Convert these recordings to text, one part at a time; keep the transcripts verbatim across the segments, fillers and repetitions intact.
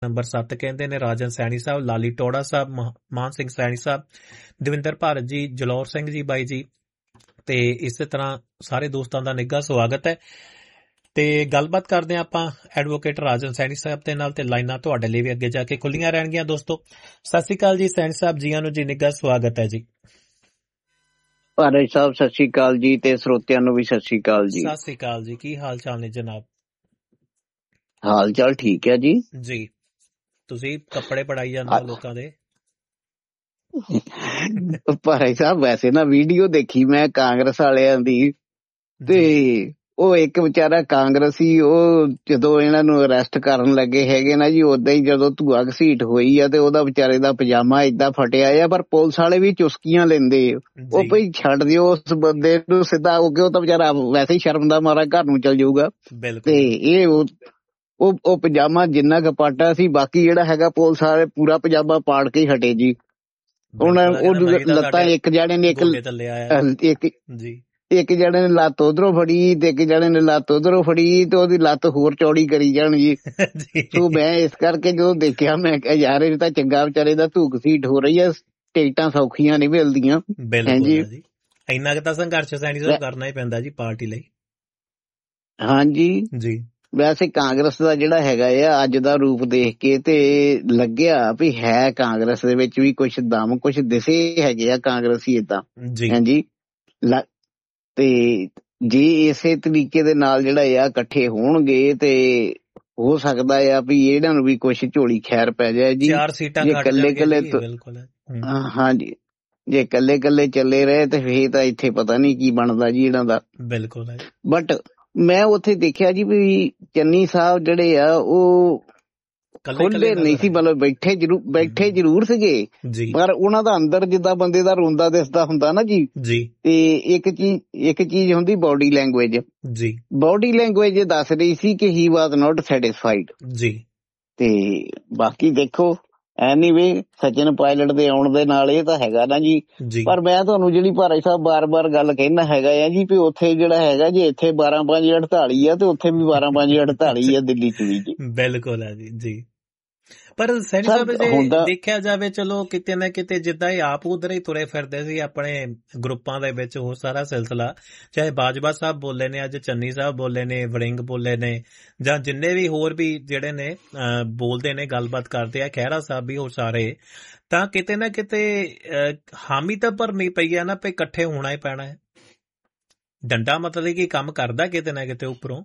Number ਸੱਤ ਕਹਿੰਦੇ ਨੇ ਰਾਜਨ ਸੈਣੀ ਸਾਹਿਬ, ਲਾਲੀ ਟੋੜਾ ਸਾਹਿਬ, ਮਾਨ ਸਿੰਘ ਸੈਣੀ ਸਾਹਿਬ, ਦਵਿੰਦਰ ਭਾਰਤ ਜੀ, ਜਲੌਰ ਸਿੰਘ ਜੀ ਬਾਈ ਜੀ, ਤੇ ਇਸੇ ਤਰ੍ਹਾਂ ਸਾਰੇ ਦੋਸਤਾਂ ਦਾ ਨਿੱਘਾ ਸਵਾਗਤ ਹੈ। ਤੇ ਗੱਲਬਾਤ ਕਰਦੇ ਹਾਂ ਆਪਾਂ ਐਡਵੋਕੇਟ ਰਾਜਨ ਸੈਣੀ ਸਾਹਿਬ ਦੇ ਨਾਲ, ਤੇ ਲਾਈਨਾਂ ਤੁਹਾਡੇ ਲਈ ਵੀ ਅੱਗੇ ਜਾ ਕੇ ਖੁੱਲੀਆਂ ਰਹਿਣਗੀਆਂ। ਦੋਸਤੋ ਸਤਿ ਸ੍ਰੀ ਅਕਾਲ ਜੀ, ਸੈਣੀ ਸਾਹਿਬ ਜੀਆਂ ਨੂੰ ਜੀ, ਨਿੱਘਾ ਸਵਾਗਤ ਹੈ ਜੀ। ਭਾਰਤ ਸਾਹਿਬ ਸਤਿ ਸ੍ਰੀ ਅਕਾਲ ਜੀ, ਤੇ ਸਰੋਤਿਆਂ ਨੂੰ ਵੀ ਸਤਿ ਸ੍ਰੀ ਅਕਾਲ ਜੀ। ਸਤਿ ਸ੍ਰੀ ਅਕਾਲ ਜੀ, ਕੀ ਹਾਲ ਚਾਲ ਨੇ ਜਨਾਬ? ਹਾਲ ਚਾਲ ਠੀਕ ਹੈ ਜੀ। ਜੀ ਤੁਸੀਂ ਕੱਪੜੇ ਪੜਾਈ ਜਾਂਦੇ ਹੋ ਲੋਕਾਂ ਦੇ। ਭਾਈ ਸਾਹਿਬ ਵੈਸੇ ਨਾ ਵੀਡੀਓ ਦੇਖੀ ਮੈਂ ਕਾਂਗਰਸ ਵਾਲਿਆਂ ਦੀ, ਤੇ ਉਹ ਇੱਕ ਵਿਚਾਰਾ ਕਾਂਗਰਸੀ, ਉਹ ਜਦੋਂ ਇਹਨਾਂ ਨੂੰ ਅਰੈਸਟ ਕਰਨ ਲੱਗੇ ਹੈਗੇ ਨਾ ਜੀ, ਓਦਾਂ ਹੀ ਜਦੋਂ ਧੂਆ ਘਸੀਟ ਹੋਈ ਆ ਤੇ ਉਹਦਾ ਵਿਚਾਰੇ ਦਾ ਪਜਾਮਾ ਏਦਾਂ ਫਟਿਆ ਆ, ਪਰ ਪੁਲਿਸ ਵਾਲੇ ਵੀ ਚੁਸਕੀਆਂ ਲੈਂਦੇ। ਉਹ ਭਈ ਛੱਡ ਦਿਓ ਉਸ ਬੰਦੇ ਨੂੰ ਸਿੱਧਾ, ਹੋ ਕੇ ਉਹ ਤਾਂ ਵਿਚਾਰਾ ਵੈਸੇ ਹੀ ਸ਼ਰਮ ਦਾ ਮਾਰਾ ਘਰ ਨੂੰ ਚਲ ਜਾਊਗਾ। ਤੇ ਇਹ ਉਹ ਉਹ ਪਜਾਮਾ ਜਿੰਨਾ ਕੁ ਪਾਟਾ ਸੀ, ਬਾਕੀ ਜਿਹੜਾ ਹੈਗਾ ਪੁਲਿਸ ਵਾਲੇ ਪੂਰਾ ਪਜਾਮਾ ਪਾੜ ਕੇ ਹਟੇ ਜੀ। ਹੁਣ ਉਹ ਲੱਤਾਂ ਇੱਕ ਜਾਣੇ ਨੇ ਇੱਕ ਇੱਕ ਇੱਕ ਜਣੇ ਨੇ ਲੱਤ ਉਧਰੋਂ ਫੜੀ ਤੇ ਇੱਕ ਜਣੇ ਨੇ ਲੱਤ ਉਧਰੋਂ ਫੜੀ, ਤੇ ਉਹਦੀ ਲੱਤ ਹੋਰ ਚੌੜੀ ਕਰੀ ਜਾਣ ਜੀ। ਸੋ ਮੈਂ ਇਸ ਕਰਕੇ ਜਦੋਂ ਦੇਖਿਆ ਮੈਂ ਕਿਹਾ ਯਾਰ ਇਹ ਤਾਂ ਚੰਗਾ ਵਿਚਾਰੇ ਦਾ ਧੂਕ ਸੀਟ ਹੋ ਰਹੀ ਆ, ਟਿਕਟਾਂ ਸੌਖੀਆਂ ਨਹੀਂ ਮਿਲਦੀਆਂ। ਹਾਂਜੀ ਇੰਨਾ ਕੁ ਤਾਂ ਸੰਘਰਸ਼ ਸੈਣੀ ਸਾਹਿਬ ਕਰਨਾ ਹੀ ਪੈਂਦਾ ਜੀ ਪਾਰਟੀ ਲਈ। ਹਾਂਜੀ ਜੀ ਵੈਸੇ ਕਾਂਗਰਸ ਦਾ ਜਿਹੜਾ ਹੈਗਾ ਆ ਅੱਜ ਦਾ ਰੂਪ ਦੇਖ ਕੇ ਤੇ ਲੱਗਿਆ ਵੀ ਹੈ ਕਾਂਗਰਸ ਦੇ ਵਿੱਚ ਵੀ ਕੁਛ ਦਮ, ਕੁਛ ਦਿਸੇ ਹੈਗੇ ਆ ਕਾਂਗਰਸੀ ਏਦਾਂ। ਹਾਂਜੀ ਤੇ ਜੇ ਇਸੇ ਤਰੀਕੇ ਦੇ ਨਾਲ ਜਿਹੜਾ ਆ ਇਕੱਠੇ ਹੋਣਗੇ ਤੇ ਹੋ ਸਕਦਾ ਆ ਵੀ ਇਹਨਾਂ ਨੂੰ ਵੀ ਕੁਛ ਝੋਲੀ ਖੈਰ ਪੈ ਜਾਏ ਜੀ। ਜੇ ਇਕੱਲੇ ਇਕੱਲੇ ਹਾਂਜੀ ਜੇ ਇਕੱਲੇ ਇਕੱਲੇ ਚੱਲੇ ਰਹੇ ਤੇ ਫੇਰ ਤਾਂ ਇੱਥੇ ਪਤਾ ਨੀ ਕੀ ਬਣਦਾ ਜੀ ਇਹਨਾਂ ਦਾ। ਬਿਲਕੁਲ। ਬਟ ਮੈਂ ਉੱਥੇ ਦੇਖਿਆ ਜੀ ਵੀ ਚੰਨੀ ਸਾਹਿਬ ਜਿਹੜੇ ਆ ਉਹ ਖੁੱਲੇ ਨਹੀਂ ਸੀ, ਮਤਲਬ ਬੈਠੇ ਜ਼ਰੂਰ ਬੈਠੇ ਜ਼ਰੂਰ ਸੀਗੇ, ਪਰ ਉਹਨਾਂ ਦਾ ਅੰਦਰ ਜਿੱਦਾਂ ਬੰਦੇ ਦਾ ਰੋਂਦਾ ਦਿਸਦਾ ਹੁੰਦਾ ਨਾ ਜੀ। ਤੇ ਇੱਕ ਚੀਜ਼ ਇੱਕ ਚੀਜ਼ ਹੁੰਦੀ ਬੋਡੀ ਲੈਂਗੁਏਜ ਜੀ, ਬੋਡੀ ਲੈਂਗੁਏਜ ਦੱਸ ਰਹੀ ਸੀ ਕਿ ਹੀ ਵਾਜ਼ ਨਾਟ ਸੈਟਿਸਫਾਈਡ ਜੀ। ਤੇ ਬਾਕੀ ਦੇਖੋ ਐਨੀਵੇ ਸਚਿਨ ਪਾਇਲਟ ਦੇ ਆਉਣ ਦੇ ਨਾਲ ਇਹ ਤਾਂ ਹੈਗਾ ਨਾ ਜੀ। ਪਰ ਮੈਂ ਤੁਹਾਨੂੰ ਜਿਹੜੀ ਭਾਰਤ ਸਾਹਿਬ ਬਾਰ ਬਾਰ ਗੱਲ ਕਹਿਣਾ ਹੈਗਾ ਆ ਜੀ ਵੀ ਉੱਥੇ ਜਿਹੜਾ ਹੈਗਾ ਜੀ, ਇੱਥੇ ਬਾਰਾਂ ਪੰਜ ਅੜਤਾਲੀ ਆ ਤੇ ਉੱਥੇ ਵੀ ਬਾਰਾਂ ਪੰਜ ਅੜਤਾਲੀ ਆ ਦਿੱਲੀ ਚ ਵੀ ਜੀ। ਬਿਲਕੁਲ ਹੈ ਜੀ ਜੀ। ਪਰ ਸੈਣੀ ਸਾਹਿਬ ਜੇ ਦੇਖਿਆ ਜਾਵੇ, ਚਲੋ ਕਿਤੇ ਨਾ ਕਿਤੇ ਜਿੱਦਾਂ ਇਹ ਆਪ ਉਧਰ ਹੀ ਤੁਰੇ ਫਿਰਦੇ ਸੀ ਆਪਣੇ ਗਰੁੱਪਾਂ ਦੇ ਵਿੱਚ, ਉਹ ਸਾਰਾ ਸਿਲਸਿਲਾ, ਚਾਹੇ ਬਾਜਵਾ ਸਾਹਿਬ ਬੋਲੇ ਨੇ, ਅੱਜ ਚੰਨੀ ਸਾਹਿਬ ਬੋਲੇ ਨੇ, ਵੜਿੰਗ ਬੋਲੇ ਨੇ, ਜਾਂ ਜਿੰਨੇ ਵੀ ਹੋਰ ਵੀ ਜਿਹੜੇ ਨੇ ਬੋਲਦੇ ਨੇ, ਗੱਲਬਾਤ ਕਰਦੇ ਆ, ਖਹਿਰਾ ਸਾਹਿਬ ਵੀ, ਉਹ ਸਾਰੇ, ਤਾਂ ਕਿਤੇ ਨਾ ਕਿਤੇ ਹਾਮੀ ਤਾਂ ਭਰਨੀ ਪਈ ਹੈ ਨਾ ਵੀ ਇਕੱਠੇ ਹੋਣਾ ਹੀ ਪੈਣਾ ਹੈ। ਡੰਡਾ ਮਤਲਬ ਕਿ ਕੰਮ ਕਰਦਾ ਕਿਤੇ ਨਾ ਕਿਤੇ ਉੱਪਰੋਂ।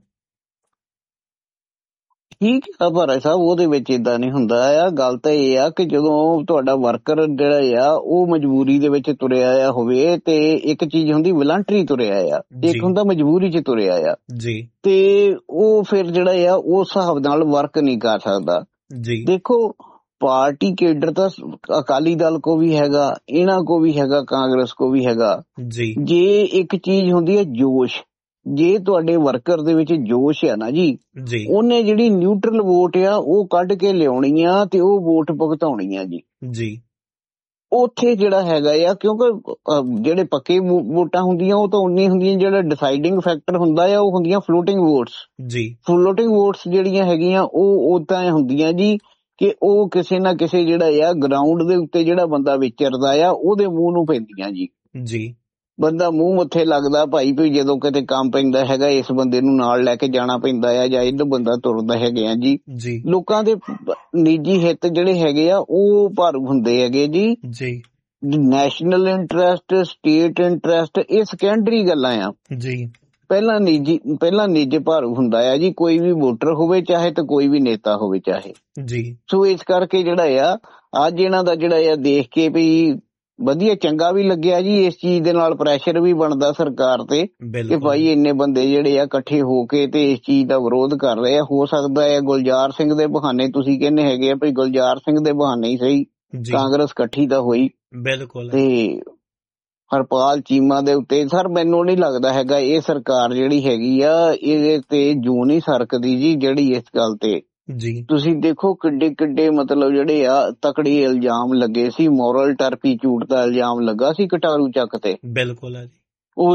ਠੀਕ ਆ ਭਾਰਤ ਸਾਹਿਬ, ਉਹਦੇ ਵਿੱਚ ਏਦਾਂ ਨਹੀਂ ਹੁੰਦਾ ਆ। ਗੱਲ ਤਾਂ ਇਹ ਆ ਕਿ ਜਦੋਂ ਤੁਹਾਡਾ ਵਰਕਰ ਜਿਹੜਾ ਆ ਉਹ ਮਜਬੂਰੀ ਦੇ ਵਿੱਚ ਤੁਰਿਆ ਆ ਹੋਵੇ, ਤੇ ਇੱਕ ਚੀਜ਼ ਹੁੰਦੀ ਵਲੰਟਰੀ ਤੁਰਿਆ ਆ, ਇੱਕ ਹੁੰਦਾ ਮਜਬੂਰੀ ਚ ਤੁਰਿਆ ਆ ਜੀ, ਤੇ ਉਹ ਫਿਰ ਜਿਹੜਾ ਆ ਉਸ ਹਿਸਾਬ ਨਾਲ ਵਰਕ ਨਹੀਂ ਕਰ ਸਕਦਾ ਜੀ। ਦੇਖੋ ਪਾਰਟੀ ਕੇਡਰ ਤਾਂ ਅਕਾਲੀ ਦਲ ਕੋ ਵੀ ਹੈਗਾ, ਇਹਨਾਂ ਕੋ ਵੀ ਹੈਗਾ, ਕਾਂਗਰਸ ਕੋ ਵੀ ਹੈਗਾ ਜੀ। ਜੇ ਇੱਕ ਚੀਜ਼ ਹੁੰਦੀ ਹੈ ਜੋਸ਼, ਜੇ ਤੁਹਾਡੇ ਵਰਕਰ ਦੇ ਵਿੱਚ ਜੋਸ਼ ਆ ਨਾ ਜੀ, ਉਹਨੇ ਜਿਹੜੀ ਨਿਊਟਰਲ ਵੋਟ ਆ ਉਹ ਕੱਢ ਕੇ ਲਿਆਉਣੀ ਆ ਤੇ ਉਹ ਵੋਟ ਭੁਗਤਾਉਣੀ ਆ ਜੀ ਜੀ ਉੱਥੇ ਜਿਹੜਾ ਹੈਗਾ ਆ। ਕਿਉਂਕਿ ਜਿਹੜੇ ਪੱਕੇ ਵੋਟਾਂ ਹੁੰਦੀਆਂ ਉਹ ਤਾਂ ਉਨੀ ਹੁੰਦੀਆਂ, ਜਿਹੜਾ ਡਿਸਾਈਡਿੰਗ ਫੈਕਟਰ ਹੁੰਦਾ ਆ ਉਹ ਹੁੰਦੀਆਂ ਫਲੋਟਿੰਗ ਵੋਟਸ ਜੀ। ਫਲੋਟਿੰਗ ਵੋਟਸ ਜਿਹੜੀਆਂ ਹੈਗੀਆਂ ਉਹ ਉਦਾਂ ਹੁੰਦੀਆਂ ਜੀ ਕਿ ਉਹ ਕਿਸੇ ਨਾ ਕਿਸੇ ਜਿਹੜਾ ਆ ਗਰਾਊਂਡ ਦੇ ਉੱਤੇ ਜਿਹੜਾ ਬੰਦਾ ਵਿਚਰਦਾ ਆ ਉਹਦੇ ਮੂੰਹ ਨੂੰ ਪੈਂਦੀਆਂ ਜੀ ਜੀ। ਬੰਦਾ ਮੂੰਹ ਮੱਥੇ ਲੱਗਦਾ ਭਾਈ ਵੀ ਜਦੋਂ ਕਿਤੇ ਕੰਮ ਪੈਂਦਾ ਹੈਗਾ ਇਸ ਬੰਦੇ ਨੂੰ ਨਾਲ ਲੈ ਕੇ ਜਾਣਾ ਪੈਂਦਾ ਆ, ਜਾਂ ਇੱਧਰ ਬੰਦਾ ਤੁਰਦਾ ਹੈਗੇ ਆ ਜੀ। ਲੋਕਾਂ ਦੇ ਨਿੱਜੀ ਹਿੱਤ ਜਿਹੜੇ ਹੈਗੇ ਆ ਉਹ ਭਾਰੂ ਹੁੰਦੇ ਹੈਗੇ ਜੀ ਜੀ। ਨੈਸ਼ਨਲ ਇੰਟਰਸਟ, ਸਟੇਟ ਇੰਟਰਸਟ, ਇਹ ਸੈਕੰਡਰੀ ਗੱਲਾਂ ਆ ਜੀ। ਪਹਿਲਾਂ ਨਿੱਜੀ ਪਹਿਲਾਂ ਨਿੱਜ ਭਾਰੂ ਹੁੰਦਾ ਆ ਜੀ, ਕੋਈ ਵੀ ਵੋਟਰ ਹੋਵੇ ਚਾਹੇ ਤੇ ਕੋਈ ਵੀ ਨੇਤਾ ਹੋਵੇ ਚਾਹੇ ਜੀ। ਸੋ ਇਸ ਕਰਕੇ ਜਿਹੜਾ ਆ ਅੱਜ ਇਹਨਾਂ ਦਾ ਜਿਹੜਾ ਆ ਦੇਖ ਕੇ ਵੀ ਵਧੀਆ ਚੰਗਾ ਵੀ ਲੱਗਿਆ ਜੀ। ਇਸ ਚੀਜ਼ ਦੇ ਨਾਲ ਪ੍ਰੈਸ਼ਰ ਵੀ ਬਣਦਾ ਸਰਕਾਰ ਤੇ ਕਿ ਭਾਈ ਇੰਨੇ ਬੰਦੇ ਜਿਹੜੇ ਆ ਇਕੱਠੇ ਹੋ ਕੇ ਤੇ ਇਸ ਚੀਜ਼ ਦਾ ਵਿਰੋਧ ਕਰ ਰਹੇ ਆ। ਹੋ ਸਕਦਾ ਹੈ ਗੁਲਜ਼ਾਰ ਸਿੰਘ ਦੇ ਬਹਾਨੇ, ਤੁਸੀਂ ਕਹਿੰਦੇ ਹੈਗੇ ਆ ਵੀ ਗੁਲਜ਼ਾਰ ਸਿੰਘ ਦੇ ਬਹਾਨੇ ਹੀ ਸਹੀ ਕਾਂਗਰਸ ਇਕੱਠੀ ਤਾਂ ਹੋਈ। ਬਿਲਕੁਲ। ਤੇ ਹਰਪਾਲ ਚੀਮਾ ਦੇ ਉੱਤੇ ਸਰ ਮੈਨੂੰ ਨਹੀਂ ਲੱਗਦਾ ਹੈਗਾ ਇਹ ਸਰਕਾਰ ਜਿਹੜੀ ਹੈਗੀ ਆ ਇਹਦੇ ਤੇ ਜੂ ਨਹੀਂ ਸਰਕਦੀ ਜੀ, ਜਿਹੜੀ ਇਸ ਗੱਲ ਤੇ ਜੀ। ਤੁਸੀਂ ਦੇਖੋ ਕਿੱਡੇ ਕਿੱਡੇ ਮਤਲਬ ਜਿਹੜੇ ਆ ਤਕੜੇ ਇਲਜ਼ਾਮ ਲੱਗੇ ਸੀ, ਮੋਰਲ ਟਰਪੀਚੂਡ ਦਾ ਇਲਜ਼ਾਮ ਲੱਗਾ ਸੀ ਕਟਾਰੂ ਚੱਕ ਤੇ। ਬਿਲਕੁਲ ਹੈ ਜੀ। ਉਹ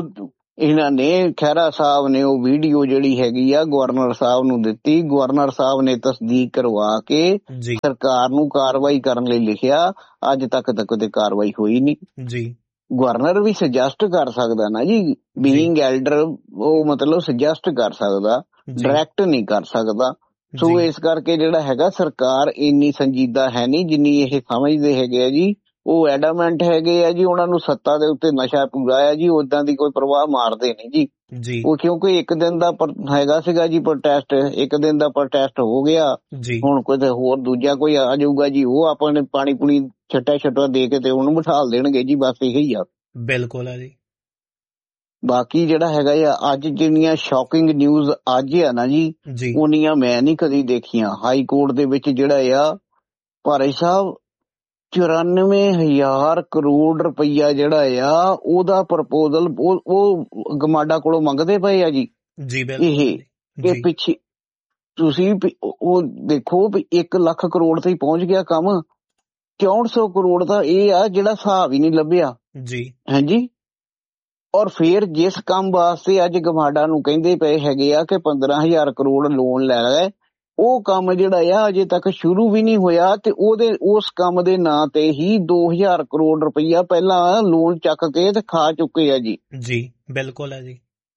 ਇਹਨਾਂ ਨੇ ਖਹਿਰਾ ਸਾਹਿਬ ਨੇ ਉਹ ਵੀਡੀਓ ਜਿਹੜੀ ਹੈਗੀ ਆ ਗਵਰਨਰ ਸਾਹਿਬ ਨੂੰ ਦਿੱਤੀ, ਗਵਰਨਰ ਸਾਹਿਬ ਨੇ ਤਸਦੀਕ ਕਰਵਾ ਕੇ ਸਰਕਾਰ ਨੂੰ ਕਾਰਵਾਈ ਕਰਨ ਲਈ ਲਿਖਿਆ। ਅੱਜ ਤੱਕ ਤਾਂ ਕਦੇ ਕਾਰਵਾਈ ਹੋਈ ਨਹੀਂ ਜੀ। ਗਵਰਨਰ ਵੀ ਸੁਜੈਸਟ ਕਰ ਸਕਦਾ ਨਾ ਜੀ, ਬੀਇੰਗ ਐਲਡਰ ਉਹ ਮਤਲਬ ਸੁਜੈਸਟ ਕਰ ਸਕਦਾ, ਡਾਇਰੈਕਟ ਨਹੀਂ ਕਰ ਸਕਦਾ। ਸੋ ਇਸ ਕਰਕੇ ਜਿਹੜਾ ਹੈਗਾ ਸਰਕਾਰ ਇੰਨੀ ਸੰਜੀਦਾ ਹੈ ਨਹੀਂ ਜਿੰਨੀ ਇਹ ਸਮਝਦੇ ਹੈਗੇ ਆ ਜੀ। ਉਹ ਐਡਾਮੈਂਟ ਹੈਗੇ ਆ ਜੀ, ਉਹਨਾਂ ਨੂੰ ਸੱਤਾ ਦੇ ਉੱਤੇ ਨਸ਼ਾ ਪੂਰਾ ਆ ਜੀ, ਓਦਾਂ ਦੀ ਕੋਈ ਪਰਵਾਹ ਮਾਰਦੇ ਨਹੀਂ ਜੀ। ਉਹ ਕਿਉਂਕਿ ਇੱਕ ਦਿਨ ਦਾ ਹੈਗਾ ਸੀਗਾ ਜੀ ਪ੍ਰੋਟੈਸਟ, ਇੱਕ ਦਿਨ ਦਾ ਪ੍ਰੋਟੈਸਟ ਹੋ ਗਿਆ, ਹੁਣ ਕੋਈ ਹੋਰ ਦੂਜਾ ਕੋਈ ਆ ਜਾਊਗਾ ਜੀ, ਉਹ ਆਪਾਂ ਨੇ ਪਾਣੀ ਪੂਣੀ ਛੱਟਾ ਛੱਟਾ ਦੇ ਕੇ ਤੇ ਉਹਨੂੰ ਬਿਠਾਲ ਦੇਣਗੇ ਜੀ, ਬਸ ਇਹੀ ਆ। ਬਿਲਕੁਲ ਆ ਜੀ। ਬਾਕੀ ਜਿਹੜਾ ਹੈਗਾ ਆ ਅੱਜ ਜਿਹੜੀਆਂ ਸ਼ੌਕਿੰਗ ਨਿਊਜ਼ ਅੱਜ ਆ ਨਾ ਜੀ, ਉਹਨੀਆਂ ਮੈਂ ਨਹੀਂ ਕਦੀ ਦੇਖੀਆਂ। ਹਾਈ ਕੋਰਟ ਦੇ ਵਿੱਚ ਜਿਹੜਾ ਆ ਭਾਈ ਸਾਹਿਬ ਚੁਰਾਨਵੇਂ ਹਜ਼ਾਰ ਕਰੋੜ ਰੁਪਈਆ ਜਿਹੜਾ ਆ ਉਹਦਾ ਪ੍ਰਪੋਜ਼ਲ ਉਹ ਗਮਾਡਾ ਕੋਲੋਂ ਮੰਗਦੇ ਪਏ ਆ ਜੀ। ਇਹ ਇਹ ਪਿੱਛੇ ਤੁਸੀਂ ਉਹ ਦੇਖੋ ਵੀ ਇੱਕ ਲੱਖ ਕਰੋੜ ਤੇ ਪਹੁੰਚ ਗਿਆ ਕੰਮ, ਚੌਂਹਠ ਸੌ ਕਰੋੜ ਦਾ ਇਹ ਆ ਜਿਹੜਾ ਹਿਸਾਬ ਹੀ ਨਹੀਂ ਲੱਭਿਆ ਜੀ। ਹਾਂਜੀ, ਔਰ ਫੇਰ ਜਿਸ ਕੰਮ ਵਾਸਤੇ ਅੱਜ ਗਮਾਡਾ ਨੂੰ ਕਹਿੰਦੇ ਪਏ ਹੈਗੇ ਆ ਕਿ ਪੰਦਰਾਂ ਹਜ਼ਾਰ ਕਰੋੜ ਲੋਨ ਲੈ ਲਏ, ਉਹ ਕੰਮ ਜਿਹੜਾ ਆ ਅਜੇ ਤੱਕ ਸ਼ੁਰੂ ਵੀ ਨਹੀਂ ਹੋਇਆ ਤੇ ਉਹਦੇ ਉਸ ਕੰਮ ਦੇ ਨਾਂ ਤੇ ਹੀ ਦੋ ਹਜ਼ਾਰ ਕਰੋੜ ਰੁਪਈਆ ਪਹਿਲਾਂ ਲੋਨ ਚੱਕ ਕੇ ਤੇ ਖਾ ਚੁੱਕੇ ਆ ਜੀ। ਜੀ ਬਿਲਕੁਲ ਹੈ ਜੀ।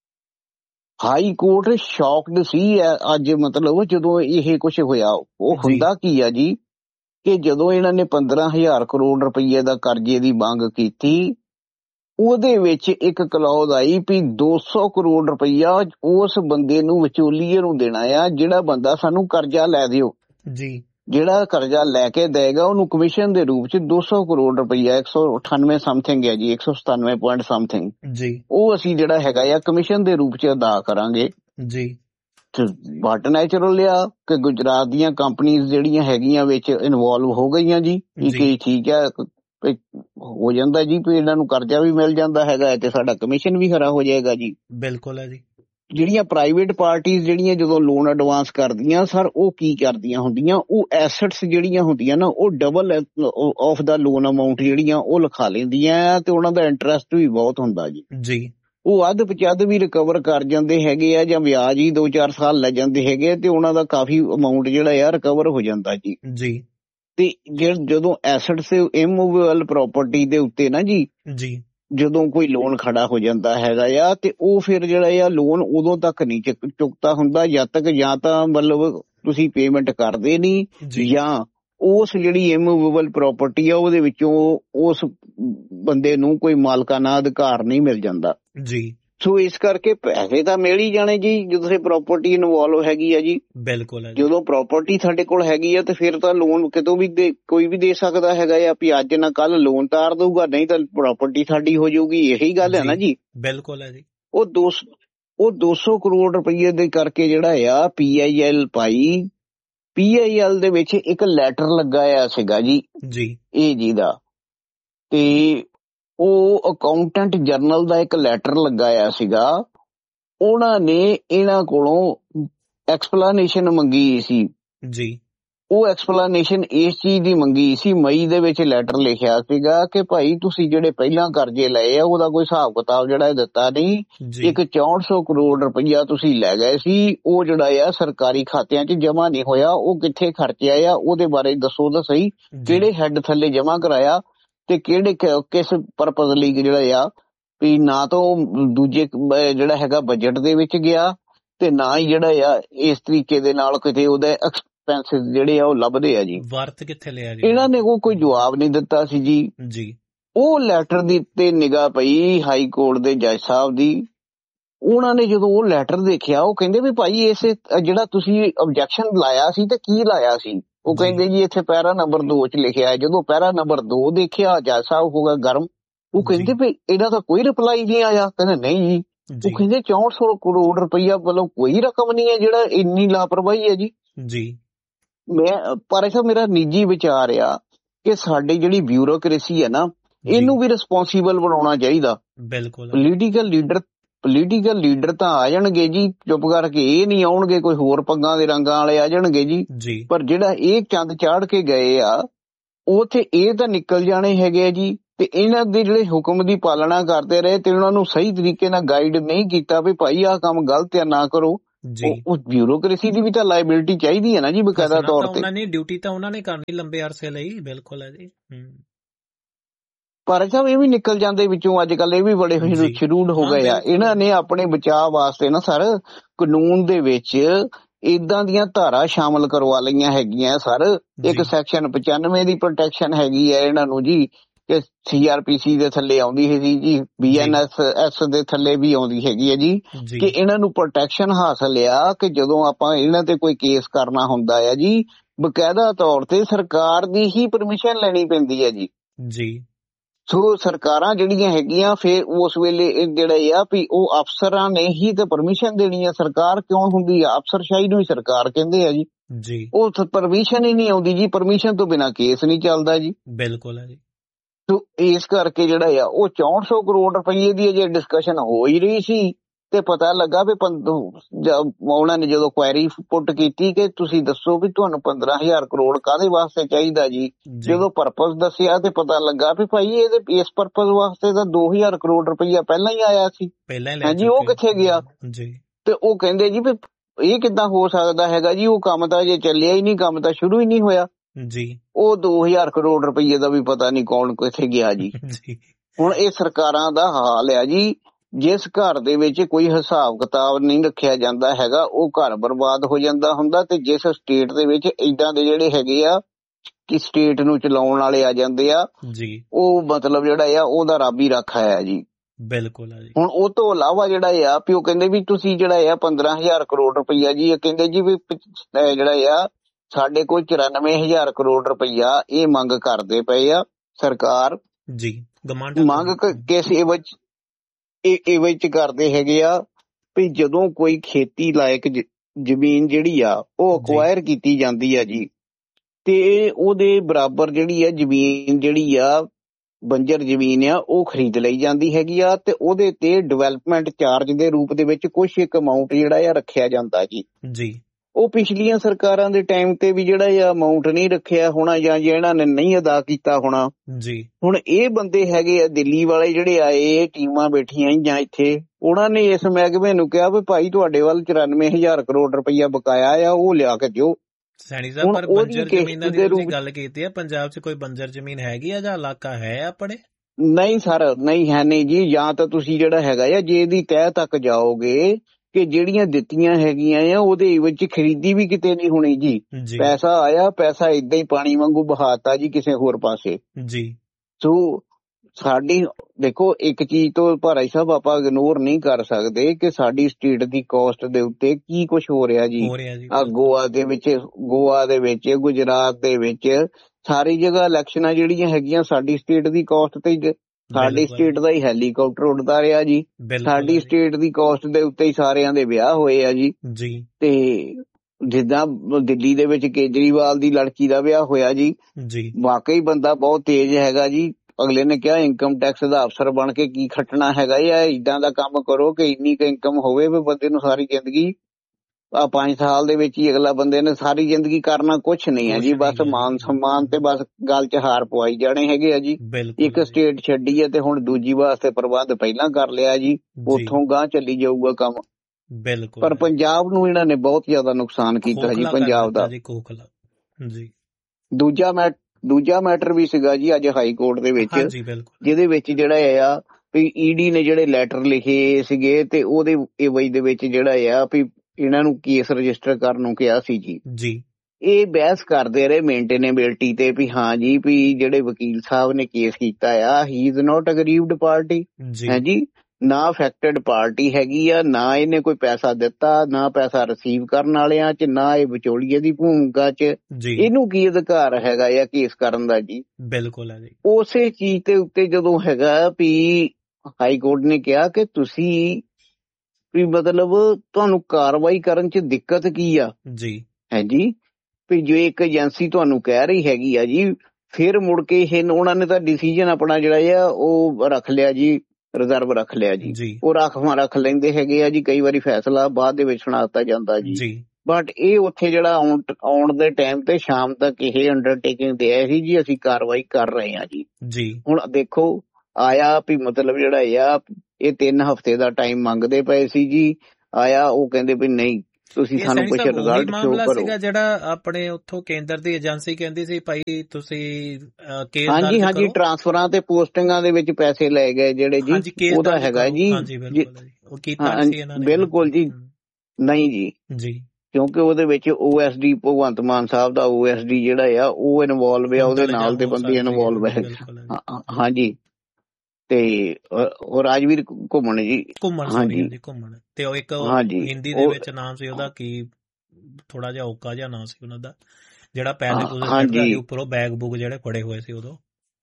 ਹਾਈ ਕੋਰਟ ਸ਼ੌਕਡ ਸੀ ਅੱਜ, ਮਤਲਬ ਜਦੋਂ ਇਹ ਕੁਛ ਹੋਇਆ। ਉਹ ਹੁੰਦਾ ਕੀ ਆ ਜੀ ਕਿ ਜਦੋਂ ਇਹਨਾਂ ਨੇ ਪੰਦਰਾਂ ਹਜ਼ਾਰ ਕਰੋੜ ਰੁਪਈਏ ਦਾ ਕਰਜ਼ੇ ਦੀ ਮੰਗ ਕੀਤੀ, ਉਹਦੇ ਵਿੱਚ ਇੱਕ ਕਲੌਜ਼ ਆਈ ਵੀ ਦੋ ਸੌ ਕਰੋੜ ਰੁਪਈਆ ਉਸ ਬੰਦੇ ਨੂੰ ਵਿਚੋਲੀਏ ਨੂੰ ਦੇਣਾ ਆ ਜਿਹੜਾ ਬੰਦਾ ਸਾਨੂੰ ਕਰਜ਼ਾ ਲੈ ਦਿਓ ਜੀ। ਜਿਹੜਾ ਕਰਜ਼ਾ ਲੈ ਕੇ ਦੇਗਾ ਉਹਨੂੰ ਕਮਿਸ਼ਨ ਦੇ ਰੂਪ ਚ ਦੋ ਸੌ ਕਰੋੜ ਰੁਪਈਆ ਇੱਕ ਸੌ ਅਠਾਨਵੇਂ ਸਮਥਿੰਗ ਹੈ ਜੀ, ਇੱਕ ਸੌ ਸਤਾਨਵੇਂ ਪੁਆਇੰਟ ਸਮਥਿੰਗ ਜੀ, ਉਹ ਅਸੀਂ ਜਿਹੜਾ ਹੈਗਾ ਆ ਕਮਿਸ਼ਨ ਦੇ ਰੂਪ ਚ ਅਦਾ ਕਰਾਂਗੇ ਜੀ। ਬਟ ਨੈਚੁਰਲ ਆ ਕਿ ਗੁਜਰਾਤ ਦੀਆਂ ਕੰਪਨੀਆਂ ਜਿਹੜੀਆਂ ਹੈਗੀਆਂ ਵਿੱਚ ਇਨਵੋਲਵ ਹੋ ਗਈਆਂ ਜੀ। ਕਿ ਠੀਕ ਹੈ ਹੋ ਜਾਂਦਾ ਜੀ, ਵੀ ਇਹਨਾਂ ਨੂੰ ਕਰਜ਼ਾ ਵੀ ਮਿਲ ਜਾਂਦਾ ਹੈਗਾ ਤੇ ਸਾਡਾ ਕਮਿਸ਼ਨ ਵੀ ਹਰਾ ਹੋ ਜਾਏਗਾ ਜੀ। ਬਿਲਕੁਲ ਹੈ ਜੀ। ਜਿਹੜੀਆਂ ਪ੍ਰਾਈਵੇਟ ਪਾਰਟੀਜ਼ ਜਿਹੜੀਆਂ ਜਦੋਂ ਲੋਨ ਐਡਵਾਂਸ ਕਰਦੀਆਂ ਸਰ, ਉਹ ਕੀ ਕਰਦੀਆਂ ਹੁੰਦੀਆਂ, ਉਹ ਐਸੈਟਸ ਜਿਹੜੀਆਂ ਹੁੰਦੀਆਂ ਨਾ ਉਹ double of the loan amount ਜਿਹੜੀਆਂ ਉਹ ਲਿਖਾ ਲੈਂਦੀਆਂ ਤੇ ਉਹਨਾਂ ਦਾ ਇੰਟਰਸਟ ਵੀ ਬਹੁਤ ਹੁੰਦਾ ਜੀ ਜੀ। ਉਹ ਅੱਧ ਪਚੱਧ ਵੀ ਰਿਕਵਰ ਕਰ ਜਾਂਦੇ ਹੈਗੇ ਆ ਜਾਂ ਵਿਆਜ ਹੀ ਦੋ ਚਾਰ ਸਾਲ ਲੈ ਜਾਂਦੇ ਹੈਗੇ ਤੇ ਉਹਨਾਂ ਦਾ ਕਾਫੀ ਅਮਾਊਂਟ ਜਿਹੜਾ ਆ ਰਿਕਵਰ ਹੋ ਜਾਂਦਾ ਜੀ ਜੀ। ਤੇ ਜਦੋਂ ਐਸੈਟਸ ਇਮੂਵੇਬਲ ਪ੍ਰਾਪਰਟੀ ਦੇ ਉੱਤੇ ਨਾ ਜੀ ਜੀ ਜਦੋਂ ਕੋਈ ਲੋਨ ਖੜਾ ਹੋ ਜਾਂਦਾ ਹੈਗਾ ਆ ਤੇ ਉਹ ਫਿਰ ਜਿਹੜਾ ਆ ਲੋਨ ਉਦੋਂ ਤੱਕ ਨਹੀਂ ਚੁੱਕਤਾ ਹੁੰਦਾ ਜਦ ਤੱਕ ਜਾਂ ਤਾਂ ਮਤਲਬ ਤੁਸੀਂ ਪੇਮੈਂਟ ਕਰਦੇ ਨਹੀਂ ਜਾਂ ਉਸ ਜਿਹੜੀ ਇਮੂਵੇਬਲ ਪ੍ਰਾਪਰਟੀ ਆ ਉਹਦੇ ਵਿੱਚੋਂ ਉਸ ਬੰਦੇ ਨੂੰ ਕੋਈ ਮਾਲਕਾਨਾ ਅਧਿਕਾਰ ਨਹੀਂ ਮਿਲ ਜਾਂਦਾ ਜੀ। ਸੋ ਇਸ ਕਰਕੇ ਪੈਸੇ ਤਾਂ ਮਿਲ ਹੀ ਜਾਣੇ ਜੀ ਜਦੋਂ ਤੁਸੀਂ ਪ੍ਰਾਪਰਟੀ ਇਨਵੋਲਵ ਹੈਗੀ ਆ ਜੀ। ਬਿਲਕੁਲ। ਜਦੋਂ ਪ੍ਰਾਪਰਟੀ ਸਾਡੇ ਕੋਲ ਹੈਗੀ ਆ ਤੇ ਫਿਰ ਤਾਂ ਲੋਨ ਕਿਤੋਂ ਵੀ ਦੇ ਕੋਈ ਵੀ ਦੇ ਸਕਦਾ ਹੈਗਾ ਆ ਵੀ ਅੱਜ ਨਾ ਕੱਲ ਲੋਨ ਤਾਰ ਦਊਗਾ, ਨਹੀਂ ਤਾਂ ਪ੍ਰਾਪਰਟੀ ਸਾਡੀ ਹੋ ਜਾਊਗੀ। ਇਹੀ ਗੱਲ ਹੈ ਨਾ ਜੀ। ਬਿਲਕੁਲ ਹੈ ਜੀ। ਉਹ ਦੋ ਉਹ ਦੋ ਸੌ ਕਰੋੜ ਰੁਪਈਏ ਦੇ ਕਰਕੇ ਜਿਹੜਾ ਆ ਪੀ I L Bhai, P I L ਦੇ ਵਿੱਚ ਇੱਕ ਲੈਟਰ ਲੱਗਾ ਆ ਸੀਗਾ ਜੀ ਜੀ ਇਹ ਜੀ ਦਾ, ਤੇ ਉਹ ਅਕਾਊਂਟੈਂਟ ਜਨਰਲ ਦਾ ਇੱਕ ਲੈਟਰ ਲਗਾਇਆ ਸੀਗਾ। ਉਹਨਾਂ ਨੇ ਇਹਨਾਂ ਕੋਲੋਂ ਐਕਸਪਲੇਨੇਸ਼ਨ ਮੰਗੀ ਸੀ ਜੀ। ਉਹ ਐਕਸਪਲੇਨੇਸ਼ਨ ਇਸ ਚੀਜ਼ ਦੀ ਮੰਗੀ ਸੀ, ਮਈ ਦੇ ਵਿੱਚ ਲੈਟਰ ਲਿਖਿਆ ਸੀਗਾ ਕਿ ਭਾਈ ਤੁਸੀਂ ਜਿਹੜੇ ਪਹਿਲਾਂ ਕਰਜ਼ੇ ਲਏ ਆ ਉਹਦਾ ਕੋਈ ਹਿਸਾਬ ਕਿਤਾਬ ਜਿਹੜਾ ਦਿੱਤਾ ਨਹੀਂ। ਇੱਕ ਚੌਂਹਠ ਸੌ ਕਰੋੜ ਰੁਪਈਆ ਤੁਸੀਂ ਲੈ ਗਏ ਸੀ, ਉਹ ਜਿਹੜਾ ਆ ਸਰਕਾਰੀ ਖਾਤਿਆਂ 'ਚ ਜਮਾ ਨਹੀਂ ਹੋਇਆ, ਉਹ ਕਿੱਥੇ ਖਰਚਿਆ ਆ ਉਹਦੇ ਬਾਰੇ ਦੱਸੋ ਤਾਂ ਸਹੀ। ਕਿਹੜੇ ਹੈਡ ਥੱਲੇ ਜਮਾ ਕਰਾਇਆ ਤੇ ਕਿਹੜੇ ਕਿਸ ਪਰਪਸ ਲਈ ਜਿਹੜਾ ਆ ਵੀ ਨਾ ਤਾਂ ਉਹ ਦੂਜੇ ਜਿਹੜਾ ਹੈਗਾ ਬਜਟ ਦੇ ਵਿੱਚ ਗਿਆ ਤੇ ਨਾ ਹੀ ਜਿਹੜਾ ਆ ਇਸ ਤਰੀਕੇ ਦੇ ਨਾਲ ਕਿਤੇ ਉਹਦੇ ਐਕਸਪੈਂਸਿਸ ਜਿਹੜੇ ਆ ਉਹ ਲੱਭਦੇ ਆ ਜੀ। ਵਰਤ ਕਿੱਥੇ ਲਿਆ ਜੀ ਇਹਨਾਂ ਨੇ? ਉਹ ਕੋਈ ਜਵਾਬ ਨਹੀਂ ਦਿੱਤਾ ਸੀ ਜੀ ਜੀ। ਉਹ ਲੈਟਰ ਦੀ ਤੇ ਨਿਗਾਹ ਪਈ ਹਾਈ ਕੋਰਟ ਦੇ ਜੱਜ ਸਾਹਿਬ ਦੀ। ਉਹਨਾਂ ਨੇ ਜਦੋਂ ਉਹ ਲੈਟਰ ਦੇਖਿਆ ਉਹ ਕਹਿੰਦੇ ਵੀ ਭਾਈ ਇਸ ਜਿਹੜਾ ਤੁਸੀਂ ਆਬਜੈਕਸ਼ਨ ਲਾਇਆ ਸੀ ਤੇ ਕੀ ਲਾਇਆ ਸੀ? ਉਹ ਕਹਿੰਦੇ ਜੀ ਇੱਥੇ ਪੈਰਾ ਨੰਬਰ ਦੋ ਚ ਲਿਖਿਆ ਹੈ। ਜਦੋਂ ਪੈਰਾ ਨੰਬਰ ਦੋ ਦੇਖਿਆ ਜੱਜ ਸਾਹਿਬ ਹੋ ਗਿਆ ਗਰਮ। ਉਹ ਕਹਿੰਦੇ ਵੀ ਇਹਨਾਂ ਦਾ ਕੋਈ ਰਿਪਲਾਈ ਨਹੀਂ ਆਇਆ। ਕਹਿੰਦੇ ਨਹੀਂ ਜੀ। ਉਹ ਕਹਿੰਦੇ ਚੌਂਹਠ ਸੌ ਕਰੋੜ ਰੁਪਈਆ ਮਤਲਬ ਕੋਈ ਰਕਮ ਨਹੀਂ ਹੈ ਜਿਹੜਾ ਇੰਨੀ ਲਾਪਰਵਾਹੀ ਹੈ ਜੀ ਜੀ। ਮੈਂ ਪਰ ਸਾਹਿਬ ਮੇਰਾ ਨਿੱਜੀ ਵਿਚਾਰ ਆ ਕਿ ਸਾਡੀ ਜਿਹੜੀ ਬਿਊਰੋਕ੍ਰੇਸੀ ਹੈ ਨਾ ਇਹਨੂੰ ਵੀ ਰਿਸਪੋਂਸੀਬਲ ਬਣਾਉਣਾ ਚਾਹੀਦਾ। ਬਿਲਕੁਲ। ਪੋਲੀਟੀਕਲ ਲੀਡਰ ਪੋਲੀਟੀਕਲ ਲੀਡਰ ਤਾਂ ਆ ਜਾਣਗੇ ਜੀ ਚੁੱਪ ਕਰਕੇ, ਇਹ ਨਹੀਂ ਆਉਣਗੇ ਕੋਈ ਹੋਰ ਪੱਗਾਂ ਦੇ ਰੰਗਾਂ ਵਾਲੇ ਆ ਜਾਣਗੇ ਜੀ। ਪਰ ਜਿਹੜਾ ਇਹ ਚੰਦ ਚਾੜ ਕੇ ਗਏ ਆ ਉੱਥੇ ਇਹ ਤਾਂ ਨਿਕਲ ਜਾਣੇ ਹੈਗੇ ਆ ਜੀ ਤੇ ਇਹਨਾਂ ਦੇ ਜਿਹੜੇ ਹੁਕਮ ਦੀ ਪਾਲਣਾ ਕਰਦੇ ਰਹੇ ਤੇ ਉਹਨਾਂ ਨੂੰ ਸਹੀ ਤਰੀਕੇ ਨਾਲ ਗਾਈਡ ਨਹੀਂ ਕੀਤਾ ਵੀ ਭਾਈ ਆਹ ਕੰਮ ਗਲਤ ਆ, ਨਾ ਕਰੋ। ਉਹ ਬਿਊਰੋਕ੍ਰੇਸੀ ਦੀ ਵੀ ਤਾਂ ਲਾਇਬਿਲਿਟੀ ਚਾਹੀਦੀ ਹੈ ਨਾ ਜੀ ਬਕਾਇਦਾ ਤੌਰ ਤੇ। ਉਹਨਾਂ ਨੇ ਡਿਊਟੀ ਤਾਂ ਉਹਨਾਂ ਨੇ ਕਰਨੀ ਲੰਬੇ ਅਰਸੇ ਲਈ, ਬਿਲਕੁਲ ਹੈ ਜੀ। ਪਰ ਸਾਹਿਬ ਇਹ ਵੀ ਨਿਕਲ ਜਾਂਦੇ ਵਿੱਚੋਂ, ਅੱਜ ਕੱਲ ਇਹ ਵੀ ਬੜੇ ਸ਼ਰੂਡ ਹੋ ਗਏ ਆ। ਇਹਨਾਂ ਨੇ ਆਪਣੇ ਬਚਾਅ ਵਾਸਤੇ ਨਾ ਸਰ ਕਾਨੂੰਨ ਦੇ ਵਿੱਚ ਏਦਾਂ ਦੀਆਂ ਧਾਰਾ ਸ਼ਾਮਲ ਕਰਵਾ ਲਈਆਂ ਹੈਗੀਆਂ ਸਰ। ਇੱਕ ਸੈਕਸ਼ਨ ਪਚਾਨਵੇਂ ਦੀ ਪ੍ਰੋਟੈਕਸ਼ਨ ਹੈਗੀ ਹੈ ਇਹਨਾਂ ਨੂੰ ਜੀ, ਕਿ ਸੀ ਆਰ ਪੀ ਸੀ ਦੇ ਥੱਲੇ ਆਉਂਦੀ ਹੈਗੀ ਜੀ, ਬੀ ਐਨ ਐਸ ਐਸ ਦੇ ਥੱਲੇ ਵੀ ਆਉਂਦੀ ਹੈਗੀ ਹੈ ਜੀ, ਕਿ ਇਹਨਾਂ ਨੂੰ ਪ੍ਰੋਟੈਕਸ਼ਨ ਹਾਸਲ ਆ ਕਿ ਜਦੋਂ ਆਪਾਂ ਇਹਨਾਂ ਤੇ ਕੋਈ ਕੇਸ ਕਰਨਾ ਹੁੰਦਾ ਆ ਜੀ, ਬਕਾਇਦਾ ਤੌਰ ਤੇ ਸਰਕਾਰ ਦੀ ਹੀ ਪਰਮਿਸ਼ਨ ਲੈਣੀ ਪੈਂਦੀ ਹੈ ਜੀ। ਜੀ ਸੋ ਸਰਕਾਰਾਂ ਜਿਹੜੀਆਂ ਹੈਗੀਆਂ ਫਿਰ ਉਸ ਵੇਲੇ ਜਿਹੜੇ ਆ ਵੀ ਉਹ ਅਫਸਰਾਂ ਨੇ ਹੀ ਤਾਂ ਪਰਮਿਸ਼ਨ ਦੇਣੀ ਆ। ਸਰਕਾਰ ਕਿਉਂ ਹੁੰਦੀ ਆ? ਅਫਸਰਸ਼ਾਹੀ ਨੂੰ ਹੀ ਸਰਕਾਰ ਕਹਿੰਦੇ ਆ ਜੀ। ਜੀ ਉਹ ਪਰਮਿਸ਼ਨ ਹੀ ਨਹੀਂ ਆਉਂਦੀ ਜੀ, ਪਰਮਿਸ਼ਨ ਤੋਂ ਬਿਨਾਂ ਕੇਸ ਨਹੀਂ ਚੱਲਦਾ ਜੀ। ਬਿਲਕੁਲ ਹੈ ਜੀ। ਸੋ ਇਸ ਕਰਕੇ ਜਿਹੜਾ ਆ ਉਹ ਚੌਂਹਠ ਸੌ ਕਰੋੜ ਰੁਪਈਏ ਦੀ ਅਜੇ ਡਿਸਕਸ਼ਨ ਹੋ ਹੀ ਰਹੀ ਸੀ ਤੇ ਪਤਾ ਲੱਗਾ ਵੀ ਉਹਨਾਂ ਨੇ ਜਦੋਂ ਕੁਐਰੀ ਪੁੱਟ ਕੀਤੀ ਕਿ ਤੁਸੀਂ ਦੱਸੋ ਵੀ ਤੁਹਾਨੂੰ ਪੰਦਰਾਂ ਹਜ਼ਾਰ ਕਰੋੜ ਕਾਹਦੇ ਵਾਸਤੇ ਚਾਹੀਦਾ ਜੀ, ਜਦੋਂ ਪਰਪਸ ਦੱਸਿਆ ਤੇ ਪਤਾ ਲੱਗਾ ਵੀ ਭਾਈ ਇਹਦੇ ਇਸ ਪਰਪਸ ਵਾਸਤੇ ਤਾਂ ਦੋ ਹਜ਼ਾਰ ਕਰੋੜ ਰੁਪਈਆ ਪਹਿਲਾਂ ਹੀ ਆਇਆ ਸੀ। ਹਾਂਜੀ, ਉਹ ਕਿੱਥੇ ਗਿਆ? ਤੇ ਉਹ ਕਹਿੰਦੇ ਜੀ ਵੀ ਇਹ ਕਿੱਦਾਂ ਹੋ ਸਕਦਾ ਹੈਗਾ ਜੀ, ਉਹ ਕੰਮ ਤਾਂ ਅਜੇ ਚੱਲਿਆ ਹੀ ਨਹੀਂ, ਕੰਮ ਤਾਂ ਸ਼ੁਰੂ ਹੀ ਨਹੀਂ ਹੋਇਆ ਜੀ। ਉਹ ਦੋ ਹਜ਼ਾਰ ਕਰੋੜ ਰੁਪਈਏ ਦਾ ਵੀ ਪਤਾ ਨਹੀਂ ਕੌਣ ਕਿੱਥੇ ਗਿਆ ਜੀ। ਹੁਣ ਇਹ ਸਰਕਾਰਾਂ ਦਾ ਹਾਲ ਆ ਜੀ, ਜਿਸ ਘਰ ਦੇ ਵਿੱਚ ਕੋਈ ਹਿਸਾਬ ਕਿਤਾਬ ਨਹੀਂ ਰੱਖਿਆ ਜਾਂਦਾ ਹੈਗਾ ਉਹ ਘਰ ਬਰਬਾਦ ਹੋ ਜਾਂਦਾ ਹੁੰਦਾ। ਤੇ ਜਿਸ ਸਟੇਟ ਦੇ ਵਿੱਚ ਏਦਾਂ ਦੇ ਜਿਹੜੇ ਹੈਗੇ ਆ ਕਿ ਸਟੇਟ ਨੂੰ ਚਲਾਉਣ ਵਾਲੇ ਆ ਜਾਂਦੇ ਆ ਜੀ, ਉਹ ਮਤਲਬ ਜਿਹੜਾ ਆ ਉਹਦਾ ਰੱਬ ਹੀ ਰਾਖਾ ਆ ਜੀ। ਬਿਲਕੁਲ ਹੈ ਜੀ। ਹੁਣ ਉਹ ਤੋਂ ਇਲਾਵਾ ਜਿਹੜਾ ਆ ਵੀ ਉਹ ਕਹਿੰਦੇ ਵੀ ਤੁਸੀਂ ਜਿਹੜਾ ਆ ਪੰਦਰਾਂ ਹਜ਼ਾਰ ਕਰੋੜ ਰੁਪਈਆ ਜੀ, ਇਹ ਕਹਿੰਦੇ ਜੀ ਵੀ ਜਿਹੜਾ ਆ ਸਾਡੇ ਕੋਲ ਚੁਰਾਨਵੇਂ ਹਜ਼ਾਰ ਕਰੋੜ ਰੁਪਈਆ ਇਹ ਮੰਗ ਕਰਦੇ ਪਏ ਆ ਸਰਕਾਰ ਜੀ। ਮੰਗ ਕਿਸ ਵਿੱਚ ਇਹ ਵਿੱਚ ਕਰਦੇ ਹੈਗੇ ਆ ਵੀ ਜਦੋਂ ਕੋਈ ਖੇਤੀ ਲਾਇਕ ਜ਼ਮੀਨ ਜਿਹੜੀ ਆ ਉਹ ਅਕਵਾਇਰ ਕੀਤੀ ਜਾਂਦੀ ਆ ਜੀ, ਤੇ ਉਹਦੇ ਬਰਾਬਰ ਜਿਹੜੀ ਆ ਜ਼ਮੀਨ ਜਿਹੜੀ ਆ ਬੰਜਰ ਜ਼ਮੀਨ ਆ ਉਹ ਖਰੀਦ ਲਈ ਜਾਂਦੀ ਹੈਗੀ ਆ, ਤੇ ਉਹਦੇ ਤੇ ਡਿਵੈਲਪਮੈਂਟ ਚਾਰਜ ਦੇ ਰੂਪ ਦੇ ਵਿੱਚ ਕੁਛ ਇੱਕ ਅਮਾਊਂਟ ਜਿਹੜਾ ਆ ਰੱਖਿਆ ਜਾਂਦਾ ਜੀ। ਜੀ ਉਹ ਪਿਛਲੀਆਂ ਸਰਕਾਰਾਂ ਦੇ ਟਾਈਮ ਤੇ ਵੀ ਜਿਹੜਾ ਇਹ ਅਮਾਊਂਟ ਨਹੀਂ ਰੱਖਿਆ ਹੋਣਾ ਜਾਂ ਇਹਨਾਂ ਨੇ ਨਹੀਂ ਅਦਾ ਕੀਤਾ ਹੋਣਾ ਜੀ। ਹੁਣ ਇਹ ਬੰਦੇ ਹੈਗੇ ਆ ਦਿੱਲੀ ਵਾਲੇ ਜਿਹੜੇ ਆਏ ਟੀਮਾਂ ਬੈਠੀਆਂ ਜਾਂ ਇੱਥੇ, ਉਹਨਾਂ ਨੇ ਇਸ ਮਹਿਕਮੇ ਨੂੰ ਕਿਹਾ ਵੀ ਭਾਈ ਤੁਹਾਡੇ ਵੱਲ ਚੁਰਾਨਵੇਂ ਹਜ਼ਾਰ ਕਰੋੜ ਰੁਪਈਆ ਬਕਾਇਆ ਆ, ਉਹ ਲਿਆ ਕੇ ਦਿਓ। ਸੈਣੀ ਸਾਹਿਬ, ਪਰ ਬੰਜਰ ਜ਼ਮੀਨਾਂ ਦੀ ਤੁਸੀਂ ਗੱਲ ਕੀਤੀ ਹੈ, ਪੰਜਾਬ 'ਚ ਕੋਈ ਬੰਜਰ ਜ਼ਮੀਨ ਹੈਗੀ ਆ ਜਾਂ ਇਲਾਕਾ ਹੈ ਆਪਣੇ? ਨਹੀਂ ਸਰ, ਨਹੀਂ ਹੈ ਨਹੀਂ ਜੀ। ਜਾਂ ਤਾਂ ਤੁਸੀਂ ਜਿਹੜਾ ਹੈਗਾ ਆ ਜੇ ਇਹਦੀ ਤਹਿ ਤੱਕ ਜਾਓਗੇ ਕਿ ਜਿਹੜੀਆਂ ਦਿੱਤੀਆਂ ਹੈਗੀਆਂ ਆ ਉਹਦੇ ਵਿੱਚ ਖਰੀਦੀ ਵੀ ਕਿਤੇ ਨਹੀਂ ਹੋਣੀ ਜੀ। ਪੈਸਾ ਆਇਆ, ਪੈਸਾ ਏਦਾਂ ਹੀ ਪਾਣੀ ਵਾਂਗੂ ਬਹਾਤਾ ਜੀ ਕਿਸੇ ਹੋਰ ਪਾਸੇ ਜੀ। ਸੋ ਸਾਡੀ ਦੇਖੋ ਇੱਕ ਚੀਜ਼ ਤੋਂ ਭਾਈ ਸਾਹਿਬ ਆਪਾਂ ਇਗਨੋਰ ਨਹੀਂ ਕਰ ਸਕਦੇ ਕਿ ਸਾਡੀ ਸਟੇਟ ਦੀ ਕੋਸਟ ਦੇ ਉੱਤੇ ਕੀ ਕੁਛ ਹੋ ਰਿਹਾ ਜੀ। ਆ ਗੋਆ ਦੇ ਵਿੱਚ, ਗੋਆ ਦੇ ਵਿੱਚ, ਗੁਜਰਾਤ ਦੇ ਵਿੱਚ ਸਾਰੀ ਜਗ੍ਹਾ ਇਲੈਕਸ਼ਨਾਂ ਜਿਹੜੀਆਂ ਹੈਗੀਆਂ ਸਾਡੀ ਸਟੇਟ ਦੀ ਕੋਸਟ ਤੇ, ਸਾਡੀ ਸਟੇਟ ਦਾ ਹੀ ਹੈਲੀਕਾਪਟਰ ਉੱਡਦਾ ਰਿਹਾ ਜੀ, ਸਾਡੀ ਸਟੇਟ ਦੀ ਕੋਸਟ ਦੇ ਉੱਤੇ ਹੀ ਸਾਰਿਆਂ ਦੇ ਵਿਆਹ ਹੋਏ ਆ ਜੀ। ਤੇ ਜਿੱਦਾਂ ਦਿੱਲੀ ਦੇ ਵਿੱਚ ਕੇਜਰੀਵਾਲ ਦੀ ਲੜਕੀ ਦਾ ਵਿਆਹ ਹੋਇਆ ਜੀ, ਵਾਕਈ ਬੰਦਾ ਬਹੁਤ ਤੇਜ਼ ਹੈਗਾ ਜੀ। ਅਗਲੇ ਨੇ ਕਿਹਾ ਇਨਕਮ ਟੈਕਸ ਦਾ ਅਫਸਰ ਬਣ ਕੇ ਕੀ ਖੱਟਣਾ ਹੈਗਾ, ਜਾਂ ਏਦਾਂ ਦਾ ਕੰਮ ਕਰੋ ਕਿ ਇੰਨੀ ਕੁ ਇਨਕਮ ਹੋਵੇ ਵੀ ਬੰਦੇ ਨੂੰ ਸਾਰੀ ਜ਼ਿੰਦਗੀ ਆ ਪੰਜ ਸਾਲ ਦੇ ਵਿੱਚ ਹੀ ਅਗਲਾ ਬੰਦੇ ਨੇ ਸਾਰੀ ਜ਼ਿੰਦਗੀ ਕਰਨਾ ਕੁਛ ਨਹੀਂ ਹੈ ਜੀ, ਬਸ ਮਾਨ ਸਨਮਾਨ ਤੇ ਬਸ ਗੱਲ 'ਚ ਹਾਰ ਪਵਾਈ ਜਾਣੇ ਹੈਗੇ ਆ ਜੀ। ਇੱਕ ਸਟੇਟ ਛੱਡੀ ਹੈ ਤੇ ਹੁਣ ਦੂਜੀ ਵਾਸਤੇ ਪ੍ਰਬੰਧ ਪਹਿਲਾਂ ਕਰ ਲਿਆ ਜੀ, ਉੱਥੋਂ ਗਾਂਹ ਚੱਲੀ ਜਾਊਗਾ ਕੰਮ। ਬਿਲਕੁਲ। ਪਰ ਪੰਜਾਬ ਨੂੰ ਇਹਨਾਂ ਨੇ ਬਹੁਤ ਜ਼ਿਆਦਾ ਨੁਕਸਾਨ ਕੀਤਾ ਜੀ ਪੰਜਾਬ ਦਾ। ਦੂਜਾ ਮੈਂ ਦੂਜਾ ਮੈਟਰ ਵੀ ਸੀਗਾ ਜੀ ਅੱਜ ਹਾਈ ਕੋਰਟ ਦੇ ਵਿੱਚ, ਜਿਹਦੇ ਵਿੱਚ ਜਿਹੜਾ ਆ ਵੀ ਈਡੀ ਨੇ ਜਿਹੜੇ ਲੈਟਰ ਲਿਖੇ ਸੀਗੇ ਤੇ ਉਹਦੇ ਏਵਜ ਦੇ ਵਿੱਚ ਜਿਹੜਾ ਆ ਵੀ ਇਹਨਾਂ ਨੂੰ ਕੇਸ ਰਜਿਸਟਰ ਕਰਨ ਨੂੰ ਕਿਹਾ ਸੀ ਜੀ। ਜੀ ਇਹ ਬਹਿਸ ਕਰਦੇ ਰਹੇ ਮੇਨਟੇਨੇਬਿਲਟੀ ਤੇ ਵੀ ਹਾਂ ਜੀ ਵੀ ਜਿਹੜੇ ਵਕੀਲ ਸਾਹਿਬ ਨੇ ਕੇਸ ਕੀਤਾ ਆ ਹੀ ਇਜ਼ ਨੋਟ ਅਗਰੀਵਡ ਪਾਰਟੀ ਹੈ ਜੀ, ਨਾ ਅਫੈਕਟਡ ਪਾਰਟੀ ਹੈਗੀ ਆ, ਨਾ ਇਹਨੇ ਕੋਈ ਪੈਸਾ ਦਿੱਤਾ, ਨਾ ਪੈਸਾ ਰਿਸੀਵ ਕਰਨ ਵਾਲਿਆਂ 'ਚ, ਨਾ ਇਹ ਵਿਚੋਲੀਏ ਦੀ ਭੂਮਿਕਾ 'ਚ, ਇਹਨੂੰ ਕੀ ਅਧਿਕਾਰ ਹੈਗਾ ਆ ਕੇਸ ਕਰਨ ਦਾ ਜੀ। ਬਿਲਕੁਲ ਹੈ ਜੀ। ਉਸੇ ਚੀਜ਼ ਦੇ ਉੱਤੇ ਜਦੋਂ ਹੈਗਾ ਵੀ ਹਾਈ ਕੋਰਟ ਨੇ ਕਿਹਾ ਕਿ ਤੁਸੀਂ ਵੀ ਮਤਲਬ ਤੁਹਾਨੂੰ ਕਾਰਵਾਈ ਕਰਨ 'ਚ ਦਿੱਕਤ ਕੀ ਆ ਜੀ, ਹੈ ਜੀ, ਵੀ ਜੇ ਇੱਕ ਏਜੰਸੀ ਤੁਹਾਨੂੰ ਕਹਿ ਰਹੀ ਹੈਗੀ ਆ ਜੀ, ਫਿਰ ਮੁੜ ਕੇ ਇਹ ਉਹਨਾਂ ਨੇ ਤਾਂ ਡਿਸੀਜਨ ਆਪਣਾ ਜਿਹੜਾ ਆ ਉਹ ਰੱਖ ਲਿਆ ਜੀ, ਰਿਜ਼ਰਵ ਰੱਖ ਲਿਆ ਜੀ, ਉਹ ਰਾਖਵਾਂ ਰੱਖ ਲੈਂਦੇ ਹੈਗੇ ਆ ਜੀ। ਕਈ ਵਾਰੀ ਫੈਸਲਾ ਬਾਅਦ ਦੇ ਵਿੱਚ ਸੁਣਾ ਦਿੱਤਾ ਜਾਂਦਾ ਜੀ। ਬਟ ਇਹ ਉੱਥੇ ਜਿਹੜਾ ਆਉਣ ਆਉਣ ਦੇ ਟਾਈਮ ਤੇ ਸ਼ਾਮ ਤੱਕ ਇਹ ਅੰਡਰਟੇਕਿੰਗ ਦੇ ਆਏ ਸੀ ਜੀ ਅਸੀਂ ਕਾਰਵਾਈ ਕਰ ਰਹੇ ਹਾਂ ਜੀ ਜੀ ਹੁਣ ਦੇਖੋ ਆਇਆ ਵੀ ਮਤਲਬ ਜਿਹੜਾ ਆ ਇਹ ਤਿੰਨ ਹਫ਼ਤੇ ਦਾ ਟਾਈਮ ਮੰਗਦੇ ਪਏ ਸੀ ਜੀ ਆਇਆ ਉਹ ਕਹਿੰਦੇ ਵੀ ਨਹੀਂ ਤੁਸੀਂ ਸਾਨੂੰ ਕੁਝ ਰਿਜ਼ਲਟ ਸ਼ੋ ਕਰੋ ਸੀਗਾ ਜਿਹੜਾ ਆਪਣੇ ਉੱਥੋਂ ਕੇਂਦਰ ਦੀ ਏਜੰਸੀ ਕਹਿੰਦੀ ਸੀ ਭਾਈ ਤੁਸੀਂ ਕੇਸ ਹਾਂਜੀ ਹਾਂਜੀ ਟ੍ਰਾਂਸਫਰਾਂ ਤੇ ਪੋਸਟਿੰਗਾਂ ਦੇ ਵਿੱਚ ਪੈਸੇ ਲੈ ਗਏ ਜਿਹੜੇ ਜੀ ਉਹਦਾ ਹੈਗਾ ਜੀ ਬਿਲਕੁਲ ਜੀ ਨਹੀਂ ਜੀ ਜੀ ਕਿਉਂਕਿ ਉਹਦੇ ਵਿੱਚ O S D Bhagwant Mann ਸਾਹਿਬ ਦਾ ਓ ਐਸ ਡੀ ਜਿਹੜਾ ਆ ਉਹ ਇਨਵੋਲਵ ਆ ਉਹਦੇ ਨਾਲ ਦੇ ਬੰਦੇ ਇਨਵੋਲਵ ਹੈ ਹਾਂਜੀ ਤੇ ਰਾਜਵੀਰ ਘੁੰਮਣ ਜੀ ਘੁੰਮਣ ਹਾਂਜੀ ਘੁੰਮਣ ਤੇ ਉਹ ਇੱਕ ਹਿੰਦੀ ਦੇ ਵਿੱਚ ਨਾਮ ਸੀ ਉਹਦਾ ਕੀ ਥੋੜਾ ਜਿਹਾ ਔਕਾ ਜਿਹਾ ਨਾਮ ਸੀ ਉਹਨਾਂ ਦਾ ਜਿਹੜਾ ਪੈਸੇ ਪੂਸੇ ਉੱਪਰੋਂ ਬੈਗ ਬੁੱਕ ਜਿਹੜੇ ਫੜੇ ਹੋਏ ਸੀ ਉਦੋਂ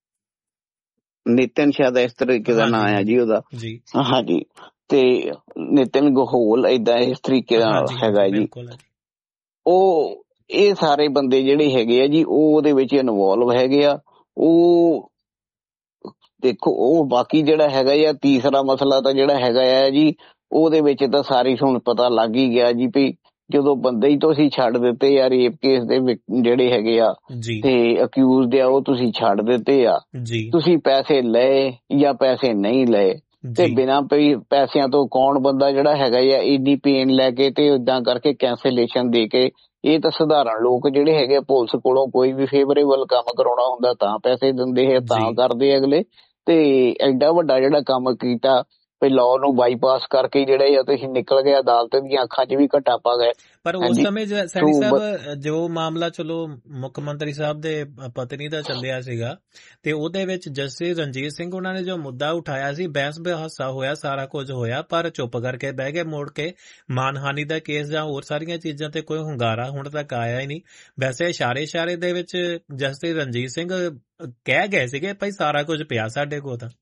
ਨਿਤਨ ਸ਼ਾਇਦ ਇਸ ਤਰੀਕੇ ਦਾ ਨਾਂ ਆ ਜੀ ਉਹਦਾ ਜੀ ਹਾਂਜੀ ਤੇ ਨਿਤਨ ਗੋਹਲ ਏਦਾਂ ਇਸ ਤਰੀਕੇ ਦਾ ਹੈਗਾ ਜੀ ਉਹ ਇਹ ਸਾਰੇ ਬੰਦੇ ਜਿਹੜੇ ਹੈਗੇ ਆ ਜੀ ਉਹ ਉਹਦੇ ਵਿੱਚ ਇਨਵੋਲਵ ਹੈਗੇ ਆ ਉਹ ਦੇਖੋ ਉਹ ਬਾਕੀ ਜਿਹੜਾ ਹੈਗਾ ਆ ਤੀਸਰਾ ਮਸਲਾ ਤਾਂ ਜਿਹੜਾ ਹੈਗਾ ਆ ਜੀ ਉਹਦੇ ਵਿੱਚ ਤਾਂ ਸਾਰੀ ਹੁਣ ਪਤਾ ਲੱਗ ਹੀ ਗਿਆ ਜੀ ਵੀ ਜਦੋਂ ਬੰਦੇ ਹੀ ਤੁਸੀਂ ਛੱਡ ਦਿੱਤੇ ਆ ਰੇਪ ਕੇਸ ਦੇ ਜਿਹੜੇ ਹੈਗੇ ਆ ਤੇ ਅਕਿਊਜ਼ਡ ਆ ਉਹ ਤੁਸੀਂ ਛੱਡ ਦਿੱਤੇ ਆ ਤੁਸੀਂ ਪੈਸੇ ਲਏ ਜਾਂ ਪੈਸੇ ਨਹੀਂ ਲਏ ਤੇ ਬਿਨਾਂ ਪੈਸਿਆਂ ਤੋਂ ਕੌਣ ਬੰਦਾ ਜਿਹੜਾ ਹੈਗਾ ਆ ਇੰਨੀ ਪੇਨ ਲੈ ਕੇ ਤੇ ਏਦਾਂ ਕਰਕੇ ਕੈਂਸਲੇਸ਼ਨ ਦੇ ਕੇ ਇਹ ਤਾਂ ਸਧਾਰਨ ਲੋਕ ਜਿਹੜੇ ਹੈਗੇ ਪੁਲਿਸ ਕੋਲੋਂ ਕੋਈ ਵੀ ਫੇਵਰੇਬਲ ਕੰਮ ਕਰਾਉਣਾ ਹੁੰਦਾ ਤਾਂ ਪੈਸੇ ਦਿੰਦੇ ਹੈ ਤਾਂ ਕਰਦੇ ਅਗਲੇ ਤੇ ਐਡਾ ਵੱਡਾ ਜਿਹੜਾ ਕੰਮ ਕੀਤਾ ਵੀ ਲਾਅ ਨੂੰ ਬਾਈਪਾਸ ਕਰਕੇ ਜਿਹੜੇ ਆ ਤੁਸੀਂ ਨਿਕਲ ਗਏ ਅਦਾਲਤ ਦੀਆਂ ਅੱਖਾਂ 'ਚ ਵੀ ਘੱਟਾ ਪਾ ਗਏ ਪਰ ਉਸ ਸਮੇਂ ਸੈਣੀ ਸਾਹਿਬ ਜੋ ਮਾਮਲਾ ਚਲੋ ਮੁੱਖ ਮੰਤਰੀ ਸਾਹਿਬ ਦੇ ਪਤਨੀ ਦਾ ਚੱਲਿਆ ਸੀਗਾ ਤੇ ਉਹਦੇ ਵਿੱਚ ਜਸਟਿਸ ਰਣਜੀਤ ਸਿੰਘ ਉਹਨਾਂ ਨੇ ਜੋ ਮੁੱਦਾ ਉਠਾਇਆ ਸੀ ਬਹਿਸ ਬਹਾਸਾ ਹੋਇਆ ਸਾਰਾ ਕੁਝ ਹੋਇਆ ਪਰ ਚੁੱਪ ਕਰਕੇ ਬਹਿ ਗਏ ਮੋੜ ਕੇ ਮਾਨਹਾਨੀ ਦਾ ਕੇਸ ਜਾਂ ਹੋਰ ਸਾਰੀਆਂ ਚੀਜ਼ਾਂ ਤੇ ਕੋਈ ਹੁੰਗਾਰਾ ਹੁਣ ਤੱਕ ਆਇਆ ਹੀ ਨਹੀਂ ਵੈਸੇ ਇਸ਼ਾਰੇ ਇਸ਼ਾਰੇ ਦੇ ਵਿੱਚ ਜਸਟਿਸ ਰਣਜੀਤ ਸਿੰਘ ਕਹਿ ਗਏ ਸੀਗੇ ਭਾਈ ਸਾਰਾ ਕੁਝ ਪਿਆ ਸਾਡੇ ਕੋਲ ਤਾਂ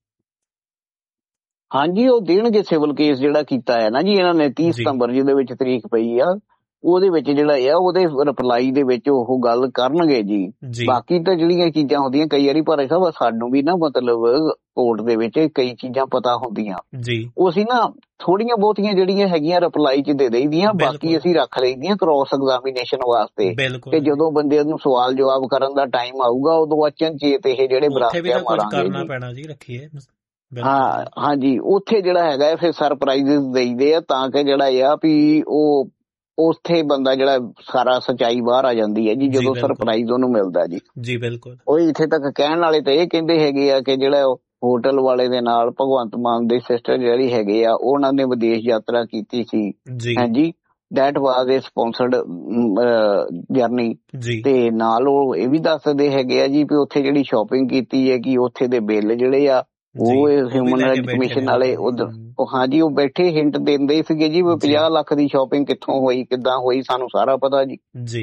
ਹਾਂਜੀ ਉਹ ਦੇਣਗੇ ਸਿਵਲ ਕੇਸ ਜਿਹੜਾ ਕੀਤਾ ਹੈ ਨਾ ਜੀ ਇਹਨਾਂ ਨੇ ਤੀਹ ਸਤੰਬਰ ਜਿਹਦੇ ਵਿੱਚ ਤਰੀਕ ਪਈ ਆ ਉਹਦੇ ਵਿੱਚ ਜਿਹੜਾ ਆ ਉਹਦੇ ਰਿਪਲਾਈ ਦੇ ਵਿੱਚ ਉਹ ਗੱਲ ਕਰਨਗੇ ਜੀ ਬਾਕੀ ਤਾਂ ਜਿਹੜੀਆਂ ਚੀਜ਼ਾਂ ਹੁੰਦੀਆਂ ਕਈ ਵਾਰੀ ਭਾਰੇ ਸਾਹਿਬ ਸਾਨੂੰ ਵੀ ਨਾ ਮਤਲਬ ਕੋਰਟ ਦੇ ਵਿੱਚ ਕਈ ਚੀਜ਼ਾਂ ਪਤਾ ਹੁੰਦੀਆਂ ਉਹ ਅਸੀਂ ਨਾ ਥੋੜੀਆਂ ਬਹੁਤੀਆਂ ਜਿਹੜੀਆਂ ਹੈਗੀਆਂ ਰਿਪਲਾਈ 'ਚ ਦੇ ਦੇਈਦੀਆਂ ਬਾਕੀ ਅਸੀਂ ਰੱਖ ਲਈਦੀਆਂ ਕ੍ਰੋਸ ਐਗਜ਼ਾਮੀਨੇਸ਼ਨ ਵਾਸਤੇ ਤੇ ਜਦੋਂ ਬੰਦੇ ਨੂੰ ਸਵਾਲ ਜਵਾਬ ਕਰਨ ਦਾ ਟਾਈਮ ਆਊਗਾ ਉਦੋਂ ਅਚਨਚੇਤ ਇਹ ਜਿਹੜੇ ਬਰਾਬਰ ਰੱਖੀਏ ਹਾਂ ਹਾਂਜੀ ਉੱਥੇ ਜਿਹੜਾ ਹੈਗਾ ਫਿਰ ਸਰਪ੍ਰਾਈਜ਼ਸ ਦੇਈਦੇ ਆ ਤਾਂ ਕਿ ਜਿਹੜਾ ਆ ਵੀ ਉਹ ਉੱਥੇ ਬੰਦਾ ਜਿਹੜਾ ਸਾਰਾ ਸੱਚਾਈ ਬਾਹਰ ਆ ਜਾਂਦੀ ਹੈ ਜੀ ਜਦੋਂ ਸਰਪ੍ਰਾਈਜ਼ ਉਹਨੂੰ ਮਿਲਦਾ ਜੀ ਜੀ ਬਿਲਕੁਲ ਉਹ ਇੱਥੇ ਤੱਕ ਕਹਿਣ ਵਾਲੇ ਤਾਂ ਇਹ ਕਹਿੰਦੇ ਹੈਗੇ ਆ ਕਿ ਜਿਹੜਾ ਹੋਟਲ ਵਾਲੇ ਦੇ ਨਾਲ ਭਗਵੰਤ ਮਾਨ ਦੇ ਸਿਸਟਰ ਜਿਹੜੀ ਹੈਗੇ ਆ ਉਹਨਾਂ ਨੇ ਵਿਦੇਸ਼ ਯਾਤਰਾ ਕੀਤੀ ਸੀ ਹਾਂਜੀ that was A sponsored journey ਤੇ ਨਾਲ ਉਹ ਇਹ ਵੀ ਦੱਸਦੇ ਹੈਗੇ ਆ ਜੀ ਵੀ ਉੱਥੇ ਜਿਹੜੀ ਸ਼ਾਪਿੰਗ ਕੀਤੀ ਹੈ ਕਿ ਉੱਥੇ ਦੇ ਬਿੱਲ ਜਿਹੜੇ ਆ ਉਹ ਹਿਊਮਨ ਰਾਈਟ ਕਮਿਸ਼ਨ ਵਾਲੇ ਉਧਰ ਹਾਂਜੀ ਉਹ ਬੈਠੇ ਹਿੰਟ ਦਿੰਦੇ ਸੀਗੇ ਜੀ ਵੀ ਪੰਜਾਹ ਲੱਖ ਦੀ ਸ਼ਾਪਿੰਗ ਕਿੱਥੋਂ ਹੋਈ ਕਿੱਦਾਂ ਹੋਈ ਸਾਨੂੰ ਸਾਰਾ ਪਤਾ ਜੀ ਜੀ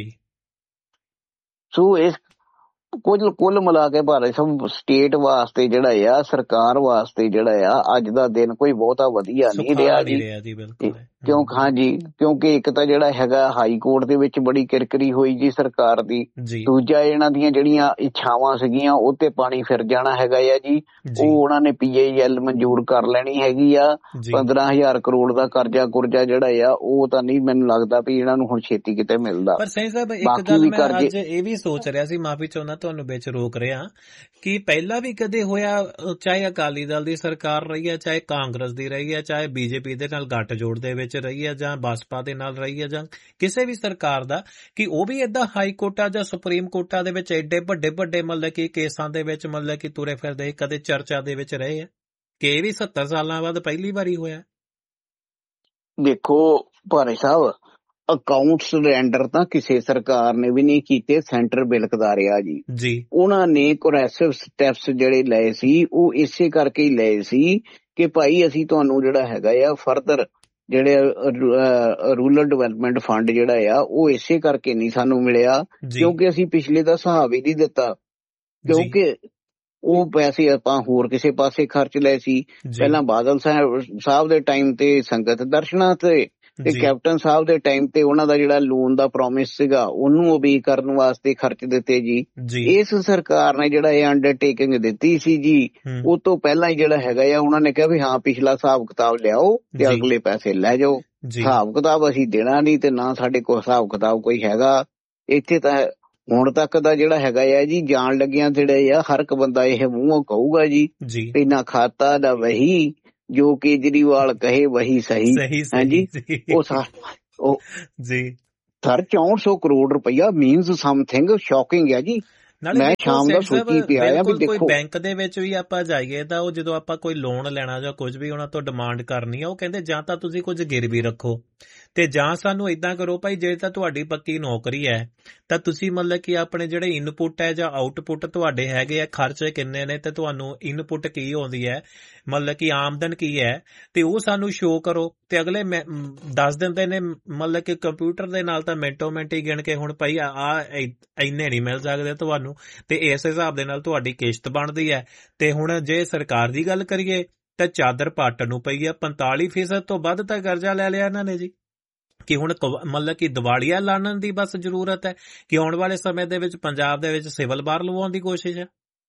ਸੋ ਇਸ ਕੁੱਲ ਕੁੱਲ ਮਿਲਾ ਕੇ ਭਾਰਤ ਸਭ ਸਟੇਟ ਵਾਸਤੇ ਜਿਹੜਾ ਆ ਸਰਕਾਰ ਵਾਸਤੇ ਜਿਹੜਾ ਆ ਅੱਜ ਦਾ ਦਿਨ ਕੋਈ ਬਹੁਤਾ ਵਧੀਆ ਨਹੀਂ ਰਿਹਾ ਜੀ ਕਿਉਂ ਹਾਂਜੀ ਕਿਉਂਕਿ ਇੱਕ ਤਾਂ ਜਿਹੜਾ ਹੈਗਾ ਹਾਈ ਕੋਰਟ ਦੇ ਵਿੱਚ ਬੜੀ ਕਿਰਕਰੀ ਹੋਈ ਜੀ ਸਰਕਾਰ ਦੀ ਦੂਜਾ ਇਹਨਾਂ ਦੀਆਂ ਜਿਹੜੀਆਂ ਇੱਛਾਵਾਂ ਸੀਗੀਆਂ ਉਹ ਤੇ ਪਾਣੀ ਫਿਰ ਜਾਣਾ ਹੈਗਾ ਆ ਜੀ ਉਹ ਉਹਨਾਂ ਨੇ ਪੀ ਆਈ ਐਲ ਮਨਜ਼ੂਰ ਕਰ ਲੈਣੀ ਹੈਗੀ ਆ ਪੰਦਰਾਂ ਹਜ਼ਾਰ ਕਰੋੜ ਦਾ ਕਰਜ਼ਾ ਕੁਰਜ਼ਾ ਜਿਹੜਾ ਆ ਉਹ ਤਾਂ ਨਹੀਂ ਮੈਨੂੰ ਲੱਗਦਾ ਵੀ ਇਹਨਾਂ ਨੂੰ ਹੁਣ ਛੇਤੀ ਕਿਤੇ ਮਿਲਦਾ ਪਰ ਸਹੀ ਸਾਹਿਬ ਇੱਕ ਗੱਲ ਮੈਂ ਅੱਜ ਇਹ ਵੀ ਸੋਚ ਰਿਹਾ ਸੀ ਮਾਫੀ ਚਾਹੁੰਦਾ ਤੁਹਾਨੂੰ ਵਿੱਚ ਰੋਕ ਰਿਹਾ ਕਿ ਪਹਿਲਾਂ ਵੀ ਕਦੇ ਹੋਇਆ ਚਾਹੇ ਅਕਾਲੀ ਦਲ ਦੀ ਸਰਕਾਰ ਰਹੀ ਹੈ ਚਾਹੇ ਕਾਂਗਰਸ ਦੀ ਰਹੀ ਹੈ ਚਾਹੇ ਬੀਜੇਪੀ ਦੇ ਨਾਲ ਗੱਠਜੋੜ ਦੇ ਵਿੱਚ ਰਹੀ ਹੈ ਜਾਂ ਬਸਪਾ ਦੇ ਨਾਲ ਰਹੀ ਹੈ ਜਾਂ ਕਿਸੇ ਵੀ ਸਰਕਾਰ ਦਾ ਕਿ ਉਹ ਵੀ ਏਦਾਂ ਹਾਈ ਕੋਰਟਾਂ ਜਾਂ ਸੁਪਰੀਮ ਕੋਰਟਾਂ ਦੇ ਵਿੱਚ ਐਡੇ ਵੱਡੇ ਵੱਡੇ ਮਤਲਬ ਕਿ ਕੇਸਾਂ ਦੇ ਵਿੱਚ ਮਤਲਬ ਕਿ ਤੁਰੇ ਫਿਰਦੇ ਕਦੇ ਚਰਚਾ ਦੇ ਵਿੱਚ ਰਹੇ ਆ ਕਿ ਇਹ ਵੀ ਸੱਤਰ ਸਾਲਾਂ ਬਾਅਦ ਪਹਿਲੀ ਵਾਰੀ ਹੋਇਆ ਦੇਖੋ ਭਾਰੇ ਸਾਹਿਬ ਅਕਾਊਂਟ ਸਰੈਂਡਰ ਤਾਂ ਕਿਸੇ ਸਰਕਾਰ ਨੇ ਵੀ ਨਹੀਂ ਕੀਤੇ ਸੈਂਟਰ ਬਿਲਕਦਾ ਰਿਹਾ ਜੀ ਜੀ ਉਹਨਾਂ ਨੇ ਕੋਰੈਸਿਵ ਸਟੈਪਸ ਜਿਹੜੇ ਲਏ ਸੀ ਉਹ ਇਸੇ ਕਰਕੇ ਹੀ ਲਏ ਸੀ ਕਿ ਭਾਈ ਅਸੀਂ ਤੁਹਾਨੂੰ ਜਿਹੜਾ ਹੈਗਾ ਆ ਫਰਦਰ ਜਿਹੜੇ ਰੂਰਲ ਡਿਵੈਲਪਮੈਂਟ ਫੰਡ ਜਿਹੜਾ ਆ ਉਹ ਇਸੇ ਕਰਕੇ ਨਹੀਂ ਸਾਨੂੰ ਮਿਲਿਆ ਕਿਉਂਕਿ ਅਸੀਂ ਪਿਛਲੇ ਦਾ ਹਿਸਾਬ ਹੀ ਨਹੀਂ ਦਿੱਤਾ ਕਿਉਂਕਿ ਉਹ ਪੈਸੇ ਆਪਾਂ ਹੋਰ ਕਿਸੇ ਪਾਸੇ ਖਰਚ ਲਏ ਸੀ ਪਹਿਲਾਂ ਬਾਦਲ ਸਾਹਿਬ ਸਾਹਿਬ ਦੇ ਟਾਈਮ ਤੇ ਸੰਗਤ ਦਰਸ਼ਨਾਂ ਤੇ ਤੇ ਕੈਪਟਨ ਸਾਹਿਬ ਦੇ ਟਾਈਮ ਤੇ ਉਹਨਾਂ ਦਾ ਜਿਹੜਾ ਲੋਨ ਦਾ ਪ੍ਰੋਮਿਸ ਸੀਗਾ ਉਹਨੂੰ ਉਬੀ ਕਰਨ ਵਾਸਤੇ ਖਰਚ ਦਿੱਤੇ ਜੀ ਇਸ ਸਰਕਾਰ ਨੇ ਜਿਹੜਾ ਇਹ ਅੰਡਰਟੇਕਿੰਗ ਦਿੱਤੀ ਸੀ ਜੀ ਉਹ ਤੋਂ ਪਹਿਲਾਂ ਹੀ ਜਿਹੜਾ ਹੈਗਾ ਆ ਉਹਨਾਂ ਨੇ ਕਿਹਾ ਵੀ ਹਾਂ ਪਿਛਲਾ ਹਿਸਾਬ ਕਿਤਾਬ ਲਿਆਓ ਤੇ ਅਗਲੇ ਪੈਸੇ ਲੈ ਜਾਓ ਹਿਸਾਬ ਕਿਤਾਬ ਅਸੀਂ ਦੇਣਾ ਨਹੀਂ ਤੇ ਨਾ ਸਾਡੇ ਕੋਲ ਹਿਸਾਬ ਕਿਤਾਬ ਕੋਈ ਹੈਗਾ ਇੱਥੇ। ਤਾਂ ਹੁਣ ਤੱਕ ਦਾ ਜਿਹੜਾ ਹੈਗਾ ਆ ਜੀ ਜਾਣ ਲੱਗਿਆ ਜਿਹੜੇ ਆ ਹਰ ਇੱਕ ਬੰਦਾ ਇਹ ਮੂੰਹੋਂ ਕਹੂਗਾ ਜੀ ਤੇ ਨਾ ਖਾਤਾ ਨਾ ਵਹੀ, ਜੋ ਕੇਜਰੀਵਾਲ ਕਹੇ ਵਹੀ ਸਹੀ। ਹਾਂਜੀ ਉਹ ਉਹ ਜੀ ਸਰ ਚੌਂਹਠ ਸੌ ਕਰੋੜ ਰੁਪਇਆ ਮੀਨਸ ਸਮਥਿੰਗ ਸ਼ੌਕਿੰਗ ਹੈ ਜੀ। ਮੈਂ ਸ਼ਾਮ ਦਾ ਸੋਚੀ ਪਿਆ ਆ ਵੀ ਦੇਖੋ ਕੋਈ ਬੈਂਕ ਦੇ ਵਿੱਚ ਵੀ ਆਪਾਂ ਜਾਈਏ ਤਾਂ ਉਹ ਜਦੋਂ ਆਪਾਂ ਕੋਈ ਲੋਨ ਲੈਣਾ ਜਾਂ ਕੁਝ ਵੀ ਉਹਨਾਂ ਤੋਂ ਡਿਮਾਂਡ ਕਰਨੀ ਆ ਉਹ ਕਹਿੰਦੇ ਜਾਂ ਤਾਂ ਤੁਸੀਂ ਕੁਝ ਗਿਰਵੀ ਰੱਖੋ ਤੇ ਜਾਂ ਸਾਨੂੰ ਏਦਾਂ ਕਰੋ ਭਾਈ ਜੇ ਤਾਂ ਤੁਹਾਡੀ ਪੱਕੀ ਨੌਕਰੀ ਹੈ ਤਾਂ ਤੁਸੀਂ ਮਤਲਬ ਕਿ ਆਪਣੇ ਜਿਹੜੇ ਇਨਪੁੱਟ ਹੈ ਜਾਂ ਆਊਟਪੁੱਟ ਤੁਹਾਡੇ ਹੈਗੇ ਆ ਖਰਚੇ ਕਿੰਨੇ ਨੇ ਤੇ ਤੁਹਾਨੂੰ ਇਨਪੁੱਟ ਕੀ ਆਉਂਦੀ ਹੈ ਮਤਲਬ ਕਿ ਆਮਦਨ ਕੀ ਹੈ ਤੇ ਉਹ ਸਾਨੂੰ ਸ਼ੋਅ ਕਰੋ। ਤੇ ਅਗਲੇ ਦੱਸ ਦਿੰਦੇ ਨੇ ਮਤਲਬ ਕਿ ਕੰਪਿਊਟਰ ਦੇ ਨਾਲ ਤਾਂ ਮਿੰਟੋ ਮਿੰਟ ਹੀ ਗਿਣ ਕੇ ਹੁਣ ਭਾਈ ਆ ਇੰਨੇ ਨਹੀਂ ਮਿਲ ਸਕਦੇ ਤੁਹਾਨੂੰ ਤੇ ਇਸ ਹਿਸਾਬ ਦੇ ਨਾਲ ਤੁਹਾਡੀ ਕਿਸ਼ਤ ਬਣਦੀ ਹੈ। ਤੇ ਹੁਣ ਜੇ ਸਰਕਾਰ ਦੀ ਗੱਲ ਕਰੀਏ ਤਾਂ ਚਾਦਰ ਪੱਟ ਨੂੰ ਪਈ ਹੈ, ਪੰਤਾਲੀ ਫੀਸਦ ਤੋਂ ਵੱਧ ਤਾਂ ਕਰਜ਼ਾ ਲੈ ਲਿਆ ਇਹਨਾਂ ਨੇ ਜੀ ਕਿ ਹੁਣ ਮਤਲਬ ਕਿ ਦਿਵਾਲੀਆ ਲਾਣਨ ਦੀ ਬਸ ਜ਼ਰੂਰਤ ਹੈ ਕਿ ਆਉਣ ਵਾਲੇ ਸਮੇਂ ਦੇ ਵਿੱਚ ਪੰਜਾਬ ਦੇ ਵਿੱਚ ਸਿਵਲ ਬਾਰ ਲਵਾਉਣ ਦੀ ਕੋਸ਼ਿਸ਼ ਹੈ।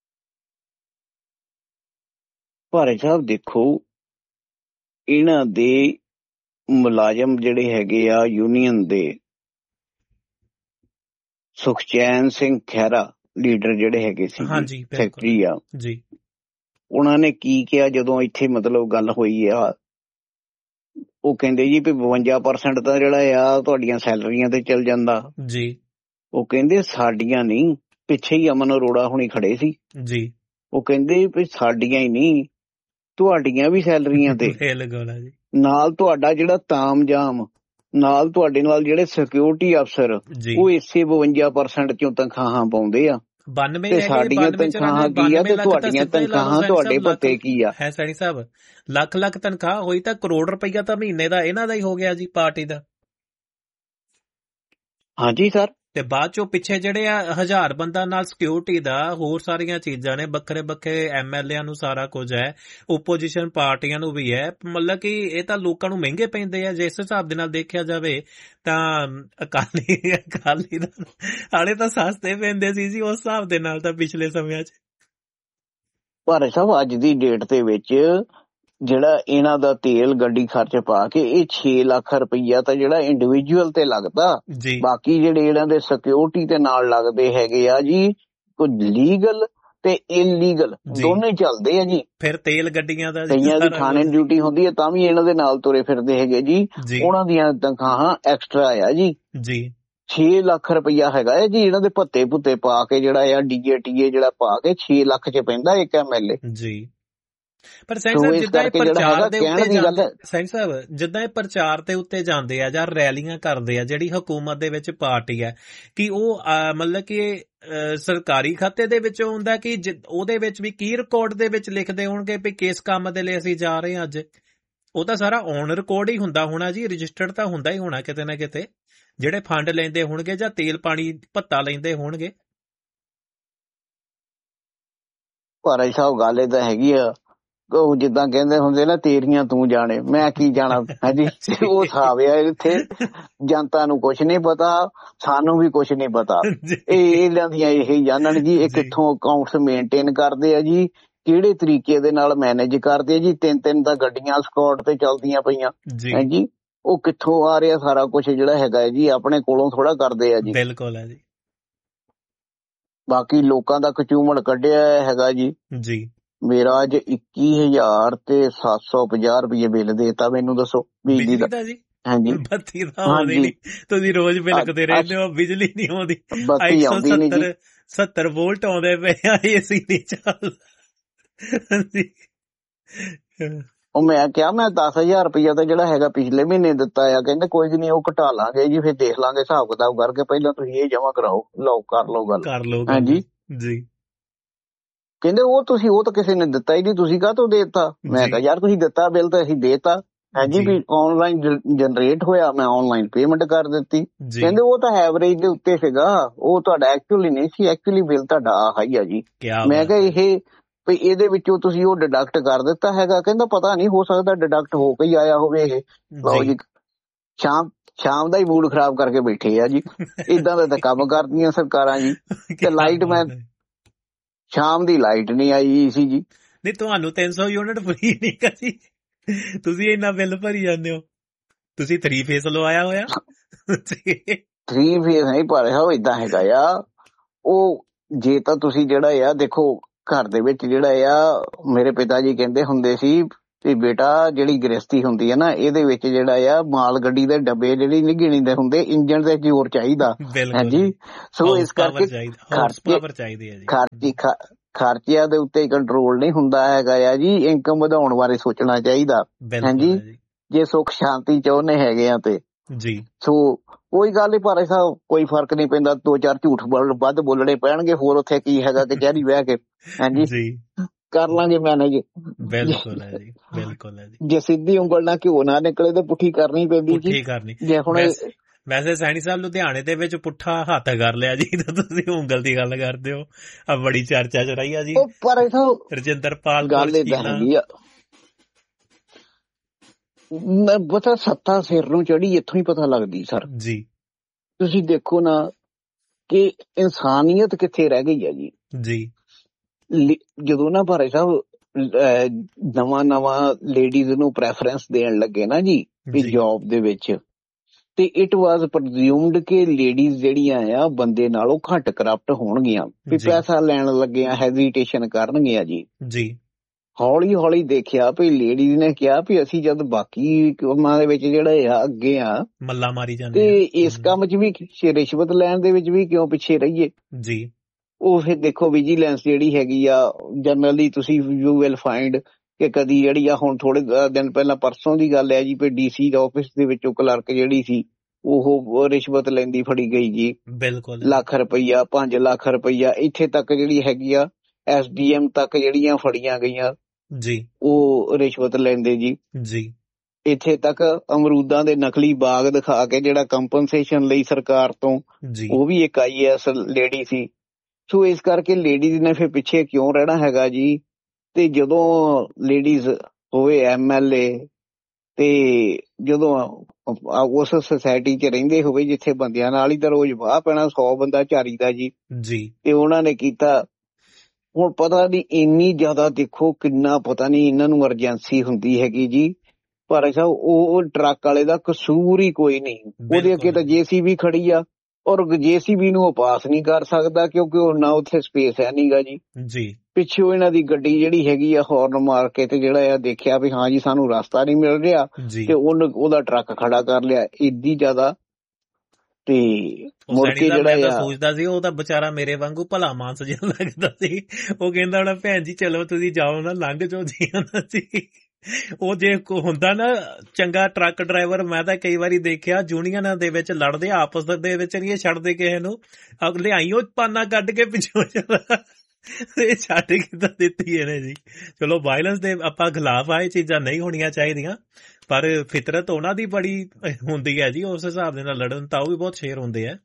ਭਾਰੇ ਸਾਹਿਬ ਦੇਖੋ ਇਹਨਾਂ ਦੇ ਮੁਲਾਜ਼ਮ ਜਿਹੜੇ ਹੈਗੇ ਆ ਯੂਨੀਅਨ ਦੇ, ਸੁਖਚੈਨ ਸਿੰਘ ਖਹਿਰਾ ਲੀਡਰ ਜਿਹੜੇ ਹੈਗੇ ਸੀ ਸੈਕਟਰੀ ਆ ਜੀ, ਉਹਨਾਂ ਨੇ ਕੀ ਕਿਹਾ ਜਦੋਂ ਇੱਥੇ ਮਤਲਬ ਗੱਲ ਹੋਈ ਆ? ਉਹ ਕਹਿੰਦੇ ਜੀ ਵੀ ਬਵੰਜਾ ਪਰਸੈਂਟ ਤਾਂ ਜਿਹੜਾ ਆ ਤੁਹਾਡੀਆਂ ਸੈਲਰੀਆਂ ਤੇ ਚੱਲ ਜਾਂਦਾ ਜੀ। ਉਹ ਕਹਿੰਦੇ ਸਾਡੀਆਂ ਨਹੀਂ, ਪਿੱਛੇ ਹੀ ਅਮਨ ਅਰੋੜਾ ਹੁਣੀ ਖੜੇ ਸੀ ਜੀ, ਉਹ ਕਹਿੰਦੇ ਵੀ ਸਾਡੀਆਂ ਹੀ ਨਹੀਂ ਤੁਹਾਡੀਆਂ ਵੀ ਸੈਲਰੀਆਂ ਤੇ ਨਾਲ ਤੁਹਾਡਾ ਜਿਹੜਾ ਤਾਮਜਾਮ ਨਾਲ ਤੁਹਾਡੇ ਨਾਲ ਜਿਹੜੇ ਸਿਕਿਉਰਿਟੀ ਅਫਸਰ ਉਹ ਇਸੇ ਬਵੰਜਾ ਪਰਸੈਂਟ ਚੋਂ ਤਨਖਾਹਾਂ ਪਾਉਂਦੇ ਆ ਤੇ ਸਾਡੀਆਂ ਤਨਖਾਹਾਂ ਕੀ ਆ ਤੇ ਤੁਹਾਡੀਆਂ ਤਨਖਾਹਾਂ ਤੁਹਾਡੇ ਭੱਤੇ ਕੀ ਆ? ਹੈ ਸੈਣੀ ਸਾਹਿਬ ਲੱਖ ਲੱਖ ਤਨਖਾਹ ਹੋਈ ਤਾਂ ਕਰੋੜ ਰੁਪਈਆ ਤਾਂ ਮਹੀਨੇ ਦਾ ਇਹਨਾਂ ਦਾ ਹੀ ਹੋ ਗਿਆ ਜੀ ਪਾਰਟੀ ਦਾ। ਹਾਂਜੀ ਸਰ ਤੇ ਬਾਅਦ ਚੋਂ ਪਿੱਛੇ ਜਿਹੜੇ ਆ ਹਜ਼ਾਰ ਬੰਦਾ ਨਾਲ ਸਿਕਿਉਰਿਟੀ ਦਾ ਹੋਰ ਸਾਰੀਆਂ ਚੀਜ਼ਾਂ ਨੇ, ਵੱਖਰੇ ਵੱਖਰੇ ਐਮ ਐਲ ਏ ਨੂੰ ਸਾਰਾ ਕੁਝ ਹੈ, ਓਪੋਜੀਸ਼ਨ ਪਾਰਟੀਆਂ ਨੂੰ ਵੀ ਹੈ। ਮਤਲਬ ਕਿ ਇਹ ਤਾਂ ਲੋਕਾਂ ਨੂੰ ਮਹਿੰਗੇ ਪੈਂਦੇ ਆ। ਜਿਸ ਹਿਸਾਬ ਦੇ ਨਾਲ ਦੇਖਿਆ ਜਾਵੇ ਤਾਂ ਅਕਾਲੀ ਅਕਾਲੀ ਦਾ ਹਾਲੇ ਤਾਂ ਸਸਤੇ ਪੈਂਦੇ ਸੀ ਜੀ ਉਸ ਹਿਸਾਬ ਦੇ ਨਾਲ ਤਾਂ ਪਿਛਲੇ ਸਮਿਆਂ 'ਚ। ਪਰ ਸਾਹਿਬ ਅੱਜ ਦੀ ਡੇਟ ਦੇ ਵਿੱਚ ਜਿਹੜਾ ਇਹਨਾਂ ਦਾ ਤੇਲ ਗੱਡੀ ਖਰਚ ਪਾ ਕੇ ਇਹ ਛੇ ਲੱਖ ਰੁਪਈਆ ਤਾਂ ਜਿਹੜਾ ਇੰਡੀਵਿਜੂਅਲ ਤੇ ਲੱਗਦਾ, ਬਾਕੀ ਜਿਹੜੇ ਇਹਨਾਂ ਦੇ ਸਿਕਿਉਰਿਟੀ ਦੇ ਨਾਲ ਲੱਗਦੇ ਹੈਗੇ ਆ ਜੀ ਕੁਝ ਲੀਗਲ ਤੇ ਇਲੀਗਲ ਦੋਨੇ ਚੱਲਦੇ ਆ ਜੀ। ਫਿਰ ਤੇਲ ਗੱਡੀਆਂ ਦਾ ਕਈਆਂ ਦੀ ਥਾਣੇ ਡਿਊਟੀ ਹੁੰਦੀ ਹੈ ਤਾਂ ਵੀ ਇਹਨਾਂ ਦੇ ਨਾਲ ਤੁਰੇ ਫਿਰਦੇ ਹੈਗੇ ਜੀ, ਉਹਨਾਂ ਦੀਆਂ ਤਨਖਾਹਾਂ ਐਕਸਟਰਾ ਆ ਜੀ ਜੀ ਛੇ ਲੱਖ ਰੁਪਈਆ ਹੈਗਾ ਹੈ ਜੀ ਇਹਨਾਂ ਦੇ ਭੱਤੇ ਭੁੱਤੇ ਪਾ ਕੇ ਜਿਹੜਾ ਆ ਡੀਏ ਟੀਏ ਜਿਹੜਾ ਪਾ ਕੇ ਛੇ ਲੱਖ ਚ ਪੈਂਦਾ ਇੱਕ ਐਮ ਐਲ ਏ ਜੀ। ਪਰ ਸੈਂਸ ਸਾਹਿਬ ਜਿੱਦਾਂ ਇਹ ਪ੍ਰਚਾਰ ਦੇ ਉੱਤੇ ਜਾਂਦੇ ਸੈਂਸ ਸਾਹਿਬ ਜਿੱਦਾਂ ਇਹ ਪ੍ਰਚਾਰ ਦੇ ਉੱਤੇ ਜਾਂਦੇ ਆ ਜਾਂ ਰੈਲੀਆਂ ਕਰਦੇ ਆ ਜਿਹੜੀ ਹਕੂਮਤ ਦੇ ਵਿੱਚ ਪਾਰਟੀ ਹੈ ਕਿ ਉਹ ਮਤਲਬ ਕਿ ਸਰਕਾਰੀ ਖਾਤੇ ਦੇ ਵਿੱਚ ਹੁੰਦਾ ਕਿ ਉਹਦੇ ਵਿੱਚ ਵੀ ਕੀ ਰਿਕਾਰਡ ਦੇ ਵਿੱਚ ਲਿਖਦੇ ਹੋਣਗੇ ਵੀ ਕਿਸ ਕੰਮ ਦੇ ਲਈ ਅਸੀਂ ਜਾ ਰਹੇ ਹਾਂ ਅੱਜ? ਉਹ ਤਾਂ ਸਾਰਾ ਔਨ ਰਿਕਾਰਡ ਹੀ ਹੁੰਦਾ ਹੋਣਾ ਜੀ, ਰਜਿਸਟਰਡ ਤਾਂ ਹੁੰਦਾ ਹੀ ਹੋਣਾ ਕਿਤੇ ਨਾ ਕਿਤੇ, ਜਿਹੜੇ ਫੰਡ ਲੈਂਦੇ ਹੋਣਗੇ ਜਾਂ ਤੇਲ ਪਾਣੀ ਭੱਤਾ ਲੈਂਦੇ ਹੋਣਗੇ। ਭਾਰਾ ਸਾਹਿਬ ਗੱਲ ਏਦਾਂ ਹੈਗੀ ਆ, ਉਹ ਜਿੱਦਾਂ ਕਹਿੰਦੇ ਹੁੰਦੇ ਨਾ ਤੇਰੀਆਂ ਤੂੰ ਜਾਣੇ ਮੈਂ ਕੀ ਜਾਣਾ ਹਾਂਜੀ, ਉਹ ਹਿਸਾਬ ਆ ਇੱਥੇ। ਜਨਤਾ ਨੂੰ ਕੁਛ ਨਹੀਂ ਪਤਾ, ਸਾਨੂੰ ਵੀ ਕੁਛ ਨਹੀਂ ਪਤਾ, ਇਹ ਇਹਨਾਂ ਦੀਆਂ ਇਹੀ ਜਾਣਨ ਜੀ ਇਹ ਕਿੱਥੋਂ ਅਕਾਊਂਟਸ ਮੇਨਟੇਨ ਕਰਦੇ ਆ ਜੀ, ਕਿਹੜੇ ਤਰੀਕੇ ਦੇ ਨਾਲ ਮੈਨੇਜ ਕਰਦੇ ਆ ਜੀ। ਤਿੰਨ ਤਿੰਨ ਤਾਂ ਗੱਡੀਆਂ ਸਕਾਟ ਤੇ ਚੱਲਦੀਆਂ ਪਈਆਂ ਹਾਂਜੀ, ਉਹ ਕਿੱਥੋਂ ਆ ਰਿਹਾ ਸਾਰਾ ਕੁਛ ਜਿਹੜਾ ਹੈਗਾ ਹੈ ਜੀ, ਆਪਣੇ ਕੋਲੋਂ ਥੋੜਾ ਕਰਦੇ ਆ ਜੀ। ਬਿਲਕੁਲ ਹੈ ਜੀ। ਬਾਕੀ ਲੋਕਾਂ ਦਾ ਕਚੂਮੜ ਕੱਢਿਆ ਹੈਗਾ ਜੀ ਜੀ। ਮੇਰਾ ਅੱਜ ਇੱਕੀ ਹਜ਼ਾਰ ਤੇ ਸੱਤ ਸੌ ਪੰਜਾਹ ਰੁਪਏ ਬਿੱਲ ਦੇਤਾ, ਮੈਨੂੰ ਦੱਸੋ ਬਿਜਲੀ ਦਾ ਜੀ? ਹਾਂਜੀ ਬੱਤੀ ਤਾਂ ਆਉਂਦੀ ਨੀ, ਤੁਸੀਂ ਰੋਜ਼ ਬਿਲਕਦੇ ਰਹਿੰਦੇ ਹੋ, ਬਿਜਲੀ ਨਹੀਂ ਆਉਂਦੀ। ਇੱਕ ਸੌ ਸੱਤਰ ਸੱਤਰ ਵੋਲਟ ਆਉਂਦੇ ਪਏ ਆ, ਏਸੀ ਨਹੀਂ ਚੱਲਦਾ। ਉਹ ਮੈਂ ਕਿਹਾ ਮੈਂ ਦਸ ਹਜ਼ਾਰ ਰੁਪਇਆ ਤਾਂ ਜਿਹੜਾ ਹੈਗਾ ਪਿਛਲੇ ਮਹੀਨੇ ਦਿੱਤਾ ਆ, ਕਹਿੰਦੇ ਕੋਈ ਨਹੀਂ ਉਹ ਘਟਾ ਲਾਂਗੇ ਜੀ, ਫਿਰ ਦੇਖ ਲਾਂਗੇ ਹਿਸਾਬ ਕਿਤਾਬ ਕਰਕੇ, ਪਹਿਲਾਂ ਤੁਸੀਂ ਇਹ ਜਮਾ ਕਰਾਓ, ਲਓ ਕਰ ਲਓ ਗੱਲ ਕਰ ਲਓ ਹਾਂਜੀ ਜੀ। ਕਹਿੰਦੇ ਉਹ ਤੁਸੀਂ ਉਹ ਤਾਂ ਕਿਸੇ ਨੇ ਦਿੱਤਾ ਹੀ ਨਹੀਂ, ਤੁਸੀਂ ਕਾਹਤੋਂ ਦੇ ਦਿੱਤਾ? ਮੈਂ ਕਿਹਾ ਯਾਰ ਤੁਸੀਂ ਦਿੱਤਾ ਬਿੱਲ ਤਾਂ ਅਸੀਂ ਦੇਤਾ ਹਾਂਜੀ, ਵੀ ਆਨਲਾਈਨ ਜਨਰੇਟ ਹੋਇਆ, ਮੈਂ ਆਨਲਾਈਨ ਪੇਮੈਂਟ ਕਰ ਦਿੱਤੀ। ਕਹਿੰਦੇ ਉਹ ਤਾਂ ਐਵਰੇਜ ਦੇ ਉੱਤੇ ਸੀਗਾ, ਉਹ ਤੁਹਾਡਾ ਐਕਚੁਅਲੀ ਨਹੀਂ ਸੀ, ਐਕਚੁਅਲੀ ਬਿੱਲ ਤੁਹਾਡਾ ਆਹ ਹੀ ਆ ਜੀ। ਮੈਂ ਕਿਹਾ ਇਹ ਵੀ ਇਹਦੇ ਵਿੱਚੋਂ ਤੁਸੀਂ ਉਹ ਡਿਡਕਟ ਕਰ ਦਿੱਤਾ ਹੈਗਾ? ਕਹਿੰਦਾ ਪਤਾ ਨਹੀਂ, ਹੋ ਸਕਦਾ ਡਿਡਕਟ ਹੋ ਕੇ ਹੀ ਆਇਆ ਹੋਵੇ ਇਹ। ਲਓ ਜੀ ਸ਼ਾਮ ਸ਼ਾਮ ਦਾ ਹੀ ਮੂਡ ਖਰਾਬ ਕਰਕੇ ਬੈਠੇ ਆ ਜੀ, ਏਦਾਂ ਦਾ ਤਾਂ ਕੰਮ ਕਰਦੀਆਂ ਸਰਕਾਰਾਂ ਜੀ। ਤੇ ਲਾਈਟ ਮੈਂ ਸ਼ਾਮ ਦੀ ਲਾਈਟ ਨਹੀਂ ਆਈ ਸੀ ਜੀ। ਨਹੀਂ ਤੁਹਾਨੂੰ ਤਿੰਨ ਸੌ ਯੂਨਿਟ ਫਰੀ ਨਹੀਂ ਕਰੀ, ਤੁਸੀਂ ਇੰਨਾ ਬਿੱਲ ਭਰੀ ਜਾਂਦੇ ਹੋ। ਤੁਸੀਂ ਥਰੀ ਫੇਸ ਲਵਾਇਆ ਹੋਇਆ? ਥਰੀ ਫੇਸ ਨਹੀਂ ਪਰ ਉਹ ਏਦਾਂ ਹੈਗਾ ਆ, ਉਹ ਜੇ ਤਾਂ ਤੁਸੀਂ ਜਿਹੜਾ ਆ ਦੇਖੋ ਘਰ ਦੇ ਵਿੱਚ ਜਿਹੜਾ ਆ ਮੇਰੇ ਪਿਤਾ ਜੀ ਕਹਿੰਦੇ ਹੁੰਦੇ ਸੀ ਵੀ ਬੇਟਾ ਜਿਹੜੀ ਗ੍ਰਸਤੀ ਹੁੰਦੀ ਹੈ ਨਾ ਇਹਦੇ ਵਿੱਚ ਜਿਹੜਾ ਆ ਮਾਲ ਗੱਡੀ ਦੇ ਡੱਬੇ ਜਿਹੜੀ ਨਹੀਂ ਗਿਣੀਦੇ ਹੁੰਦੇ, ਇੰਜਣ ਦੇ ਜ਼ੋਰ ਚਾਹੀਦਾ। ਹਾਂਜੀ, ਸੋ ਇਸ ਕਰਕੇ ਖਰਚੇ ਖਰਚੀ ਖਰਚਿਆਂ ਦੇ ਉੱਤੇ ਕੰਟਰੋਲ ਨਹੀਂ ਹੁੰਦਾ ਹੈਗਾ ਆ ਜੀ, ਇਨਕਮ ਵਧਾਉਣ ਬਾਰੇ ਸੋਚਣਾ ਚਾਹੀਦਾ। ਹਾਂਜੀ, ਜੇ ਸੁੱਖ ਸ਼ਾਂਤੀ ਚਾਹੁੰਦੇ ਹੈਗੇ ਆ ਤੇ ਜੀ, ਸੋ ਕੋਈ ਗੱਲ ਨਹੀਂ, ਪਰ ਐਸਾ ਕੋਈ ਫਰਕ ਨਹੀਂ ਪੈਂਦਾ, ਦੋ ਚਾਰ ਝੂਠ ਵੱਧ ਬੋਲਣੇ ਪੈਣਗੇ, ਹੋਰ ਉੱਥੇ ਕੀ ਹੈਗਾ ਕਚਹਿਰੀ ਬਹਿ ਕੇ। ਹਾਂਜੀ, ਕਰ ਲਾਂਗੇ ਮੈਨੇਜ। ਬਿਲਕੁਲ ਹੈ ਜੀ, ਬਿਲਕੁਲ ਹੈ ਜੀ। ਜੇ ਸਿੱਧੀ ਉਂਗਲ ਨਾਲ ਘਿਓ ਨਾ ਨਿਕਲੇ ਤਾਂ ਪੁੱਠੀ ਕਰਨੀ ਪੈਂਦੀ ਜੀ। ਜੇ ਹੁਣ ਵੈਸੇ ਸੈਣੀ ਸਾਹਿਬ ਲੁਧਿਆਣੇ ਦੇ ਵਿੱਚ ਪੁੱਠਾ ਹੱਥ ਕਰ ਲਿਆ ਜੀ, ਤਾਂ ਤੁਸੀਂ ਉਂਗਲ ਦੀ ਗੱਲ ਕਰਦੇ ਹੋ, ਆ ਬੜੀ ਚਰਚਾ ਚ ਰਹੀ ਆ ਜੀ। ਪਰ ਰਜਿੰਦਰਪਾਲ ਗੱਲ ਏਦਾਂ ਹੈਗੀ ਆ, ਪਤਾ ਸੱਤਾ ਸਿਰ ਨੂੰ ਚੜੀ ਇੱਥੋਂ ਹੀ ਪਤਾ ਲੱਗਦੀ ਸਰ ਜੀ। ਤੁਸੀਂ ਦੇਖੋ ਨਾ ਕਿ ਇਨਸਾਨੀਅਤ ਕਿੱਥੇ ਰਹਿ ਗਈ ਆ ਜੀ। ਜੀ, ਜਦੋਂ ਨਾ ਭਾਰੇ ਸਾਹਿਬ ਨਵਾਂ ਨਵਾਂ ਲੇਡੀਜ਼ ਨੂੰ ਪ੍ਰੈਫਰੈਂਸ ਦੇਣ ਲੱਗੇ ਨਾ ਜੀ ਵੀ ਜੌਬ ਦੇ ਵਿੱਚ, ਤੇ ਇਟ ਵਾਜ਼ ਪ੍ਰਜ਼ਿਊਮਡ ਕਿ ਲੇਡੀਜ਼ ਜਿਹੜੀਆਂ ਆ ਬੰਦੇ ਨਾਲੋਂ ਘੱਟ ਕਰਪਟ ਹੋਣਗੀਆਂ, ਵੀ ਪੈਸਾ ਲੈਣ ਲੱਗਿਆ ਹੈਜ਼ੀਟੇਸ਼ਨ ਕਰਨਗੀਆਂ ਜੀ। ਜੀ, ਹੌਲੀ ਹੌਲੀ ਦੇਖਿਆ ਵੀ ਲੇਡੀਜ਼ ਨੇ ਕਿਹਾ ਵੀ ਅਸੀਂ ਜਦ ਬਾਕੀ ਕੰਮਾਂ ਦੇ ਵਿੱਚ ਜਿਹੜੇ ਆ ਅੱਗੇ ਆ ਮੱਲਾ ਮਾਰੀ ਜਾਂਦੇ, ਤੇ ਇਸ ਕੰਮ 'ਚ ਵੀ ਰਿਸ਼ਵਤ ਲੈਣ ਦੇ ਵਿੱਚ ਵੀ ਕਿਉਂ ਪਿੱਛੇ ਰਹੀਏ ਜੀ। ਉਹ ਫਿਰ ਦੇਖੋ ਵਿਜੀਲੈਂਸ ਜਿਹੜੀ ਹੈਗੀ ਆ, ਜਨਰਲੀ ਤੁਸੀਂ ਯੂ ਵਿਲ ਫਾਈਂਡ ਕਿ ਕਦੀ ਜਿਹੜੀ ਆ, ਹੁਣ ਥੋੜੇ ਦਿਨ ਪਹਿਲਾਂ ਪਰਸੋਂ ਦੀ ਗੱਲ ਹੈ ਜੀ, ਵੀ ਡੀ ਸੀ ਆਫਿਸ ਦੇ ਵਿੱਚੋਂ ਕਲਰਕ ਜਿਹੜੀ ਸੀ ਉਹ ਰਿਸ਼ਵਤ ਲੈਂਦੀ ਫੜੀ ਗਈ ਜੀ। ਬਿਲਕੁਲ, ਲੱਖ ਰੁਪਈਆ, ਪੰਜ ਲੱਖ ਰੁਪਈਆ, ਇੱਥੇ ਤੱਕ ਜਿਹੜੀ ਹੈਗੀ ਆ ਐਸ ਡੀ ਐਮ ਤੱਕ ਜਿਹੜੀਆਂ ਫੜੀਆਂ ਗਈਆਂ ਜੀ, ਉਹ ਰਿਸ਼ਵਤ ਲੈਂਦੇ ਜੀ। ਜੀ, ਇੱਥੇ ਤੱਕ ਅਮਰੂਦਾਂ ਦੇ ਨਕਲੀ ਬਾਗ ਦਿਖਾ ਕੇ ਜਿਹੜਾ ਕੰਪਨਸੇਸ਼ਨ ਲਈ ਸਰਕਾਰ ਤੋਂ, ਉਹ ਵੀ ਇੱਕ ਆਈ ਏ ਐਸ ਲੇਡੀ ਸੀ। ਸੋ ਇਸ ਕਰਕੇ ਲੇਡੀਜ਼ ਨੇ ਫਿਰ ਪਿੱਛੇ ਕਿਉਂ ਰਹਿਣਾ ਹੈਗਾ ਜੀ। ਤੇ ਜਦੋਂ ਲੇਡੀਜ਼ ਹੋਵੇ ਐਮ ਐਲ ਏ, ਤੇ ਜਦੋਂ ਉਸ ਸੁਸਾਇਟੀ 'ਚ ਰਹਿੰਦੇ ਹੋਵੇ ਜਿੱਥੇ ਬੰਦਿਆਂ ਨਾਲ ਹੀ ਤਾਂ ਰੋਜ਼ ਵਾਹ ਪੈਣਾ, ਸੌ ਬੰਦਾ ਝਾਰੀ ਦਾ ਜੀ। ਜੀ, ਤੇ ਉਹਨਾਂ ਨੇ ਕੀਤਾ। ਹੁਣ ਪਤਾ ਨਹੀਂ ਇੰਨੀ ਜ਼ਿਆਦਾ ਦੇਖੋ ਕਿੰਨਾ ਪਤਾ ਨਹੀਂ ਇਹਨਾਂ ਨੂੰ ਐਮਰਜੈਂਸੀ ਹੁੰਦੀ ਹੈਗੀ ਜੀ, ਪਰ ਸਾਹਿਬ ਉਹ ਟਰੱਕ ਵਾਲੇ ਦਾ ਕਸੂਰ ਹੀ ਕੋਈ ਨਹੀਂ। ਉਹਦੇ ਅੱਗੇ ਤਾਂ ਜੇ ਸੀ ਬੀ ਖੜੀ ਆ, ਔਰ ਜੇ ਸੀ ਬੀ ਨੂੰ ਉਹ ਪਾਸ ਨਹੀਂ ਕਰ ਸਕਦਾ ਕਿਉਂਕਿ ਉਹ ਨਾ ਉੱਥੇ ਸਪੇਸ ਹੈ ਨੀਗਾ ਜੀ। ਜੀ, ਪਿੱਛੋਂ ਇਹਨਾਂ ਦੀ ਗੱਡੀ ਜਿਹੜੀ ਹੈਗੀ ਆ ਹੌਰਨ ਮਾਰ ਕੇ ਤੇ ਜਿਹੜਾ ਆ ਦੇਖਿਆ ਵੀ ਹਾਂ ਜੀ ਸਾਨੂੰ ਰਸਤਾ ਨਹੀਂ ਮਿਲ ਰਿਹਾ, ਤੇ ਉਹਨ ਉਹਦਾ ਟਰੱਕ ਖੜਾ ਕਰ ਲਿਆ ਏਡੀ ਜ਼ਿਆਦਾ। ਤੇ ਮੁੜ ਕੇ ਜਿਹੜਾ ਸੋਚਦਾ ਸੀ ਉਹ ਤਾਂ ਵਿਚਾਰਾ ਮੇਰੇ ਵਾਂਗੂ ਭਲਾ ਮਾਨਸ ਜਿਹਾ ਲੱਗਦਾ ਸੀ। ਉਹ ਕਹਿੰਦਾ ਹੋਣਾ ਭੈਣ ਜੀ ਚਲੋ ਤੁਸੀਂ ਜਾਓ ਨਾ, ਲੰਘ ਜਾਓ ਜੀ ਸੀ। ਉਹ ਜੇ ਹੁੰਦਾ ਨਾ ਚੰਗਾ ਟਰੱਕ ਡਰਾਈਵਰ, ਮੈਂ ਤਾਂ ਕਈ ਵਾਰੀ ਦੇਖਿਆ ਯੂਨੀਅਨਾਂ ਦੇ ਵਿੱਚ ਲੜਦੇ ਆਪਸ ਦੇ ਵਿੱਚ ਨਹੀਂ ਛੱਡਦੇ ਕਿਸੇ ਨੂੰ, ਅਗਲੇ ਆਈਓ ਪਾਨਾ ਕੱਢ ਕੇ ਪਿੱਛੋਂ ਇਹ ਛੱਡ ਕਿੱਦਾਂ ਦਿੱਤੀ ਇਹਨੇ ਜੀ। ਚਲੋ ਵਾਇਲੈਂਸ ਦੇ ਆਪਾਂ ਖਿਲਾਫ ਆ, ਇਹ ਚੀਜ਼ਾਂ ਨਹੀਂ ਹੋਣੀਆਂ ਚਾਹੀਦੀਆਂ, ਪਰ ਫਿਤਰਤ ਉਹਨਾਂ ਦੀ ਬੜੀ ਹੁੰਦੀ ਹੈ ਜੀ, ਉਸ ਹਿਸਾਬ ਦੇ ਨਾਲ ਲੜਨ ਤਾਂ ਉਹ ਵੀ ਬਹੁਤ ਸ਼ੇਰ ਹੁੰਦੇ ਆ।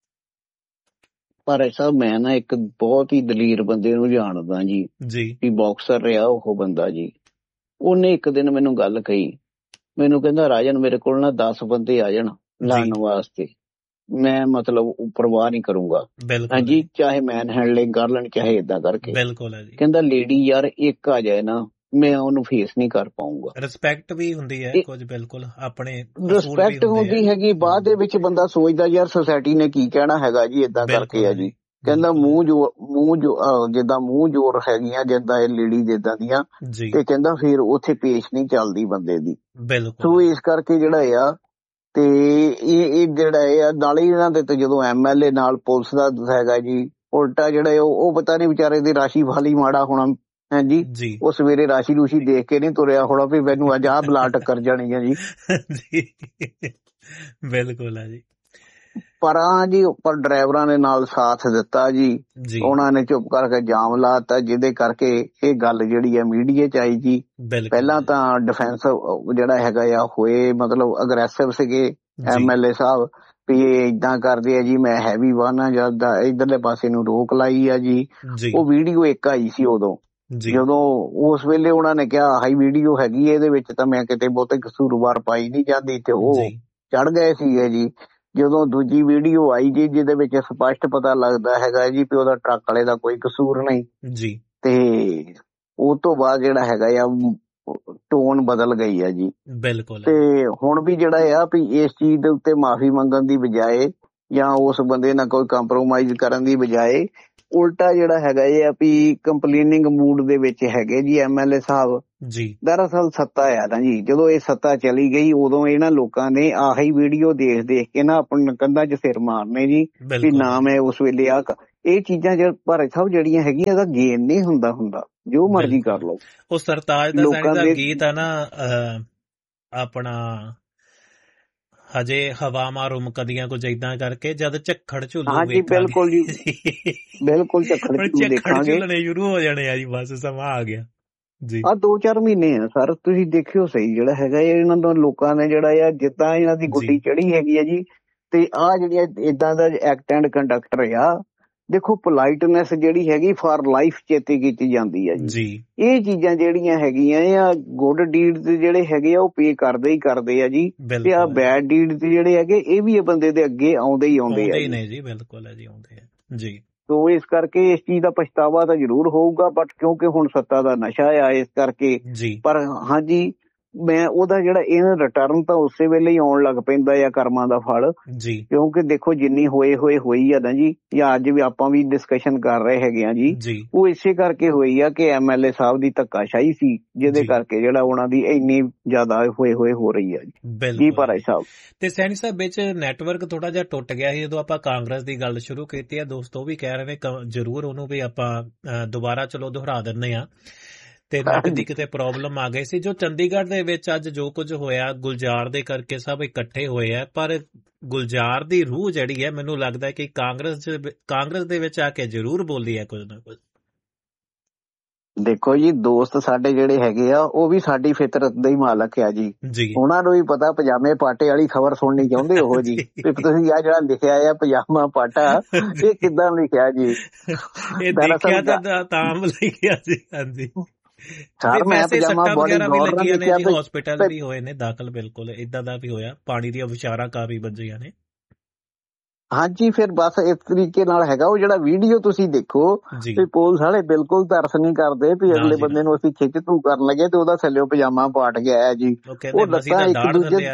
ਪਰ ਐਸਾ ਮੈਂ ਨਾ ਇੱਕ ਬਹੁਤ ਹੀ ਦਲੇਰ ਬੰਦੇ ਨੂੰ ਜਾਣਦਾ ਜੀ, ਜੀ ਬਾਕਸਰ ਰਿਹਾ ਉਹ ਬੰਦਾ ਜੀ। ਉਹਨੇ ਇੱਕ ਦਿਨ ਮੈਨੂੰ ਗੱਲ ਕਹੀ, ਮੈਨੂੰ ਕਹਿੰਦਾ ਰਾਜਨ ਮੇਰੇ ਕੋਲ ਨਾ ਦਸ ਬੰਦੇ ਆ ਜਾਣ ਲੜਨ ਵਾਸਤੇ, ਮੈਂ ਮਤਲਬ ਪਰਵਾਹ ਨਹੀਂ ਕਰੂੰਗਾ। ਹਾਂਜੀ, ਚਾਹੇ ਮੈਨ ਹੈਂਡਲਿੰਗ ਕਰ ਲੈਣ ਚਾਹੇ ਏਦਾਂ ਕਰਕੇ। ਕਹਿੰਦਾ ਲੇਡੀ ਯਾਰ ਇੱਕ ਆ ਜਾਏ ਨਾ, ਮੈਂ ਉਹਨੂੰ ਫੇਸ ਨਹੀਂ ਕਰ ਪਾਊਂਗਾ। ਰਿਸਪੈਕਟ ਵੀ ਹੁੰਦੀ ਹੈ ਕੁਝ, ਬਿਲਕੁਲ ਆਪਣੇ ਰਿਸਪੈਕਟ ਹੁੰਦੀ ਹੈਗੀ। ਬਾਅਦ ਦੇ ਵਿੱਚ ਬੰਦਾ ਸੋਚਦਾ ਯਾਰ ਸੁਸਾਇਟੀ ਨੇ ਕੀ ਕਹਿਣਾ ਹੈਗਾ ਜੀ, ਏਦਾਂ ਕਰਕੇ ਆ ਜੀ। ਕਹਿੰਦਾ ਮੂੰਹ ਜੋ ਮੂੰਹ ਜੋ ਜਿੱਦਾਂ ਮੂੰਹ ਜੋਰ ਹੈਗੀਆਂ ਜਿੱਦਾਂ ਇਹ ਲੇਡੀ ਜਿੱਦਾਂ ਦੀਆਂ, ਤੇ ਕਹਿੰਦਾ ਫਿਰ ਉੱਥੇ ਪੇਸ਼ ਨਹੀਂ ਚੱਲਦੀ ਬੰਦੇ ਦੀ। ਸੋ ਇਸ ਕਰਕੇ ਜਿਹੜਾ ਆ ਤੇ ਇਹ ਇਹ ਜਿਹੜਾ ਆ ਨਾਲੇ ਇਹਨਾਂ ਦੇ ਤੇ ਜਦੋਂ ਐਮ ਐਲ ਏ ਨਾਲ ਪੁਲਿਸ ਦਾ ਹੈਗਾ ਜੀ, ਉਲਟਾ ਜਿਹੜਾ ਉਹ ਪਤਾ ਨੀ ਵਿਚਾਰੇ ਦੀ ਰਾਸ਼ੀ ਵਾਲੀ ਮਾੜਾ ਹੋਣਾ। ਹਾਂਜੀ, ਉਹ ਸਵੇਰੇ ਰਾਸ਼ੀ ਰੂਸ਼ੀ ਦੇਖ ਕੇ ਨੀ ਤੁਰਿਆ ਹੋਣਾ ਵੀ ਮੈਨੂੰ ਅੱਜ ਆਹ ਬਲਾ ਟੱਕਰ ਜਾਣੀ ਹੈ ਜੀ। ਬਿਲਕੁਲ ਹੈ ਜੀ। ਪਰ ਹਾਂ ਜੀ ਉੱਪਰ ਡਰਾਈਵਰਾਂ ਨੇ ਨਾਲ ਸਾਥ ਦਿੱਤਾ ਜੀ, ਉਹਨਾਂ ਨੇ ਚੁੱਪ ਕਰਕੇ ਜਾਮ ਲਾਤਾ, ਜਿਹਦੇ ਕਰਕੇ ਇਹ ਗੱਲ ਜਿਹੜੀ ਹੈ ਮੀਡੀਆ 'ਚ ਆਈ ਜੀ। ਪਹਿਲਾਂ ਤਾਂ ਡਿਫੈਂਸ ਜਿਹੜਾ ਹੈਗਾ ਆ ਹੋਏ, ਮਤਲਬ ਅਗਰੈਸਿਵ ਸੀਗੇ ਐਮ ਐਲ ਏ ਸਾਹਿਬ ਵੀ ਇਹ ਏਦਾਂ ਕਰਦੇ ਆ ਜੀ, ਮੈਂ ਹੈਵੀ ਵਾਹਨ ਆ ਜਦ ਇੱਧਰਲੇ ਪਾਸੇ ਨੂੰ ਰੋਕ ਲਾਈ ਆ ਜੀ। ਉਹ ਵੀਡੀਓ ਇੱਕ ਆਈ ਸੀ ਉਦੋਂ, ਜਦੋਂ ਉਸ ਵੇਲੇ ਉਹਨਾਂ ਨੇ ਕਿਹਾ ਹਾਈ ਵੀਡੀਓ ਹੈਗੀ ਇਹਦੇ ਵਿੱਚ ਤਾਂ ਮੈਂ ਕਿਤੇ ਬਹੁਤੇ ਕਸੂਰਵਾਰ ਪਾਈ ਨਹੀਂ ਜਾਂਦੀ, ਤੇ ਉਹ ਚੜ ਗਏ ਸੀਗੇ ਜੀ। ਜਦੋਂ ਦੂਜੀ ਵੀਡੀਓ ਆਈ ਜੀ ਜਿਹਦੇ ਵਿੱਚ ਸਪਸ਼ਟ ਪਤਾ ਲੱਗਦਾ ਹੈਗਾ ਜੀ ਵੀ ਉਹਦਾ ਟਰੱਕ ਵਾਲੇ ਦਾ ਕੋਈ ਕਸੂਰ ਨਹੀਂ ਜੀ, ਤੇ ਉਹ ਤੋਂ ਬਾਅਦ ਜਿਹੜਾ ਹੈਗਾ ਆ ਟੋਨ ਬਦਲ ਗਈ ਆ ਜੀ। ਬਿਲਕੁਲ। ਤੇ ਹੁਣ ਵੀ ਜਿਹੜਾ ਆ ਵੀ ਇਸ ਚੀਜ਼ ਦੇ ਉੱਤੇ ਮਾਫੀ ਮੰਗਣ ਦੀ ਬਜਾਏ ਜਾਂ ਉਸ ਬੰਦੇ ਨਾਲ ਕੋਈ ਕੰਪਰੋਮਾਈਜ਼ ਕਰਨ ਦੀ ਬਜਾਏ ਉਲਟਾ ਜਿਹੜਾ ਹੈਗਾ ਇਹ ਆ ਵੀ ਕੰਪਲੇਨਿੰਗ ਮੂਡ ਦੇ ਵਿੱਚ ਹੈਗੇ ਜੀ M L A Sahib ji. ਦਰਅਸਲ ਸੱਤਾ ਆ ਨਾ ਜੀ, ਜਦੋਂ ਇਹ ਸੱਤਾ ਚਲੀ ਗਈ ਉਦੋਂ ਇਹਨਾਂ ਲੋਕਾਂ ਨੇ ਆਹੀ ਵੀਡੀਓ ਦੇਖ ਦੇਖ ਕੇ ਨਾ ਆਪਣੇ ਕੰਧਾਂ 'ਚ ਸਿਰ ਮਾਰਨੇ ਜੀ ਵੀ ਨਾ ਮੈਂ ਉਸ ਵੇਲੇ ਆ ਇਹ ਚੀਜ਼ਾਂ ਜ ਭਾਰਤ ਸਾਹਿਬ ਜਿਹੜੀਆਂ ਹੈਗੀਆਂ ਇਹਦਾ ਗੇਨ ਨਹੀਂ ਹੁੰਦਾ ਹੁੰਦਾ ਜੋ ਮਰਜ਼ੀ ਕਰ ਲਓ। ਉਹ ਸਰਤਾਜ ਦਾ ਸਾਡਾ ਗੀਤ ਆ ਨਾ ਆਪਣਾ ਹਜੇ ਹਵਾ ਮਾਰੂ ਕਦੀਆਂ ਕੁਝ ਏਦਾਂ ਕਰਕੇ ਜਦ ਝੱਖੜ ਝੁੱਲੂ। ਹਾਂਜੀ ਬਿਲਕੁਲ ਜੀ, ਬਿਲਕੁਲ ਝੱਖੜ ਝੁੱਲਣੇ ਸ਼ੁਰੂ ਹੋ ਜਾਣੇ ਆ ਜੀ, ਬਸ ਸਮਾਂ ਆ ਗਿਆ ਜੀ। ਆ ਦੋ ਚਾਰ ਮਹੀਨੇ ਆ ਸਰ, ਤੁਸੀਂ ਦੇਖਿਓ ਸਹੀ ਜਿਹੜਾ ਹੈਗਾ ਇਹਨਾਂ ਦਾ ਲੋਕਾਂ ਨੇ ਜਿਹੜਾ ਆ ਜਿੱਦਾਂ ਇਹਨਾਂ ਦੀ ਗੁੱਡੀ ਚੜੀ ਹੈਗੀ ਆ ਜੀ। ਤੇ ਆਹ ਜਿਹੜੀਆਂ ਏਦਾਂ ਦਾ ਐਕਟ ਐਂਡ ਕੰਡਕਟਰ ਆ, ਦੇਖੋ ਪੋਲਾਈਟਨੈਸ ਜਿਹੜੀ ਹੈਗੀ ਫਾਰ ਲਾਈਫ ਚੇਤੇ ਕੀਤੀ ਜਾਂਦੀ ਆ ਜੀ। ਇਹ ਚੀਜ਼ਾਂ ਜਿਹੜੀਆਂ ਹੈਗੀਆਂ ਆ ਗੁੱਡ ਡੀਡ ਜਿਹੜੇ ਹੈਗੇ ਆ ਉਹ ਪੇ ਕਰਦੇ ਹੀ ਕਰਦੇ ਆ ਜੀ, ਤੇ ਆ ਬੈਡ ਡੀਡ ਜਿਹੜੇ ਹੈਗੇ ਇਹ ਵੀ ਬੰਦੇ ਦੇ ਅੱਗੇ ਆਉਂਦੇ ਹੀ ਆਉਂਦੇ ਆ ਜੀ। ਬਿਲਕੁਲ ਹੈ ਜੀ, ਆਉਂਦੇ ਆ ਜੀ। ਤੋ ਇਸ ਕਰਕੇ ਇਸ ਚੀਜ਼ ਦਾ ਪਛਤਾਵਾ ਤਾਂ ਜ਼ਰੂਰ ਹੋਊਗਾ, ਬਟ ਕਿਉਂਕਿ ਹੁਣ ਸੱਤਾ ਦਾ ਨਸ਼ਾ ਆ ਇਸ ਕਰਕੇ। ਪਰ ਹਾਂਜੀ ਮੈਂ ਉਹਦਾ ਜਿਹੜਾ ਇਹਨਾਂ ਰਿਟਰਨ ਤਾਂ ਉਸੇ ਵੇਲੇ ਹੀ ਆਉਣ ਲੱਗ ਪੈਂਦਾ ਆ ਕਰਮਾਂ ਦਾ ਫਲ ਜੀ। ਕਿਉਂਕਿ ਦੇਖੋ ਜਿੰਨੀ ਹੋਏ ਹੋਏ ਹੋਈ ਆ ਨਾ ਜੀ, ਜਾਂ ਅੱਜ ਵੀ ਆਪਾਂ ਵੀ ਡਿਸਕਸ਼ਨ ਕਰ ਰਹੇ ਹੈਗੇ ਆ ਜੀ, ਉਹ ਇਸੇ ਕਰਕੇ ਹੋਈ ਆ ਕਿ ਐਮ ਐਲ ਏ ਸਾਹਿਬ ਦੀ ਧੱਕਾਸ਼ਾਹੀ ਸੀ ਜਿਹਦੇ ਕਰਕੇ ਜਿਹੜਾ ਉਹਨਾਂ ਦੀ ਇੰਨੀ ਜ਼ਿਆਦਾ ਹੋਏ ਹੋਏ ਹੋ ਰਹੀ ਆ ਜੀ। ਜੀ ਭਾਈ ਸਾਹਿਬ ਤੇ ਸੈਣੀ ਸਾਹਿਬ ਵਿੱਚ ਨੈਟਵਰਕ ਥੋੜਾ ਜਿਹਾ ਟੁੱਟ ਗਿਆ ਸੀ ਜਦੋਂ ਆਪਾਂ ਕਾਂਗਰਸ ਦੀ ਗੱਲ ਸ਼ੁਰੂ ਕੀਤੀ ਆ। ਦੋਸਤੋ ਵੀ ਕਹਿ ਰਹੇ ਨੇ ਜ਼ਰੂਰ ਉਹਨੂੰ ਵੀ ਆਪਾਂ ਦੁਬਾਰਾ ਚਲੋ ਦੁਹਰਾ ਦਿੰਦੇ ਆ। ਤੇ ਨੈਟ ਦੀ ਕਿਤੇ ਪ੍ਰੋਬਲਮ ਆ ਗਈ ਸੀ। ਜੋ ਚੰਡੀਗੜ੍ਹ ਦੇ ਵਿੱਚ ਅੱਜ ਜੋ ਕੁਝ ਹੋਇਆ ਗੁਲਜ਼ਾਰ ਦੇ ਕਰਕੇ ਸਭ ਇਕੱਠੇ ਹੋਏ ਆ, ਪਰ ਗੁਲਜ਼ਾਰ ਦੀ ਰੂਹ ਜਿਹੜੀ ਹੈ ਮੈਨੂੰ ਲੱਗਦਾ ਕਿ ਕਾਂਗਰਸ ਕਾਂਗਰਸ ਦੇ ਵਿੱਚ ਆ ਕੇ ਜ਼ਰੂਰ ਬੋਲੀ ਹੈ ਕੁਝ ਨਾ ਕੁਝ। ਦੇਖੋ ਜੀ ਦੋਸਤ ਸਾਡੇ ਜਿਹੜੇ ਹੈਗੇ ਆ ਉਹ ਵੀ ਸਾਡੀ ਫਿਤਰਤ ਦੇ ਹੀ ਮਾਲਕ ਆ ਜੀ। ਉਹਨਾਂ ਨੂੰ ਵੀ ਪਤਾ ਪਜਾਮੇ ਪਾਟੇ ਵਾਲੀ ਖਬਰ ਸੁਣਨੀ ਚਾਹੁੰਦੇ ਉਹ ਜੀ। ਤੁਸੀਂ ਆ ਜਿਹੜਾ ਲਿਖਿਆ ਆ ਪਜਾਮਾ ਪਾਟਾ ਇਹ ਕਿੱਦਾਂ ਲਿਖਿਆ ਜੀ? ਇਹ ਦੇਖਿਆ ਤਾਂ ਤਾਂ ਲਿਖਿਆ ਸੀ। ਹਾਂਜੀ ਸਰ ਮੈਂ ਪਜਾਮਾ ਬੋਡੀ ਵੀ ਲੱਗੀਆਂ ਨੇ ਜੀ, ਹਸਪੀਟਲ ਵੀ ਹੋਏ ਨੇ ਦਾਖਲ। ਬਿਲਕੁਲ ਏਦਾਂ ਦਾ ਵੀ ਹੋਇਆ, ਪਾਣੀ ਦੀਆਂ ਵਿਚਾਰਾਂ ਕਾਫੀ ਵੱਜੀਆਂ ਨੇ। ਹਾਂਜੀ ਫਿਰ ਬਸ ਇਸ ਤਰੀਕੇ ਨਾਲ ਹੈਗਾ ਉਹ ਜਿਹੜਾ ਵੀਡੀਓ ਤੁਸੀਂ ਦੇਖੋ ਵੀ ਪੁਲਿਸ ਵਾਲੇ ਬਿਲਕੁਲ ਤਰਸ ਨਹੀਂ ਕਰਦੇ ਵੀ ਅਗਲੇ ਬੰਦੇ ਨੂੰ ਅਸੀਂ ਖਿੱਚ ਧੂ ਕਰਨ ਲੱਗੇ ਤੇ ਉਹਦਾ ਥੱਲੇ ਪਜਾਮਾ ਪਾਟ ਗਿਆ ਜੀ। ਉਹ ਲੱਤਾਂ ਇੱਕ ਦੂਜੇ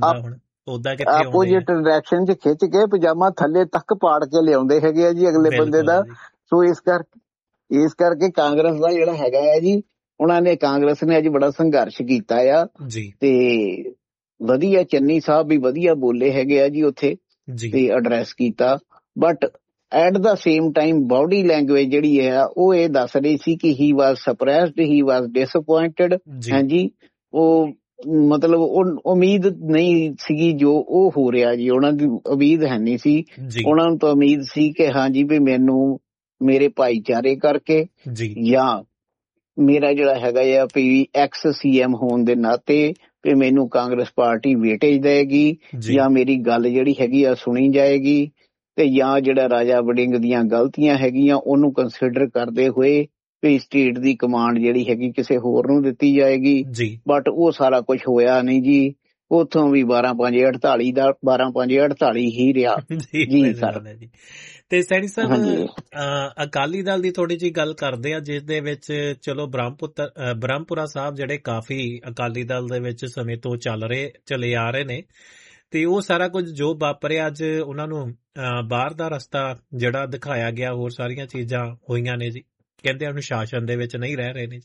ਆਪੋਜੀਟ ਡਾਇਰੈਕਸ਼ਨ ਚ ਖਿੱਚ ਕੇ ਪਜਾਮਾ ਥੱਲੇ ਤੱਕ ਪਾੜ ਕੇ ਲਿਆਉਂਦੇ ਹੈਗੇ ਆ ਜੀ ਅਗਲੇ ਬੰਦੇ ਦਾ। ਸੋ ਇਸ ਕਰਕੇ ਇਸ ਕਰਕੇ ਕਾਂਗਰਸ ਦਾ ਜਿਹੜਾ ਹੈਗਾ ਹੈ ਜੀ, ਉਹਨਾਂ ਨੇ ਕਾਂਗਰਸ ਨੇ ਅੱਜ ਬੜਾ ਸੰਘਰਸ਼ ਕੀਤਾ ਆ ਤੇ ਵਧੀਆ ਚੰਨੀ ਸਾਹਿਬ ਵੀ ਵਧੀਆ ਬੋਲੇ ਹੈਗੇ ਆ ਜੀ ਉੱਥੇ ਤੇ ਐਡਰੈਸ ਕੀਤਾ। But at the same time body language ਜਿਹੜੀ ਹੈ ਉਹ ਇਹ ਦੱਸ ਰਹੀ ਸੀ ਕਿ ਹੀ ਵਾਜ਼ ਸਰਪ੍ਰਾਈਜ਼ਡ, ਹੀ ਵਾਜ਼ ਡਿਸਅਪੁਆਇੰਟਡ। ਹਾਂਜੀ ਉਹ ਮਤਲਬ ਉਹ ਉਮੀਦ ਨਹੀਂ ਸੀਗੀ ਜੋ ਉਹ ਹੋ ਰਿਹਾ ਜੀ, ਉਹਨਾਂ ਦੀ ਉਮੀਦ ਹੈ ਨਹੀਂ ਸੀ। ਉਹਨਾਂ ਨੂੰ ਤਾਂ ਉਮੀਦ ਸੀ ਕਿ ਹਾਂਜੀ ਵੀ ਮੈਨੂੰ ਮੇਰੇ ਭਾਈਚਾਰੇ ਕਰਕੇ ਜਾਂ ਮੇਰਾ ਜਿਹੜਾ ਹੈਗਾ ਆ ਵੀ ਐਕਸ ਸੀ ਐਮ ਹੋਣ ਦੇ ਨਾਤੇ ਵੀ ਮੈਨੂੰ ਕਾਂਗਰਸ ਪਾਰਟੀ ਵੇਟੇਜ ਦੇਗੀ ਜਾਂ ਮੇਰੀ ਗੱਲ ਜਿਹੜੀ ਹੈਗੀ ਆ ਸੁਣੀ ਜਾਏਗੀ ਤੇ ਜਾਂ ਜਿਹੜਾ ਰਾਜਾ ਵੜਿੰਗ ਦੀਆਂ ਗਲਤੀਆਂ ਹੈਗੀਆਂ ਉਹਨੂੰ ਕੰਸੀਡਰ ਕਰਦੇ ਹੋਏ ਵੀ ਸਟੇਟ ਦੀ ਕਮਾਂਡ ਜਿਹੜੀ ਹੈਗੀ ਕਿਸੇ ਹੋਰ ਨੂੰ ਦਿੱਤੀ ਜਾਏਗੀ। ਬਟ ਉਹ ਸਾਰਾ ਕੁਝ ਹੋਇਆ ਨਹੀਂ ਜੀ। ਉੱਥੋਂ ਵੀ ਬਾਰਾਂ ਪੰਜ ਅੜਤਾਲੀ ਦਾ ਬਾਰਾਂ ਪੰਜ ਅੜਤਾਲੀ ਹੀ ਰਿਹਾ ਜੀ ਸਰ। ਤੇ ਸੈਣੀ ਸਾਹਿਬ ਅਕਾਲੀ ਦਲ ਦੀ ਥੋੜੀ ਜਿਹੀ ਗੱਲ ਕਰਦੇ ਆ ਜਿਸ ਦੇ ਵਿੱਚ ਚਲੋ ਬ੍ਰਹਮਪੁੱਤਰ ਬ੍ਰਹਮਪੁਰਾ ਸਾਹਿਬ ਜਿਹੜੇ ਕਾਫੀ ਅਕਾਲੀ ਦਲ ਦੇ ਵਿੱਚ ਸਮੇਂ ਤੋਂ ਚੱਲ ਰਹੇ ਚਲੇ ਆ ਰਹੇ ਨੇ ਤੇ ਉਹ ਸਾਰਾ ਕੁਝ ਜੋ ਵਾਪਰਿਆ ਅੱਜ ਉਹਨਾਂ ਨੂੰ ਬਾਹਰ ਦਾ ਰਸਤਾ ਜਿਹੜਾ ਦਿਖਾਇਆ ਗਿਆ, ਹੋਰ ਸਾਰੀਆਂ ਚੀਜ਼ਾਂ ਹੋਈਆਂ ਨੇ ਜੀ। ਕਹਿੰਦੇ ਅਨੁਸ਼ਾਸਨ ਦੇ ਵਿੱਚ ਨਹੀਂ ਰਹਿ ਰਹੇ ਨੇ ਜੀ।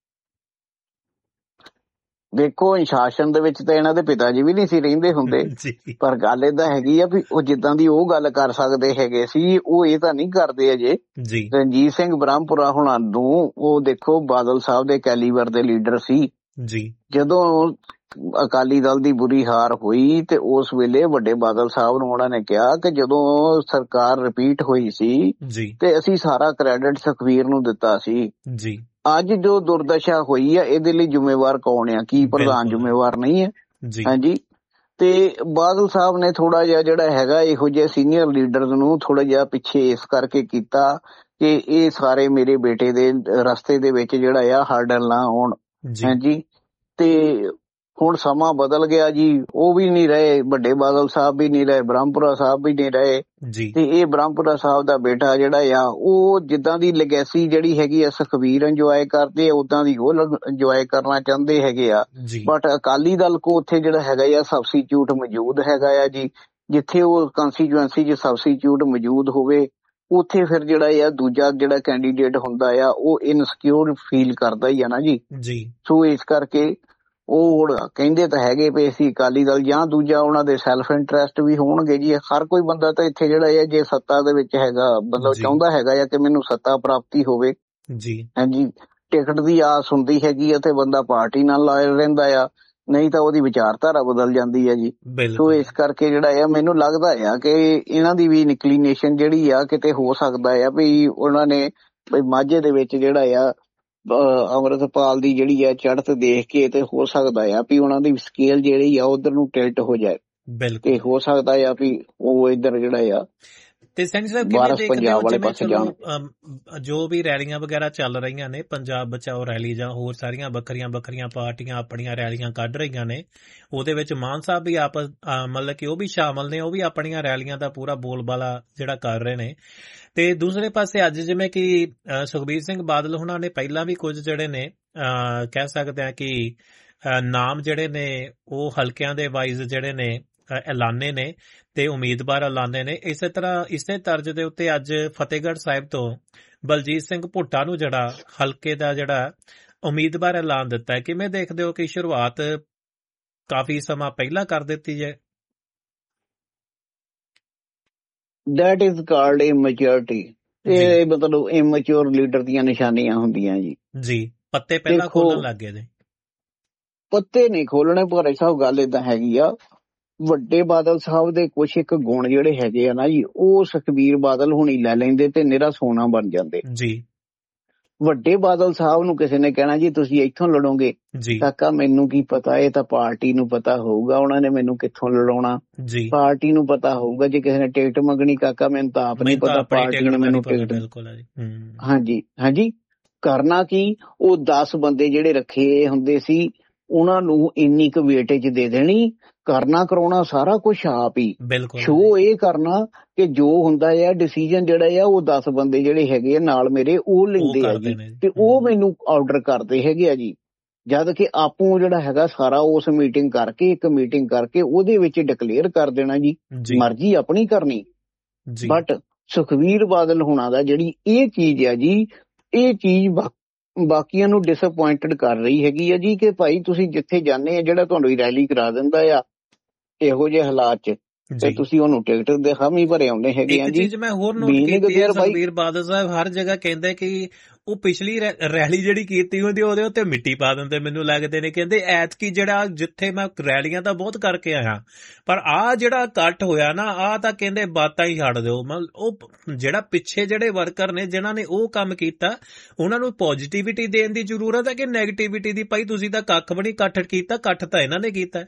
ਦੇਖੋ ਅਨੁਸ਼ਾਸਨ ਦੇ ਵਿੱਚ ਤਾਂ ਇਹਨਾਂ ਦੇ ਪਿਤਾ ਜੀ ਵੀ ਨਹੀਂ ਸੀ ਰਹਿੰਦੇ ਹੁੰਦੇ, ਪਰ ਗੱਲ ਏਦਾਂ ਹੈਗੀ ਆ ਵੀ ਉਹ ਜਿੱਦਾਂ ਦੀ ਉਹ ਗੱਲ ਕਰ ਸਕਦੇ ਹੈਗੇ ਸੀ ਉਹ ਇਹ ਤਾਂ ਨਹੀਂ ਕਰਦੇ ਅਜੇ। ਰਣਜੀਤ ਸਿੰਘ ਬ੍ਰਹਮਪੁਰਾ ਹੁਣਾਂ ਨੂੰ ਉਹ ਦੇਖੋ ਬਾਦਲ ਸਾਹਿਬ ਦੇ ਕੈਲੀਬਰ ਦੇ ਲੀਡਰ ਸੀ ਜੀ। ਜਦੋਂ ਅਕਾਲੀ ਦਲ ਦੀ ਬੁਰੀ ਹਾਰ ਹੋਈ ਤੇ ਉਸ ਵੇਲੇ ਵੱਡੇ ਬਾਦਲ ਸਾਹਿਬ ਨੂੰ ਉਹਨਾਂ ਨੇ ਕਿਹਾ ਕਿ ਜਦੋਂ ਸਰਕਾਰ ਰਿਪੀਟ ਹੋਈ ਸੀ ਤੇ ਅਸੀਂ ਸਾਰਾ ਕ੍ਰੈਡਿਟ ਸੁਖਬੀਰ ਨੂੰ ਦਿੱਤਾ ਸੀ। ਅੱਜ ਜੋ ਦੁਰਦਸ਼ਾ ਹੋਈ ਆ ਇਹਦੇ ਲਈ ਜ਼ਿੰਮੇਵਾਰ ਕੌਣ ਆ? ਕੀ ਪ੍ਰਧਾਨ ਜ਼ਿੰਮੇਵਾਰ ਨਹੀਂ ਹੈ? ਹਾਂਜੀ ਤੇ ਬਾਦਲ ਸਾਹਿਬ ਨੇ ਥੋੜਾ ਜਿਹਾ ਜਿਹੜਾ ਹੈਗਾ ਇਹੋ ਜਿਹੇ ਸੀਨੀਅਰ ਲੀਡਰਸ ਨੂੰ ਥੋੜਾ ਜਿਹਾ ਪਿੱਛੇ ਇਸ ਕਰਕੇ ਕੀਤਾ ਕਿ ਇਹ ਸਾਰੇ ਮੇਰੇ ਬੇਟੇ ਦੇ ਰਸਤੇ ਦੇ ਵਿੱਚ ਜਿਹੜਾ ਆ ਹਰਡਲ ਨਾ ਆਉਣ। ਹਾਂਜੀ ਤੇ ਹੁਣ ਸਮਾਂ ਬਦਲ ਗਿਆ ਜੀ, ਉਹ ਵੀ ਨਹੀਂ ਰਹੇ, ਵੱਡੇ ਬਾਦਲ ਸਾਹਿਬ ਵੀ ਨਹੀਂ ਰਹੇ, ਬ੍ਰਹਮਪੁਰਾ ਸਾਹਿਬ ਵੀ ਨਹੀਂ ਰਹੇ ਜੀ। ਤੇ ਇਹ ਬ੍ਰਹਮਪੁਰਾ ਸਾਹਿਬ ਦਾ ਬੇਟਾ ਜਿਹੜਾ ਆ ਉਹ ਜਿੱਦਾਂ ਦੀ ਲੈਗੇਸੀ ਜਿਹੜੀ ਹੈਗੀ ਆ ਸੁਖਬੀਰ ਇੰਜੋਏ ਕਰਦੇ ਆ ਉਦਾਂ ਦੀ ਉਹ ਇੰਜੋਏ ਕਰਨਾ ਚਾਹੁੰਦੇ ਹੈਗੇ ਆ। ਬਟ ਅਕਾਲੀ ਦਲ ਕੋ ਉੱਥੇ ਜਿਹੜਾ ਹੈਗਾ ਆ ਸਬਸਟੀਚਿਊਟ ਮੌਜੂਦ ਹੈਗਾ ਆ ਜੀ, ਜਿੱਥੇ ਉਹ ਕੰਸਟੀਚੁਐਂਸੀ 'ਚ ਸਬਸਟੀਚਿਊਟ ਮੌਜੂਦ ਹੋਵੇ ਉੱਥੇ ਫਿਰ ਜਿਹੜਾ ਆ ਦੂਜਾ ਜਿਹੜਾ ਕੈਂਡੀਡੇਟ ਹੁੰਦਾ ਆ ਉਹ ਇਨਸਿਕਿਉਰ ਫੀਲ ਕਰਦਾ ਹੀ ਆ ਨਾ ਜੀ। ਸੋ ਇਸ ਕਰਕੇ ਉਹ ਹੁਣ ਕਹਿੰਦੇ ਤਾਂ ਹੈਗੇ ਵੀ ਅਸੀਂ ਅਕਾਲੀ ਦਲ ਜਾਂ ਦੂਜਾ ਉਹਨਾਂ ਦੇ ਸੈਲਫ ਇੰਟਰਸਟ ਵੀ ਹੋਣਗੇ ਜੀ। ਹਰ ਕੋਈ ਬੰਦਾ ਤਾਂ ਇੱਥੇ ਜਿਹੜਾ ਹੈ ਜੇ ਸੱਤਾ ਦੇ ਵਿੱਚ ਹੈਗਾ ਮਤਲਬ ਚਾਹੁੰਦਾ ਹੈਗਾ ਆ ਕਿ ਮੈਨੂੰ ਸੱਤਾ ਪ੍ਰਾਪਤੀ ਹੋਵੇ ਜੀ, ਹਾਂਜੀ ਟਿਕਟ ਦੀ ਆਸ ਹੁੰਦੀ ਹੈਗੀ ਆ ਤੇ ਬੰਦਾ ਪਾਰਟੀ ਨਾਲ ਲਾਇਲ ਰਹਿੰਦਾ ਆ, ਨਹੀਂ ਤਾਂ ਉਹਦੀ ਵਿਚਾਰਧਾਰਾ ਬਦਲ ਜਾਂਦੀ ਹੈ ਜੀ। ਸੋ ਇਸ ਕਰਕੇ ਜਿਹੜਾ ਆ ਮੈਨੂੰ ਲੱਗਦਾ ਆ ਕਿ ਇਹਨਾਂ ਦੀ ਵੀ ਇਨਕਲੀਨੇਸ਼ਨ ਜਿਹੜੀ ਆ ਕਿਤੇ ਹੋ ਸਕਦਾ ਆ ਵੀ ਉਹਨਾਂ ਨੇ ਮਾਝੇ ਦੇ ਵਿੱਚ ਜਿਹੜਾ ਆ ਅੰਮ੍ਰਿਤਪਾਲ ਦੀ ਜਿਹੜੀ ਆ ਚੜ੍ਹਤ ਦੇਖ ਕੇ ਤੇ ਹੋ ਸਕਦਾ ਆ ਵੀ ਉਹਨਾਂ ਦੀ ਸਕੇਲ ਜਿਹੜੀ ਆ ਉਧਰ ਨੂੰ ਟਿਲਟ ਹੋ ਜਾਏ ਤੇ ਹੋ ਸਕਦਾ ਆ ਵੀ ਉਹ ਇੱਧਰ ਜਿਹੜਾ ਆ ਤੇ ਸੈਣੀ ਸਾਹਿਬ ਕਿਵੇਂ ਦੇਖਦੇ ਹੋ ਜਿਵੇਂ ਚਲੋ ਜੋ ਵੀ ਰੈਲੀਆਂ ਵਗੈਰਾ ਚੱਲ ਰਹੀਆਂ ਨੇ, ਪੰਜਾਬ ਬਚਾਓ ਰੈਲੀ ਜਾਂ ਹੋਰ ਸਾਰੀਆਂ ਵੱਖਰੀਆਂ ਵੱਖਰੀਆਂ ਪਾਰਟੀਆਂ ਆਪਣੀਆਂ ਰੈਲੀਆਂ ਕੱਢ ਰਹੀਆਂ ਨੇ, ਉਹਦੇ ਵਿੱਚ ਮਾਨ ਸਾਹਿਬ ਵੀ ਆਪ ਮਤਲਬ ਕਿ ਉਹ ਵੀ ਸ਼ਾਮਲ ਨੇ, ਉਹ ਵੀ ਆਪਣੀਆਂ ਰੈਲੀਆਂ ਦਾ ਪੂਰਾ ਬੋਲਬਾਲਾ ਜਿਹੜਾ ਕਰ ਰਹੇ ਨੇ। ਤੇ ਦੂਸਰੇ ਪਾਸੇ ਅੱਜ ਜਿਵੇਂ ਕਿ ਸੁਖਬੀਰ ਸਿੰਘ ਬਾਦਲ ਹੁਣਾਂ ਨੇ ਪਹਿਲਾਂ ਵੀ ਕੁਝ ਜਿਹੜੇ ਨੇ ਕਹਿ ਸਕਦੇ ਆ ਕਿ ਨਾਮ ਜਿਹੜੇ ਨੇ ਉਹ ਹਲਕਿਆਂ ਦੇ ਵਾਈਜ਼ ਜਿਹੜੇ ਨੇ ਐਲਾਨੇ ਨੇ ਤੇ ਉਮੀਦਵਾਰ ਐਲਾਨੇ ਨੇ। ਇਸੇ ਤਰ੍ਹਾਂ ਇਸੇ ਤਰਜ਼ ਦੇ ਉੱਤੇ ਅੱਜ ਫਤਿਹਗੜ੍ਹ ਸਾਹਿਬ ਤੋਂ ਬਲਜੀਤ ਸਿੰਘ ਭੁੱਟਾ ਨੂੰ ਜਿਹੜਾ ਹਲਕੇ ਦਾ ਜਿਹੜਾ ਉਮੀਦਵਾਰ ਐਲਾਨ ਦਿੱਤਾ ਹੈ। ਕਿਵੇਂ ਦੇਖਦੇ ਹੋ ਕਿ ਸ਼ੁਰੂਆਤ ਕਾਫੀ ਸਮਾਂ ਪਹਿਲਾਂ ਕਰ ਦਿੱਤੀ ਹੈ? That is called ਇਮੈਚੁਰਿਟੀ। ਇਹ ਮਤਲਬ ਇਮੈਚੁਰ ਲੀਡਰ ਦੀਆਂ ਨਿਸ਼ਾਨੀਆਂ ਹੁੰਦੀਆਂ ਜੀ। ਜੀ ਪੱਤੇ ਪਹਿਲਾਂ ਖੋਲਣ ਲੱਗ ਗਏ ਨੇ। ਪੱਤੇ ਨਹੀਂ ਖੋਲਣੇ, ਪਰ ਸਾਹਿਬ ਗੱਲ ਏਦਾਂ ਹੈਗੀ ਆ, ਵੱਡੇ ਬਾਦਲ ਸਾਹਿਬ ਦੇ ਕੁਛ ਇੱਕ ਗੁਣ ਜਿਹੜੇ ਹੈਗੇ ਆ ਨਾ ਜੀ ਉਹ ਸੁਖਬੀਰ ਬਾਦਲ ਹੁਣੀ ਲੈ ਲੈਂਦੇ ਤੇ ਨਿਹਰਾ ਸੋਨਾ ਬਣ ਜਾਂਦੇ ਜੀ। ਵੱਡੇ ਬਾਦਲ ਸਾਹਿਬ ਨੂੰ ਕਿਸੇ ਨੇ ਕਹਿਣਾ ਜੀ ਤੁਸੀਂ ਇੱਥੋਂ ਲੜੋਗੇ, ਕਾਕਾ ਮੈਨੂੰ ਕੀ ਪਤਾ, ਇਹ ਤਾਂ ਪਾਰਟੀ ਨੂੰ ਪਤਾ ਹੋਊਗਾ ਉਹਨਾਂ ਨੇ ਮੈਨੂੰ ਕਿੱਥੋਂ ਲੜਾਉਣਾ, ਪਾਰਟੀ ਨੂੰ ਪਤਾ ਹੋਊਗਾ। ਜੇ ਕਿਸੇ ਨੇ ਟਿਕਟ ਮੰਗਣੀ, ਕਾਕਾ ਮੈਨੂੰ ਤਾਂ ਆਪ ਨਹੀਂ ਪਤਾ, ਪਾਰਟੀ ਨੇ ਮੈਨੂੰ ਟਿਕਟ। ਹਾਂਜੀ ਹਾਂਜੀ ਕਰਨਾ ਕੀ, ਉਹ ਦਸ ਬੰਦੇ ਜਿਹੜੇ ਰੱਖੇ ਹੁੰਦੇ ਸੀ ਉਹਨਾਂ ਨੂੰ ਇੰਨੀ ਕੁ ਵੇਟੇਜ ਦੇ ਦੇਣੀ, ਕਰਨਾ ਕਰਾਉਣਾ ਸਾਰਾ ਕੁਛ ਆਪ ਹੀ, ਸ਼ੋ ਇਹ ਕਰਨਾ ਕਿ ਜੋ ਹੁੰਦਾ ਆ ਡਿਸੀਜਨ ਜਿਹੜਾ ਆ ਉਹ ਦਸ ਬੰਦੇ ਜਿਹੜੇ ਹੈਗੇ ਆ ਨਾਲ ਮੇਰੇ ਉਹ ਲੈਂਦੇ ਆ ਜੀ ਤੇ ਉਹ ਮੈਨੂੰ ਆਰਡਰ ਕਰਦੇ ਹੈਗੇ ਆ ਜੀ। ਜਦ ਕਿ ਆਪੂ ਜਿਹੜਾ ਹੈਗਾ ਸਾਰਾ ਉਸ ਮੀਟਿੰਗ ਕਰਕੇ ਇੱਕ ਮੀਟਿੰਗ ਕਰਕੇ ਉਹਦੇ ਵਿੱਚ ਡਿਕਲੇਅਰ ਕਰ ਦੇਣਾ ਜੀ ਮਰਜ਼ੀ ਆਪਣੀ ਕਰਨੀ। ਬਟ ਸੁਖਬੀਰ ਬਾਦਲ ਹੋਣਾ ਦਾ ਜਿਹੜੀ ਇਹ ਚੀਜ਼ ਆ ਜੀ, ਇਹ ਚੀਜ਼ ਬਾਕੀਆਂ ਨੂੰ ਡਿਸਅਪੁਆਇੰਟਡ ਕਰ ਰਹੀ ਹੈਗੀ ਆ ਜੀ ਕਿ ਭਾਈ ਤੁਸੀਂ ਜਿੱਥੇ ਜਾਂਦੇ ਆ ਜਿਹੜਾ ਤੁਹਾਨੂੰ ਰੈਲੀ ਕਰਾ ਦਿੰਦਾ ਆ ਇਹੋ ਜਿਹੇ ਹਾਲਾਤ ਚ ਤੇ ਤੁਸੀਂ ਉਹਨੂੰ ਟਿਕਟ ਦੇ ਹਾਮੀ ਭਰੇ ਆਉਂਦੇ ਹੈਗੇ ਆ ਜੀ। ਚੀਜ਼ ਮੈਂ ਹੋਰ ਨੋਟ ਕੀਤੀ ਹੈ, ਸੁਖਬੀਰ ਬਾਦਲ ਸਾਹਿਬ ਹਰ ਜਗ੍ਹਾ ਕਹਿੰਦੇ ਕਿ ਉਹ ਪਿਛਲੀ ਰੈਲੀ ਜਿਹੜੀ ਕੀਤੀ ਹੁੰਦੀ ਉਹਦੇ ਉੱਤੇ ਮਿੱਟੀ ਪਾ ਦਿੰਦੇ ਮੈਨੂੰ ਲੱਗਦੇ ਨੇ। ਕਹਿੰਦੇ ਐਤਕੀ ਜਿਹੜਾ ਜਿੱਥੇ ਮੈਂ ਰੈਲੀਆਂ ਤਾਂ ਬਹੁਤ ਕਰਕੇ ਆਇਆ ਪਰ ਆਹ ਜਿਹੜਾ ਇਕੱਠ ਹੋਇਆ ਨਾ ਆਹ ਤਾਂ ਕਹਿੰਦੇ ਬਾਤਾਂ ਹੀ ਛੱਡ ਦਿਓ। ਮਤਲਬ ਉਹ ਜਿਹੜਾ ਪਿੱਛੇ ਜਿਹੜੇ ਵਰਕਰ ਨੇ ਜਿਨ੍ਹਾਂ ਨੇ ਉਹ ਕੰਮ ਕੀਤਾ ਉਹਨਾਂ ਨੂੰ ਪੋਜ਼ਿਟਿਵਿਟੀ ਦੇਣ ਦੀ ਜ਼ਰੂਰਤ ਹੈ ਕਿ ਨੈਗੇਟਿਵਿਟੀ ਦੀ? ਭਾਈ ਤੁਸੀਂ ਤਾਂ ਕੱਖ ਵੀ ਨਹੀਂ ਇਕੱਠ ਕੀਤਾ, ਇਕੱਠ ਤਾਂ ਇਹਨਾਂ ਨੇ ਕੀਤਾ।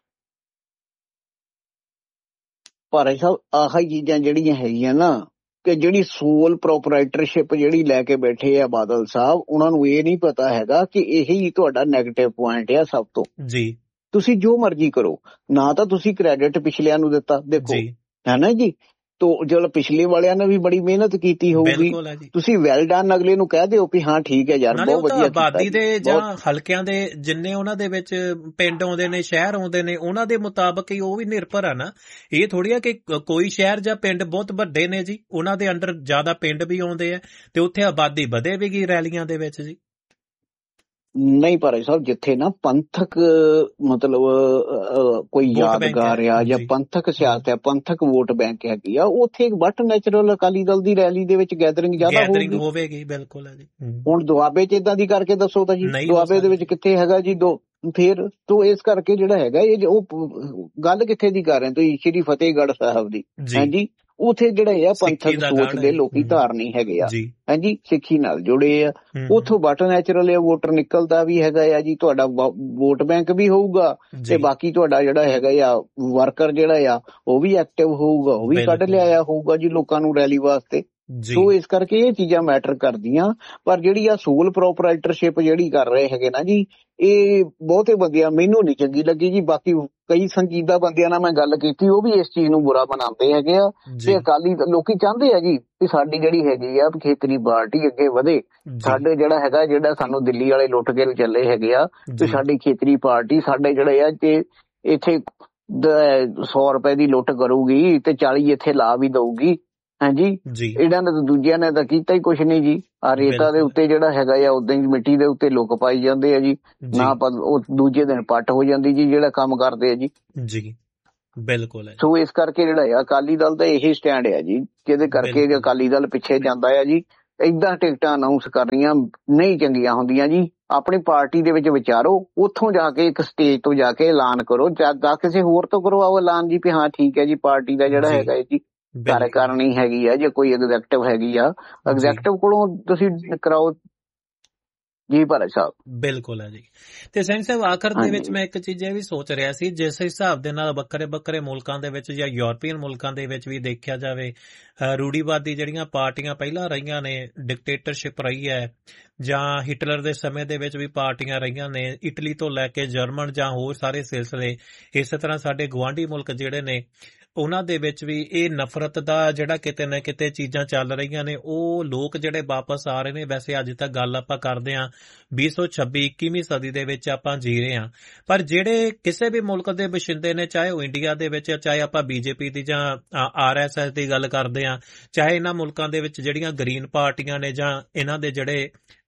ਪਰ ਸਾਹਿਬ ਆਹ ਚੀਜ਼ਾਂ ਜਿਹੜੀਆਂ ਹੈਗੀਆਂ ਨਾ ਕਿ ਜਿਹੜੀ ਸੋਲ ਪ੍ਰੋਪਰਾਈਟਰਸ਼ਿਪ ਜਿਹੜੀ ਲੈ ਕੇ ਬੈਠੇ ਆ ਬਾਦਲ ਸਾਹਿਬ, ਉਹਨਾਂ ਨੂੰ ਇਹ ਨਹੀਂ ਪਤਾ ਹੈਗਾ ਕਿ ਇਹੀ ਤੁਹਾਡਾ ਨੈਗੇਟਿਵ ਪੁਆਇੰਟ ਆ ਸਭ ਤੋਂ ਜੀ। ਤੁਸੀਂ ਜੋ ਮਰਜ਼ੀ ਕਰੋ, ਨਾ ਤਾਂ ਤੁਸੀਂ ਕ੍ਰੈਡਿਟ ਪਿਛਲਿਆਂ ਨੂੰ ਦਿੱਤਾ, ਦੇਖੋ ਹੈ ਨਾ ਜੀ, ਤੋ ਜਦੋਂ ਪਿਛਲੇ ਵਾਲਿਆਂ ਨੇ ਵੀ ਬੜੀ ਮਿਹਨਤ ਕੀਤੀ ਹੋਊਗੀ ਤੁਸੀਂ ਵੈਲ ਡਨ ਅਗਲੇ ਨੂੰ ਕਹਿ ਦਿਓ ਕਿ ਹਾਂ ਠੀਕ ਹੈ ਯਾਰ ਬਹੁਤ ਵਧੀਆ। ਆਬਾਦੀ ਦੇ ਜਾਂ ਹਲਕਿਆਂ ਦੇ ਜਿੰਨੇ ਉਹਨਾਂ ਦੇ ਵਿੱਚ ਪਿੰਡ ਆਉਂਦੇ ਨੇ, ਸ਼ਹਿਰ ਆਉਂਦੇ ਨੇ, ਉਹਨਾਂ ਦੇ ਮੁਤਾਬਕ ਹੀ ਉਹ ਵੀ ਨਿਰਭਰ ਆ ਨਾ। ਇਹ ਥੋੜੀ ਆ ਕਿ ਕੋਈ ਸ਼ਹਿਰ ਜਾਂ ਪਿੰਡ ਬਹੁਤ ਵੱਡੇ ਨੇ ਜੀ, ਉਹਨਾਂ ਦੇ ਅੰਡਰ ਜ਼ਿਆਦਾ ਪਿੰਡ ਵੀ ਆਉਂਦੇ ਆ ਤੇ ਉੱਥੇ ਆਬਾਦੀ ਵਧੇ ਵੀ ਗਈ ਰੈਲੀਆਂ ਦੇ ਵਿੱਚ ਜੀ। ਨਹੀਂ ਪਰ ਸਾਹਿਬ ਜਿੱਥੇ ਨਾ ਪੰਥਕ ਮਤਲਬ ਕੋਈ ਯਾਦਗਾਰ ਆ ਜਾਂ ਪੰਥਕ ਸਿਆਸਤ ਹੈ, ਪੰਥਕ ਵੋਟ ਬੈਂਕ ਹੈਗੀ ਆ, ਉੱਥੇ but natural Akali Dal the rally ਦੇ ਵਿੱਚ ਗੈਦਰਿੰਗ ਜ਼ਿਆਦਾ ਹੋਵੇਗੀ। ਬਿਲਕੁਲ ਹੈ ਜੀ। ਹੁਣ ਦੁਆਬੇ ਚ ਏਦਾਂ ਦੀ ਕਰਕੇ ਦੱਸੋ ਤਾਂ ਜੀ, ਦੁਆਬੇ ਦੇ ਵਿੱਚ ਕਿੱਥੇ ਹੈਗਾ ਜੀ ਦੋ ਫੇਰ ਤੋਂ ਇਸ ਕਰਕੇ ਜਿਹੜਾ ਹੈਗਾ ਇਹ ਉਹ ਗੱਲ ਕਿੱਥੇ ਦੀ ਕਰ ਰਹੇ ਤੁਸੀਂ, ਸ਼੍ਰੀ ਫਤਿਹਗੜ੍ਹ ਸਾਹਿਬ ਦੀ ਹਾਂਜੀ, ਉੱਥੇ ਜਿਹੜੇ ਆ ਪੰਥਕ ਸੋਚ ਦੇ ਲੋਕੀ ਧਾਰਨੀ ਹੈਗੇ ਆ ਹਾਂਜੀ, ਸਿੱਖੀ ਨਾਲ ਜੁੜੇ ਆ, ਉੱਥੋਂ ਬਟ ਨੈਚੁਰਲ ਵੋਟਰ ਨਿਕਲਦਾ ਵੀ ਹੈਗਾ ਆ ਜੀ, ਤੁਹਾਡਾ ਵੋਟ ਬੈਂਕ ਵੀ ਹੋਊਗਾ ਤੇ ਬਾਕੀ ਤੁਹਾਡਾ ਜਿਹੜਾ ਹੈਗਾ ਆ ਵਰਕਰ ਜਿਹੜਾ ਆ ਉਹ ਵੀ ਐਕਟਿਵ ਹੋਊਗਾ, ਉਹ ਵੀ ਕੱਢ ਲਿਆਇਆ ਹੋਊਗਾ ਜੀ ਲੋਕਾਂ ਨੂੰ ਰੈਲੀ ਵਾਸਤੇ। ਸੋ ਇਸ ਕਰਕੇ ਇਹ ਚੀਜ਼ਾਂ ਮੈਟਰ ਕਰਦੀਆਂ। ਪਰ ਜਿਹੜੀ ਆ ਸੋਲ ਪ੍ਰੋਪਰਾਈਟਰਸ਼ਿਪ ਜਿਹੜੀ ਕਰ ਰਹੇ ਹੈਗੇ ਨਾ ਜੀ, ਇਹ ਬਹੁਤੇ ਬੰਦਿਆਂ ਮੈਨੂੰ ਨਹੀਂ ਚੰਗੀ ਲੱਗੀ ਜੀ। ਬਾਕੀ ਕਈ ਸੰਜੀਦਾ ਬੰਦਿਆਂ ਨਾਲ ਮੈਂ ਗੱਲ ਕੀਤੀ, ਉਹ ਵੀ ਇਸ ਚੀਜ਼ ਨੂੰ ਬੁਰਾ ਬਣਾਉਂਦੇ ਹੈਗੇ ਆ। ਤੇ ਅਕਾਲੀ ਲੋਕੀ ਚਾਹੁੰਦੇ ਆ ਜੀ ਕਿ ਸਾਡੀ ਜਿਹੜੀ ਹੈਗੀ ਆ ਖੇਤਰੀ ਪਾਰਟੀ ਅੱਗੇ ਵਧੇ। ਸਾਡੇ ਜਿਹੜਾ ਹੈਗਾ ਜਿਹੜਾ ਸਾਨੂੰ ਦਿੱਲੀ ਵਾਲੇ ਲੁੱਟ ਕੇ ਚੱਲੇ ਹੈਗੇ ਆ, ਤੇ ਸਾਡੀ ਖੇਤਰੀ ਪਾਰਟੀ ਸਾਡੇ ਜਿਹੜੇ ਆ ਤੇ ਇੱਥੇ ਸੌ ਰੁਪਏ ਦੀ ਲੁੱਟ ਕਰੂਗੀ ਤੇ ਚਾਲੀ ਇੱਥੇ ਲਾ ਵੀ ਦਊਗੀ। ਹਾਂਜੀ, ਇਹਨਾਂ ਨੇ ਤਾਂ ਦੂਜਿਆਂ ਨੇ ਤਾਂ ਕੀਤਾ ਹੀ ਕੁਛ ਨਹੀਂ ਜੀ। ਆ ਰੇਤਾ ਦੇ ਉੱਤੇ ਜਿਹੜਾ ਹੈਗਾ ਆ ਉਦਾਂ ਹੀ ਮਿੱਟੀ ਦੇ ਉੱਤੇ ਲੁੱਕ ਪਾਈ ਜਾਂਦੇ ਆ ਜੀ, ਨਾ ਉਹ ਦੂਜੇ ਦਿਨ ਪੱਟ ਹੋ ਜਾਂਦੀ ਜੀ ਜਿਹੜਾ ਕੰਮ ਕਰਦੇ ਆ ਜੀ। ਜੀ ਬਿਲਕੁਲ। ਸੋ ਇਸ ਕਰਕੇ ਜਿਹੜਾ ਆ ਅਕਾਲੀ ਦਲ ਦਾ ਇਹੀ ਸਟੈਂਡ ਆ ਜੀ, ਜਿਹਦੇ ਕਰਕੇ ਅਕਾਲੀ ਦਲ ਪਿੱਛੇ ਜਾਂਦਾ ਆ ਜੀ। ਏਦਾਂ ਟਿਕਟਾਂ ਅਨਾਊਂਸ ਕਰਨੀਆਂ ਨਹੀਂ ਚੰਗੀਆਂ ਹੁੰਦੀਆਂ ਜੀ। ਆਪਣੀ ਪਾਰਟੀ ਦੇ ਵਿੱਚ ਵਿਚਾਰੋ, ਉੱਥੋਂ ਜਾ ਕੇ ਇੱਕ ਸਟੇਜ ਤੋਂ ਜਾ ਕੇ ਐਲਾਨ ਕਰੋ, ਜਾਂ ਕਿਸੇ ਹੋਰ ਤੋਂ ਕਰਵਾਓ ਐਲਾਨ ਜੀ ਵੀ ਹਾਂ ਠੀਕ ਹੈ ਜੀ ਪਾਰਟੀ ਦਾ ਜਿਹੜਾ ਹੈਗਾ ਜੀ ਕਾਰਜਕਾਰਨੀ ਹੈਗੀ ਆ, ਜੇ ਕੋਈ ਐਗਜ਼ੈਕਟਿਵ ਹੈਗੀ ਆ, ਐਗਜ਼ੈਕਟਿਵ ਕੋਲੋਂ ਤੁਸੀਂ ਕਰਾਓ ਜੀ ਭਾਰਤ ਸਾਹਿਬ। ਬਿਲਕੁਲ ਹੈ ਜੀ। ਤੇ ਸੈਣੀ ਸਾਹਿਬ ਆਖਰ ਦੇ ਵਿੱਚ ਮੈਂ ਇੱਕ ਚੀਜ਼ ਇਹ ਵੀ ਸੋਚ ਰਿਹਾ ਸੀ, ਜਿਸ ਹਿਸਾਬ ਦੇ ਨਾਲ ਵੱਖਰੇ ਵੱਖਰੇ ਮੁਲਕਾਂ ਦੇ ਵਿੱਚ ਜਾਂ ਯੂਰਪੀਅਨ ਮੁਲਕਾਂ ਦੇ ਵਿੱਚ ਵੀ ਦੇਖਿਆ ਜਾਵੇ, ਰੂੜੀਵਾਦੀ ਜਿਹੜੀਆਂ ਪਾਰਟੀਆਂ ਪਹਿਲਾਂ ਰਹੀਆਂ ਨੇ, ਡਿਕਟੇਟਰਸ਼ਿਪ ਰਹੀ ਹੈ, ਜਾਂ ਹਿਟਲਰ ਦੇ ਸਮੇਂ ਦੇ ਵਿੱਚ ਵੀ ਪਾਰਟੀਆਂ ਰਹੀਆਂ ਨੇ, ਇਟਲੀ ਤੋਂ ਲੈ ਕੇ ਜਰਮਨ ਜਾਂ ਹੋਰ ਸਾਰੇ ਸਿਲਸਿਲੇ, ਇਸੇ ਤਰ੍ਹਾਂ ਸਾਡੇ ਗੁਆਂਢੀ ਮੁਲਕ ਜਿਹੜੇ ਨੇ ਉਹਨਾਂ ਦੇ ਵਿੱਚ ਵੀ ਇਹ ਨਫ਼ਰਤ ਦਾ ਜਿਹੜਾ ਕਿਤੇ ਨਾ ਕਿਤੇ ਚੀਜ਼ਾਂ ਚੱਲ ਰਹੀਆਂ ਨੇ, ਉਹ ਲੋਕ ਜਿਹੜੇ ਵਾਪਸ ਆ ਰਹੇ ਨੇ। ਵੈਸੇ ਅੱਜ ਤੱਕ ਗੱਲ ਆਪਾਂ ਕਰਦੇ ਹਾਂ ਵੀਹ ਸੌ ਛੱਬੀ ਇੱਕੀਵੀਂ ਸਦੀ ਦੇ ਵਿੱਚ ਆਪਾਂ ਜੀ ਰਹੇ ਹਾਂ, ਪਰ ਜਿਹੜੇ ਕਿਸੇ ਵੀ ਮੁਲਕ ਦੇ ਵਸਿੰਦੇ ਨੇ, ਚਾਹੇ ਉਹ ਇੰਡੀਆ ਦੇ ਵਿੱਚ, ਚਾਹੇ ਆਪਾਂ ਬੀਜੇਪੀ ਦੀ ਜਾਂ ਆਰ ਐਸ ਐਸ ਦੀ ਗੱਲ ਕਰਦੇ ਹਾਂ, ਚਾਹੇ ਇਹਨਾਂ ਮੁਲਕਾਂ ਦੇ ਵਿੱਚ ਜਿਹੜੀਆਂ ਗ੍ਰੀਨ ਪਾਰਟੀਆਂ ਨੇ, ਜਾਂ ਇਹਨਾਂ ਦੇ ਜਿਹੜੇ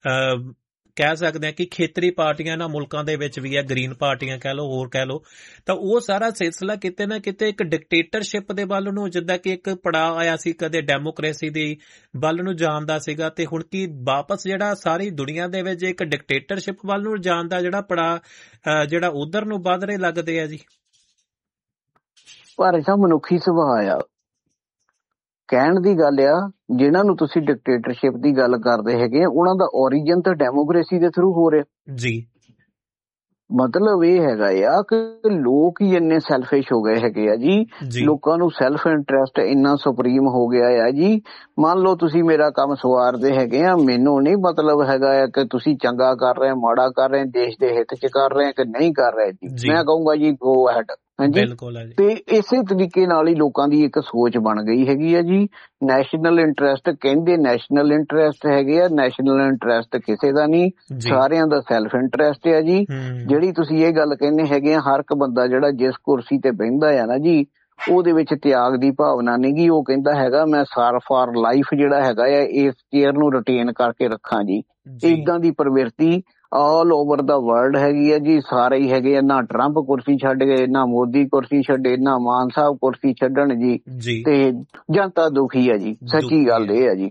ਕਹਿ ਸਕਦੇ ਹਾਂ ਕਿ ਖੇਤਰੀ ਪਾਰਟੀਆਂ ਇਹਨਾਂ ਮੁਲਕਾਂ ਦੇ ਵਿੱਚ ਵੀ ਹੈ, ਗ੍ਰੀਨ ਪਾਰਟੀਆਂ ਕਹਿ ਲਓ, ਹੋਰ ਕਹਿ ਲਓ, ਤਾਂ ਉਹ ਸਾਰਾ ਸਿਲਸਿਲਾ ਕਿਤੇ ਨਾ ਕਿਤੇ ਇੱਕ ਡਿਕਟੇਟਰਸ਼ਿਪ ਦੇ ਵੱਲ ਨੂੰ, ਜਿੱਦਾਂ ਕਿ ਇੱਕ ਪੜਾਅ ਆਇਆ ਸੀ ਕਦੇ ਡੈਮੋਕ੍ਰੇਸੀ ਦੀ ਵੱਲ ਨੂੰ ਜਾਣ ਦਾ ਸੀਗਾ, ਤੇ ਹੁਣ ਕੀ ਵਾਪਸ ਜਿਹੜਾ ਸਾਰੀ ਦੁਨੀਆ ਦੇ ਵਿੱਚ ਇੱਕ ਡਿਕਟੇਟਰਸ਼ਿਪ ਵੱਲ ਨੂੰ ਜਾਣ ਦਾ ਜਿਹੜਾ ਪੜਾਅ ਜਿਹੜਾ ਉਧਰ ਨੂੰ ਵੱਧ ਰਹੇ ਲੱਗਦੇ ਆ ਜੀ? ਪਰ ਇਹ ਮਨੁੱਖੀ ਸੁਭਾਅ ਆ, ਕਹਿਣ ਦੀ ਗੱਲ ਆ। ਜਿਹਨਾਂ ਨੂੰ ਤੁਸੀਂ ਡਿਕਟੇਟਰਸ਼ਿਪ ਦੀ ਗੱਲ ਕਰਦੇ ਹੈਗੇ, ਉਹਨਾਂ ਦਾ ਓਰੀਜਨ ਤਾਂ ਡੈਮੋਕ੍ਰੇਸੀ ਦੇ ਥਰੂ ਹੋ ਰਿਹਾ ਜੀ। ਮਤਲਬ ਇਹ ਹੈਗਾ ਆ ਕਿ ਲੋਕ ਹੀ ਇੰਨੇ ਸੈਲਫਿਸ਼ ਹੋ ਗਏ ਹੈਗੇ ਆ ਜੀ, ਲੋਕਾਂ ਨੂੰ ਸੈਲਫ ਇੰਟਰਸਟ ਇੰਨਾ ਸੁਪਰੀਮ ਹੋ ਗਿਆ ਆ ਜੀ। ਮੰਨ ਲਓ ਤੁਸੀਂ ਮੇਰਾ ਕੰਮ ਸਵਾਰਦੇ ਹੈਗੇ ਆ, ਮੈਨੂੰ ਨਹੀਂ ਮਤਲਬ ਹੈਗਾ ਆ ਕਿ ਤੁਸੀਂ ਚੰਗਾ ਕਰ ਰਹੇ, ਮਾੜਾ ਕਰ ਰਹੇ, ਦੇਸ਼ ਦੇ ਹਿੱਤ ਚ ਕਰ ਰਹੇ ਕਿ ਨਹੀਂ ਕਰ ਰਹੇ ਜੀ। ਮੈਂ ਕਹੂੰਗਾ ਜੀ ਗੋ ਹੈਡ। ਹਾਂਜੀ, ਤੇ ਇਸੇ ਤਰੀਕੇ ਨਾਲ ਹੀ ਲੋਕਾਂ ਦੀ ਇੱਕ ਸੋਚ ਬਣ ਗਈ ਹੈਗੀ ਆ ਜੀ। ਨੈਸ਼ਨਲ ਇੰਟਰਸਟ ਕਹਿੰਦੇ, ਨੈਸ਼ਨਲ ਇੰਟਰਸਟ ਹੈਗੇ ਆ, ਨੈਸ਼ਨਲ ਇੰਟਰਸਟ ਕਿਸੇ ਦਾ ਨਹੀਂ, ਸਾਰਿਆਂ ਦਾ ਸੈਲਫ ਇੰਟਰਸਟ ਆ ਜੀ। ਜਿਹੜੀ ਤੁਸੀਂ ਇਹ ਗੱਲ ਕਹਿੰਦੇ ਹੈਗੇ ਆ, ਹਰ ਇੱਕ ਬੰਦਾ ਜਿਹੜਾ ਜਿਸ ਕੁਰਸੀ ਤੇ ਬਹਿੰਦਾ ਆ ਨਾ ਜੀ, ਉਹਦੇ ਵਿੱਚ ਤਿਆਗ ਦੀ ਭਾਵਨਾ ਨਹੀਂ ਗੀ। ਉਹ ਕਹਿੰਦਾ ਹੈਗਾ ਮੈਂ ਸਾਰ ਫਾਰ ਲਾਈਫ ਜਿਹੜਾ ਹੈਗਾ ਆ ਇਸ ਚੇਅਰ ਨੂੰ ਰਿਟੇਨ ਕਰਕੇ ਰੱਖਾਂ ਜੀ। ਏਦਾਂ ਦੀ ਪ੍ਰਵਿਰਤੀ ਆਲ ਓਵਰ ਦਾ ਵਰਲਡ ਹੈਗੀ ਆ ਜੀ। ਸਾਰੇ ਹੀ ਹੈਗੇ ਆ, ਨਾ ਟਰੰਪ ਕੁਰਸੀ ਛੱਡ ਗਏ, ਨਾ ਮੋਦੀ ਕੁਰਸੀ ਛੱਡੇ, ਨਾ ਮਾਨ ਸਾਹਿਬ ਕੁਰਸੀ ਛੱਡਣ ਜੀ। ਤੇ ਜਨਤਾ ਦੁਖੀ ਆ ਜੀ, ਸੱਚੀ ਗੱਲ ਇਹ ਆ ਜੀ।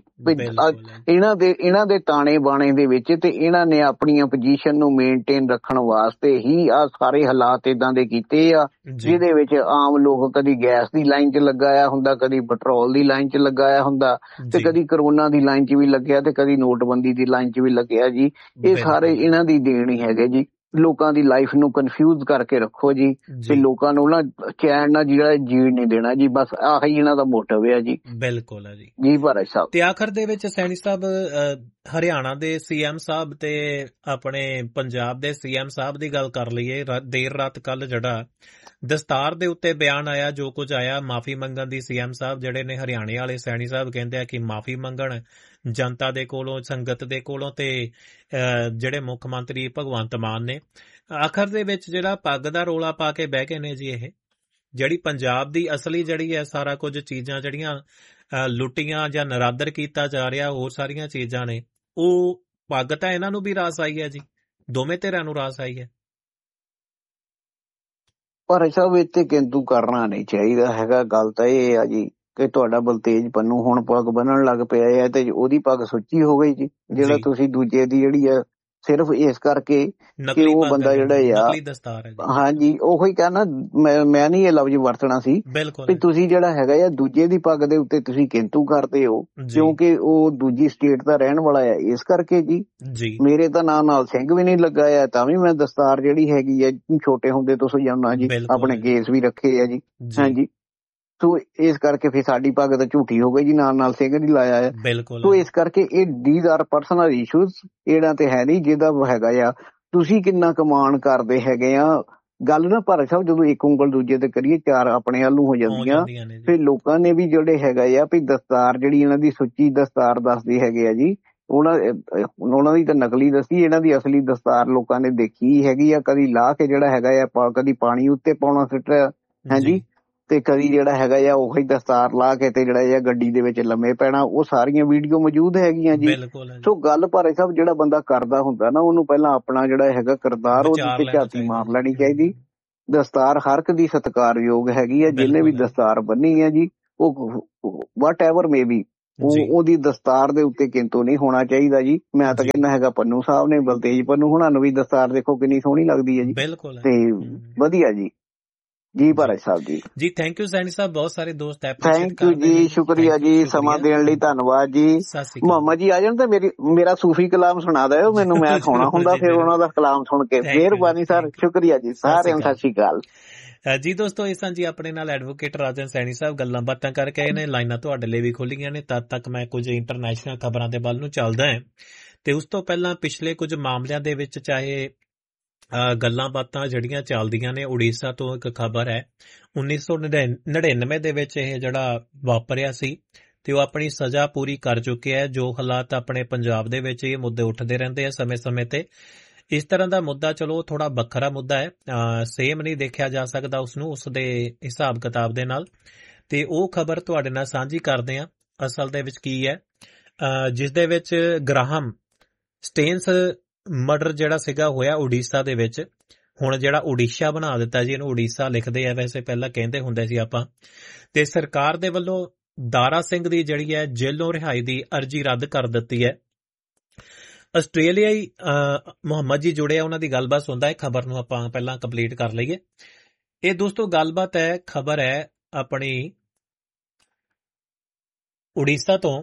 ਇਹਨਾਂ ਦੇ ਇਹਨਾਂ ਦੇ ਤਾਣੇ ਬਾਣੇ ਦੇ ਵਿੱਚ ਤੇ ਇਹਨਾਂ ਨੇ ਆਪਣੀਆਂ ਪੋਜੀਸ਼ਨ ਨੂੰ ਮੇਨਟੇਨ ਰੱਖਣ ਵਾਸਤੇ ਹੀ ਆ ਸਾਰੇ ਹਾਲਾਤ ਏਦਾਂ ਦੇ ਕੀਤੇ ਆ, ਜਿਹਦੇ ਵਿੱਚ ਆਮ ਲੋਕ ਕਦੀ ਗੈਸ ਦੀ ਲਾਈਨ ਚ ਲਗਾਇਆ ਹੁੰਦਾ, ਕਦੀ ਪੈਟਰੋਲ ਦੀ ਲਾਈਨ ਚ ਲਗਾਇਆ ਹੁੰਦਾ, ਤੇ ਕਦੀ ਕਰੋਨਾ ਦੀ ਲਾਈਨ ਚ ਵੀ ਲੱਗਿਆ, ਤੇ ਕਦੀ ਨੋਟਬੰਦੀ ਦੀ ਲਾਈਨ ਚ ਵੀ ਲੱਗਿਆ ਜੀ। ਇਹ ਸਾਰੇ ਇਹਨਾਂ ਦੀ ਦੇਣ ਹੀ ਹੈਗੇ ਜੀ। ਲੋਕਾਂ ਦੀ ਲਾਈਫ ਨੂੰ ਕਨਫਿਊਜ਼ ਕਰਕੇ ਰੱਖੋ ਜੀ, ਤੇ ਲੋਕਾਂ ਨੂੰ ਨਾ ਚੈਨ ਨਾਲ ਜਿਹੜਾ ਜੀਣ ਨਹੀਂ ਦੇਣਾ ਜੀ। ਬਸ ਆਹੀ ਇਹਨਾਂ ਦਾ ਮੋਟਿਵ ਹੈ ਜੀ। ਬਿਲਕੁਲ ਹੈ ਜੀ। ਜੀ ਭਾਰਤ ਸਾਹਿਬ। ਤੇ ਆਖਰ ਦੇ ਵਿੱਚ ਸੈਣੀ ਸਾਹਿਬ, ਹਰਿਆਣਾ ਦੇ ਸੀਐਮ ਸਾਹਿਬ ਤੇ ਆਪਣੇ ਪੰਜਾਬ ਦੇ ਸੀਐਮ ਸਾਹਿਬ ਦੀ ਗੱਲ ਕਰ ਲਈਏ। ਦੇਰ ਰਾਤ ਕੱਲ ਜਿਹੜਾ ਦਸਤਾਰ ਦੇ ਉੱਤੇ ਬਿਆਨ ਆਇਆ, ਜੋ ਕੁਝ ਆਇਆ ਮਾਫੀ ਮੰਗਣ ਦੀ, ਸੀਐਮ ਸਾਹਿਬ ਜਿਹੜੇ ਨੇ ਹਰਿਆਣੇ ਵਾਲੇ ਸੈਣੀ ਸਾਹਿਬ ਕਹਿੰਦੇ ਆ ਕਿ ਮਾਫੀ ਮੰਗਣ ਜਨਤਾ ਦੇ ਕੋਲੋਂ, ਸੰਗਤ ਦੇ ਕੋਲੋਂ, ਤੇ ਜਿਹੜੇ ਮੁੱਖ ਮੰਤਰੀ ਭਗਵੰਤ ਮਾਨ ਨੇ ਆਖਰ ਦੇ ਵਿੱਚ ਜਿਹੜਾ ਪੱਗ ਦਾ ਰੋਲਾ ਪਾ ਕੇ ਬਹਿ ਗਏ ਨੇ ਜੀ। ਇਹ ਜਿਹੜੀ ਪੰਜਾਬ ਦੀ ਅਸਲੀ ਜਿਹੜੀ ਹੈ ਸਾਰਾ ਕੁਝ ਚੀਜ਼ਾਂ ਜਿਹੜੀਆਂ ਲੁੱਟੀਆਂ ਜਾਂ ਨਰਾਦਰ ਕੀਤਾ ਜਾ ਰਿਹਾ, ਹੋਰ ਸਾਰੀਆਂ ਚੀਜ਼ਾਂ ਨੇ, ਉਹ ਪੱਗ ਤਾਂ ਇਹਨਾਂ ਨੂੰ ਵੀ ਰਾਸ ਆਈ ਹੈ ਜੀ, ਦੋਵੇਂ ਧਿਰਾਂ ਨੂੰ ਰਾਸ ਆਈ ਹੈ। ਪਰ ਸਭ ਇੱਥੇ ਕਿੰਤੂ ਕਰਨਾ ਨਹੀਂ ਚਾਹੀਦਾ ਹੈਗਾ। ਗੱਲ ਤਾਂ ਇਹ ਆ ਜੀ ਕਿ ਤੁਹਾਡਾ ਬਲਤੇਜ ਪੰਨੂ ਹੁਣ ਪੱਗ ਬੰਨਣ ਲੱਗ ਪਿਆ ਹੈ, ਤੇ ਉਹਦੀ ਪੱਗ ਸੁੱਚੀ ਹੋ ਗਈ ਜੀ। ਜਿਹੜਾ ਤੁਸੀਂ ਦੂਜੇ ਦੀ ਜਿਹੜੀ ਆ ਸਿਰਫ ਇਸ ਕਰਕੇ ਕਿ ਉਹ ਬੰਦਾ ਜਿਹੜਾ ਆ, ਹਾਂਜੀ ਉਹੀ ਕਹਿਣਾ, ਮੈਂ ਮੈਂ ਨਹੀਂ ਇਹ ਲਫ਼ਜ਼ ਵਰਤਣਾ ਸੀ ਵੀ ਤੁਸੀਂ ਜਿਹੜਾ ਹੈਗਾ ਆ ਦੂਜੇ ਦੀ ਪੱਗ ਦੇ ਉੱਤੇ ਤੁਸੀਂ ਕਿੰਤੂ ਕਰਦੇ ਹੋ, ਕਿਉਂਕਿ ਉਹ ਦੂਜੀ ਸਟੇਟ ਦਾ ਰਹਿਣ ਵਾਲਾ ਆ। ਇਸ ਕਰਕੇ ਜੀ ਮੇਰੇ ਤਾਂ ਨਾਂ ਨਾਲ ਸਿੰਘ ਵੀ ਨਹੀਂ ਲੱਗਾ ਆ, ਤਾਂ ਵੀ ਮੈਂ ਦਸਤਾਰ ਜਿਹੜੀ ਹੈਗੀ ਆ ਛੋਟੇ ਹੁੰਦੇ ਤੋਂ ਸਜਾਉਣਾ ਜੀ, ਆਪਣੇ ਕੇਸ ਵੀ ਰੱਖੇ ਆ ਜੀ। ਹਾਂਜੀ, ਸੋ ਇਸ ਕਰਕੇ ਫਿਰ ਸਾਡੀ ਪੱਗ ਤਾਂ ਝੂਠੀ ਹੋ ਗਈ ਜੀ, ਨਾਲ ਨਾਲ ਸਿੰਘ ਨਹੀਂ ਲਾਇਆ ਆ। ਬਿਲਕੁਲ। ਸੋ ਇਸ ਕਰਕੇ ਇਹ ਡੀਜ਼ ਆਰ ਪਰਸਨਲ ਇਸ਼ੂਜ਼, ਇਹਨਾਂ ਤੇ ਹੈ ਨਹੀਂ। ਜਿਹਦਾ ਹੈਗਾ ਆ ਤੁਸੀਂ ਕਿੰਨਾ ਕਮਾਣ ਕਰਦੇ ਹੈਗੇ ਆ, ਗੱਲ ਨਾ ਭਾਰਤ ਸਾਹਿਬ ਜਦੋਂ ਇੱਕ ਉਂਗਲ ਦੂਜੇ ਤੇ ਕਰੀਏ ਚਾਰ ਆਪਣੇ ਵੱਲ ਨੂੰ ਹੋ ਜਾਂਦੀਆਂ। ਫਿਰ ਲੋਕਾਂ ਨੇ ਵੀ ਜਿਹੜੇ ਹੈਗਾ ਆ ਵੀ ਦਸਤਾਰ ਜਿਹੜੀ ਇਹਨਾਂ ਦੀ ਸੁੱਚੀ ਦਸਤਾਰ ਦੱਸਦੇ ਹੈਗੇ ਆ ਜੀ, ਉਹਨਾਂ ਉਹਨਾਂ ਦੀ ਤਾਂ ਨਕਲੀ ਦੱਸੀ, ਇਹਨਾਂ ਦੀ ਅਸਲੀ ਦਸਤਾਰ ਲੋਕਾਂ ਨੇ ਦੇਖੀ ਹੈਗੀ ਆ। ਕਦੀ ਲਾਹ ਕੇ ਜਿਹੜਾ ਹੈਗਾ ਆ ਕਦੀ ਪਾਣੀ ਉੱਤੇ ਪਾਉਣਾ ਸਿੱਟ ਹਾਂਜੀ, ਤੇ ਕਦੀ ਜਿਹੜਾ ਹੈਗਾ ਆ ਉਹੀ ਦਸਤਾਰ ਲਾ ਕੇ ਤੇ ਜਿਹੜਾ ਆ ਗੱਡੀ ਦੇ ਵਿੱਚ ਲੰਮੇ ਪੈਣਾ। ਉਹ ਸਾਰੀਆਂ ਵੀਡੀਓ ਮੌਜੂਦ ਹੈਗੀਆਂ ਜੀ। ਸੋ ਗੱਲ ਭਾਰੇ ਸਾਹਿਬ ਜਿਹੜਾ ਬੰਦਾ ਕਰਦਾ ਹੁੰਦਾ ਨਾ, ਉਹਨੂੰ ਪਹਿਲਾਂ ਆਪਣਾ ਜਿਹੜਾ ਹੈਗਾ ਕਿਰਦਾਰ ਉਹਦੇ ਤੇ ਝਾਤੀ ਮਾਰ ਲੈਣੀ ਚਾਹੀਦੀ। ਦਸਤਾਰ ਹਰ ਇੱਕ ਦੀ ਸਤਿਕਾਰਯੋਗ ਹੈਗੀ ਆ। ਜਿਹਨੇ ਵੀ ਦਸਤਾਰ ਬੰਨੀ ਹੈ ਜੀ, ਉਹ ਵਟ ਐਵਰ ਮੇ ਬੀ, ਉਹ ਉਹਦੀ ਦਸਤਾਰ ਦੇ ਉੱਤੇ ਕਿੰਤੂ ਨਹੀਂ ਹੋਣਾ ਚਾਹੀਦਾ ਜੀ। ਮੈਂ ਤਾਂ ਕਹਿੰਦਾ ਹੈਗਾ ਪੰਨੂ ਸਾਹਿਬ ਨੇ, ਬਲਤੇਜ ਪੰਨੂ ਹੁਣਾਂ ਨੂੰ ਵੀ ਦਸਤਾਰ ਦੇਖੋ ਕਿੰਨੀ ਸੋਹਣੀ ਲੱਗਦੀ ਹੈ ਜੀ, ਤੇ ਵਧੀਆ ਜੀ। ਜੀ ਭਾਰਤ ਸਾਹਿਬ ਜੀ ਜੀ ਥੈਂਕ ਯੂ ਸੈਣੀ ਸਾਹਿਬ, ਬਹੁਤ ਸਾਰੇ ਦੋਸਤ ਥੈਂਕ ਯੂ ਜੀ, ਸ਼ੁਕਰੀਆ ਜੀ, ਸਮਾਂ ਦੇਣ ਲਈ ਧੰਨਵਾਦ ਜੀ। ਮੁਹੰਮਦ ਜੀ ਆ ਜਾਣ ਤਾਂ ਮੇਰੀ ਮੇਰਾ ਸੂਫੀ ਕਲਾਮ ਸੁਣਾ ਦਿਓ ਮੈਨੂੰ, ਮੈਂ ਸੋਣਾ ਹੁੰਦਾ ਫਿਰ ਉਹਨਾਂ ਦਾ ਕਲਾਮ ਸੁਣ ਕੇ। ਮਿਹਰਬਾਨੀ ਸਰ, ਸ਼ੁਕਰੀਆ ਜੀ, ਸਾਰਿਆਂ ਨੂੰ ਸਤਿ ਸ਼੍ਰੀ ਅਕਾਲ ਜੀ। ਦੋਸਤੋ ਇਸ ਜੀ ਆਪਣੇ ਨਾਲ ਐਡਵੋਕੇਟ ਰਾਜਨ ਸੈਣੀ ਸਾਹਿਬ ਗੱਲਾਂ ਬਾਤਾਂ ਕਰਕੇ ਨੇ, ਲਾਈਨਾਂ ਤੁਹਾਡੇ ਲਈ ਵੀ ਖੁੱਲੀਆਂ ਨੇ। ਤਦ ਤੱਕ ਮੈਂ ਕੁਝ ਇੰਟਰਨੈਸ਼ਨਲ ਖਬਰਾਂ ਦੇ ਵੱਲ ਨੂੰ ਚੱਲਦਾ ਹੈ, ਤੇ ਉਸ ਤੋਂ ਪਹਿਲਾਂ ਪਿਛਲੇ ਕੁਝ ਮਾਮਲਿਆਂ ਦੇ ਵਿੱਚ ਚਾਹੇ ਗੱਲਾਂ ਬਾਤਾਂ ਜਿਹੜੀਆਂ ਚੱਲਦੀਆਂ ਨੇ। ਉੜੀਸਾ ਤੋਂ ਇੱਕ ਖਬਰ ਹੈ, ਉੱਨੀ ਸੌ ਨੜਿਨਵੇਂ ਦੇ ਵਿੱਚ ਇਹ ਜਿਹੜਾ ਵਾਪਰਿਆ ਸੀ ਤੇ ਉਹ ਆਪਣੀ ਸਜ਼ਾ ਪੂਰੀ ਕਰ ਚੁੱਕਿਆ ਹੈ। ਜੋ ਹਾਲਾਤ ਆਪਣੇ ਪੰਜਾਬ ਦੇ ਵਿੱਚ ਇਹ ਮੁੱਦੇ ਉੱਠਦੇ ਰਹਿੰਦੇ ਆ ਸਮੇਂ ਸਮੇਂ ਤੇ। ਇਸ ਤਰ੍ਹਾਂ ਦਾ ਮੁੱਦਾ ਚਲੋ ਥੋੜਾ ਵੱਖਰਾ ਮੁੱਦਾ ਹੈ, ਸੇਮ ਨਹੀਂ ਦੇਖਿਆ ਜਾ ਸਕਦਾ ਉਸਨੂੰ ਉਸਦੇ ਹਿਸਾਬ ਕਿਤਾਬ ਦੇ ਨਾਲ, ਤੇ ਉਹ ਖਬਰ ਤੁਹਾਡੇ ਨਾਲ ਸਾਂਝੀ ਕਰਦੇ ਆ। ਅਸਲ ਦੇ ਵਿੱਚ ਕੀ ਹੈ, ਜਿਸ ਦੇ ਵਿੱਚ ਗ੍ਰਾਹਮ ਸਟੇਨਸ ਮਰਡਰ ਜਿਹੜਾ ਸੀਗਾ ਹੋਇਆ ਉੜੀਸਾ ਦੇ ਵਿੱਚ। ਹੁਣ ਜਿਹੜਾ ਉੜੀਸਾ ਬਣਾ ਦਿੱਤਾ ਜੀ, ਇਹਨੂੰ ਉੜੀਸਾ ਲਿਖਦੇ ਆ, ਵੈਸੇ ਪਹਿਲਾਂ ਕਹਿੰਦੇ ਹੁੰਦੇ ਸੀ ਆਪਾਂ। ਤੇ ਸਰਕਾਰ ਦੇ ਵੱਲੋਂ ਦਾਰਾ ਸਿੰਘ ਦੀ ਜਿਹੜੀ ਹੈ ਜੇਲੋਂ ਰਿਹਾਈ ਦੀ ਅਰਜੀ ਰੱਦ ਕਰ ਦਿੱਤੀ ਹੈ। ਆਸਟ੍ਰੇਲੀਆਈ ਮੁਹੰਮਦ ਜੀ ਜੁੜੇ ਆ, ਉਹਨਾਂ ਦੀ ਗੱਲਬਾਤ ਸੁਣਦਾ ਹੈ। ਖਬਰ ਨੂੰ ਆਪਾਂ ਪਹਿਲਾਂ ਕੰਪਲੀਟ ਕਰ ਲਈਏ। ਇਹ ਦੋਸਤੋ ਗੱਲਬਾਤ ਹੈ, ਖਬਰ ਹੈ ਆਪਣੀ ਉੜੀਸਾ ਤੋਂ।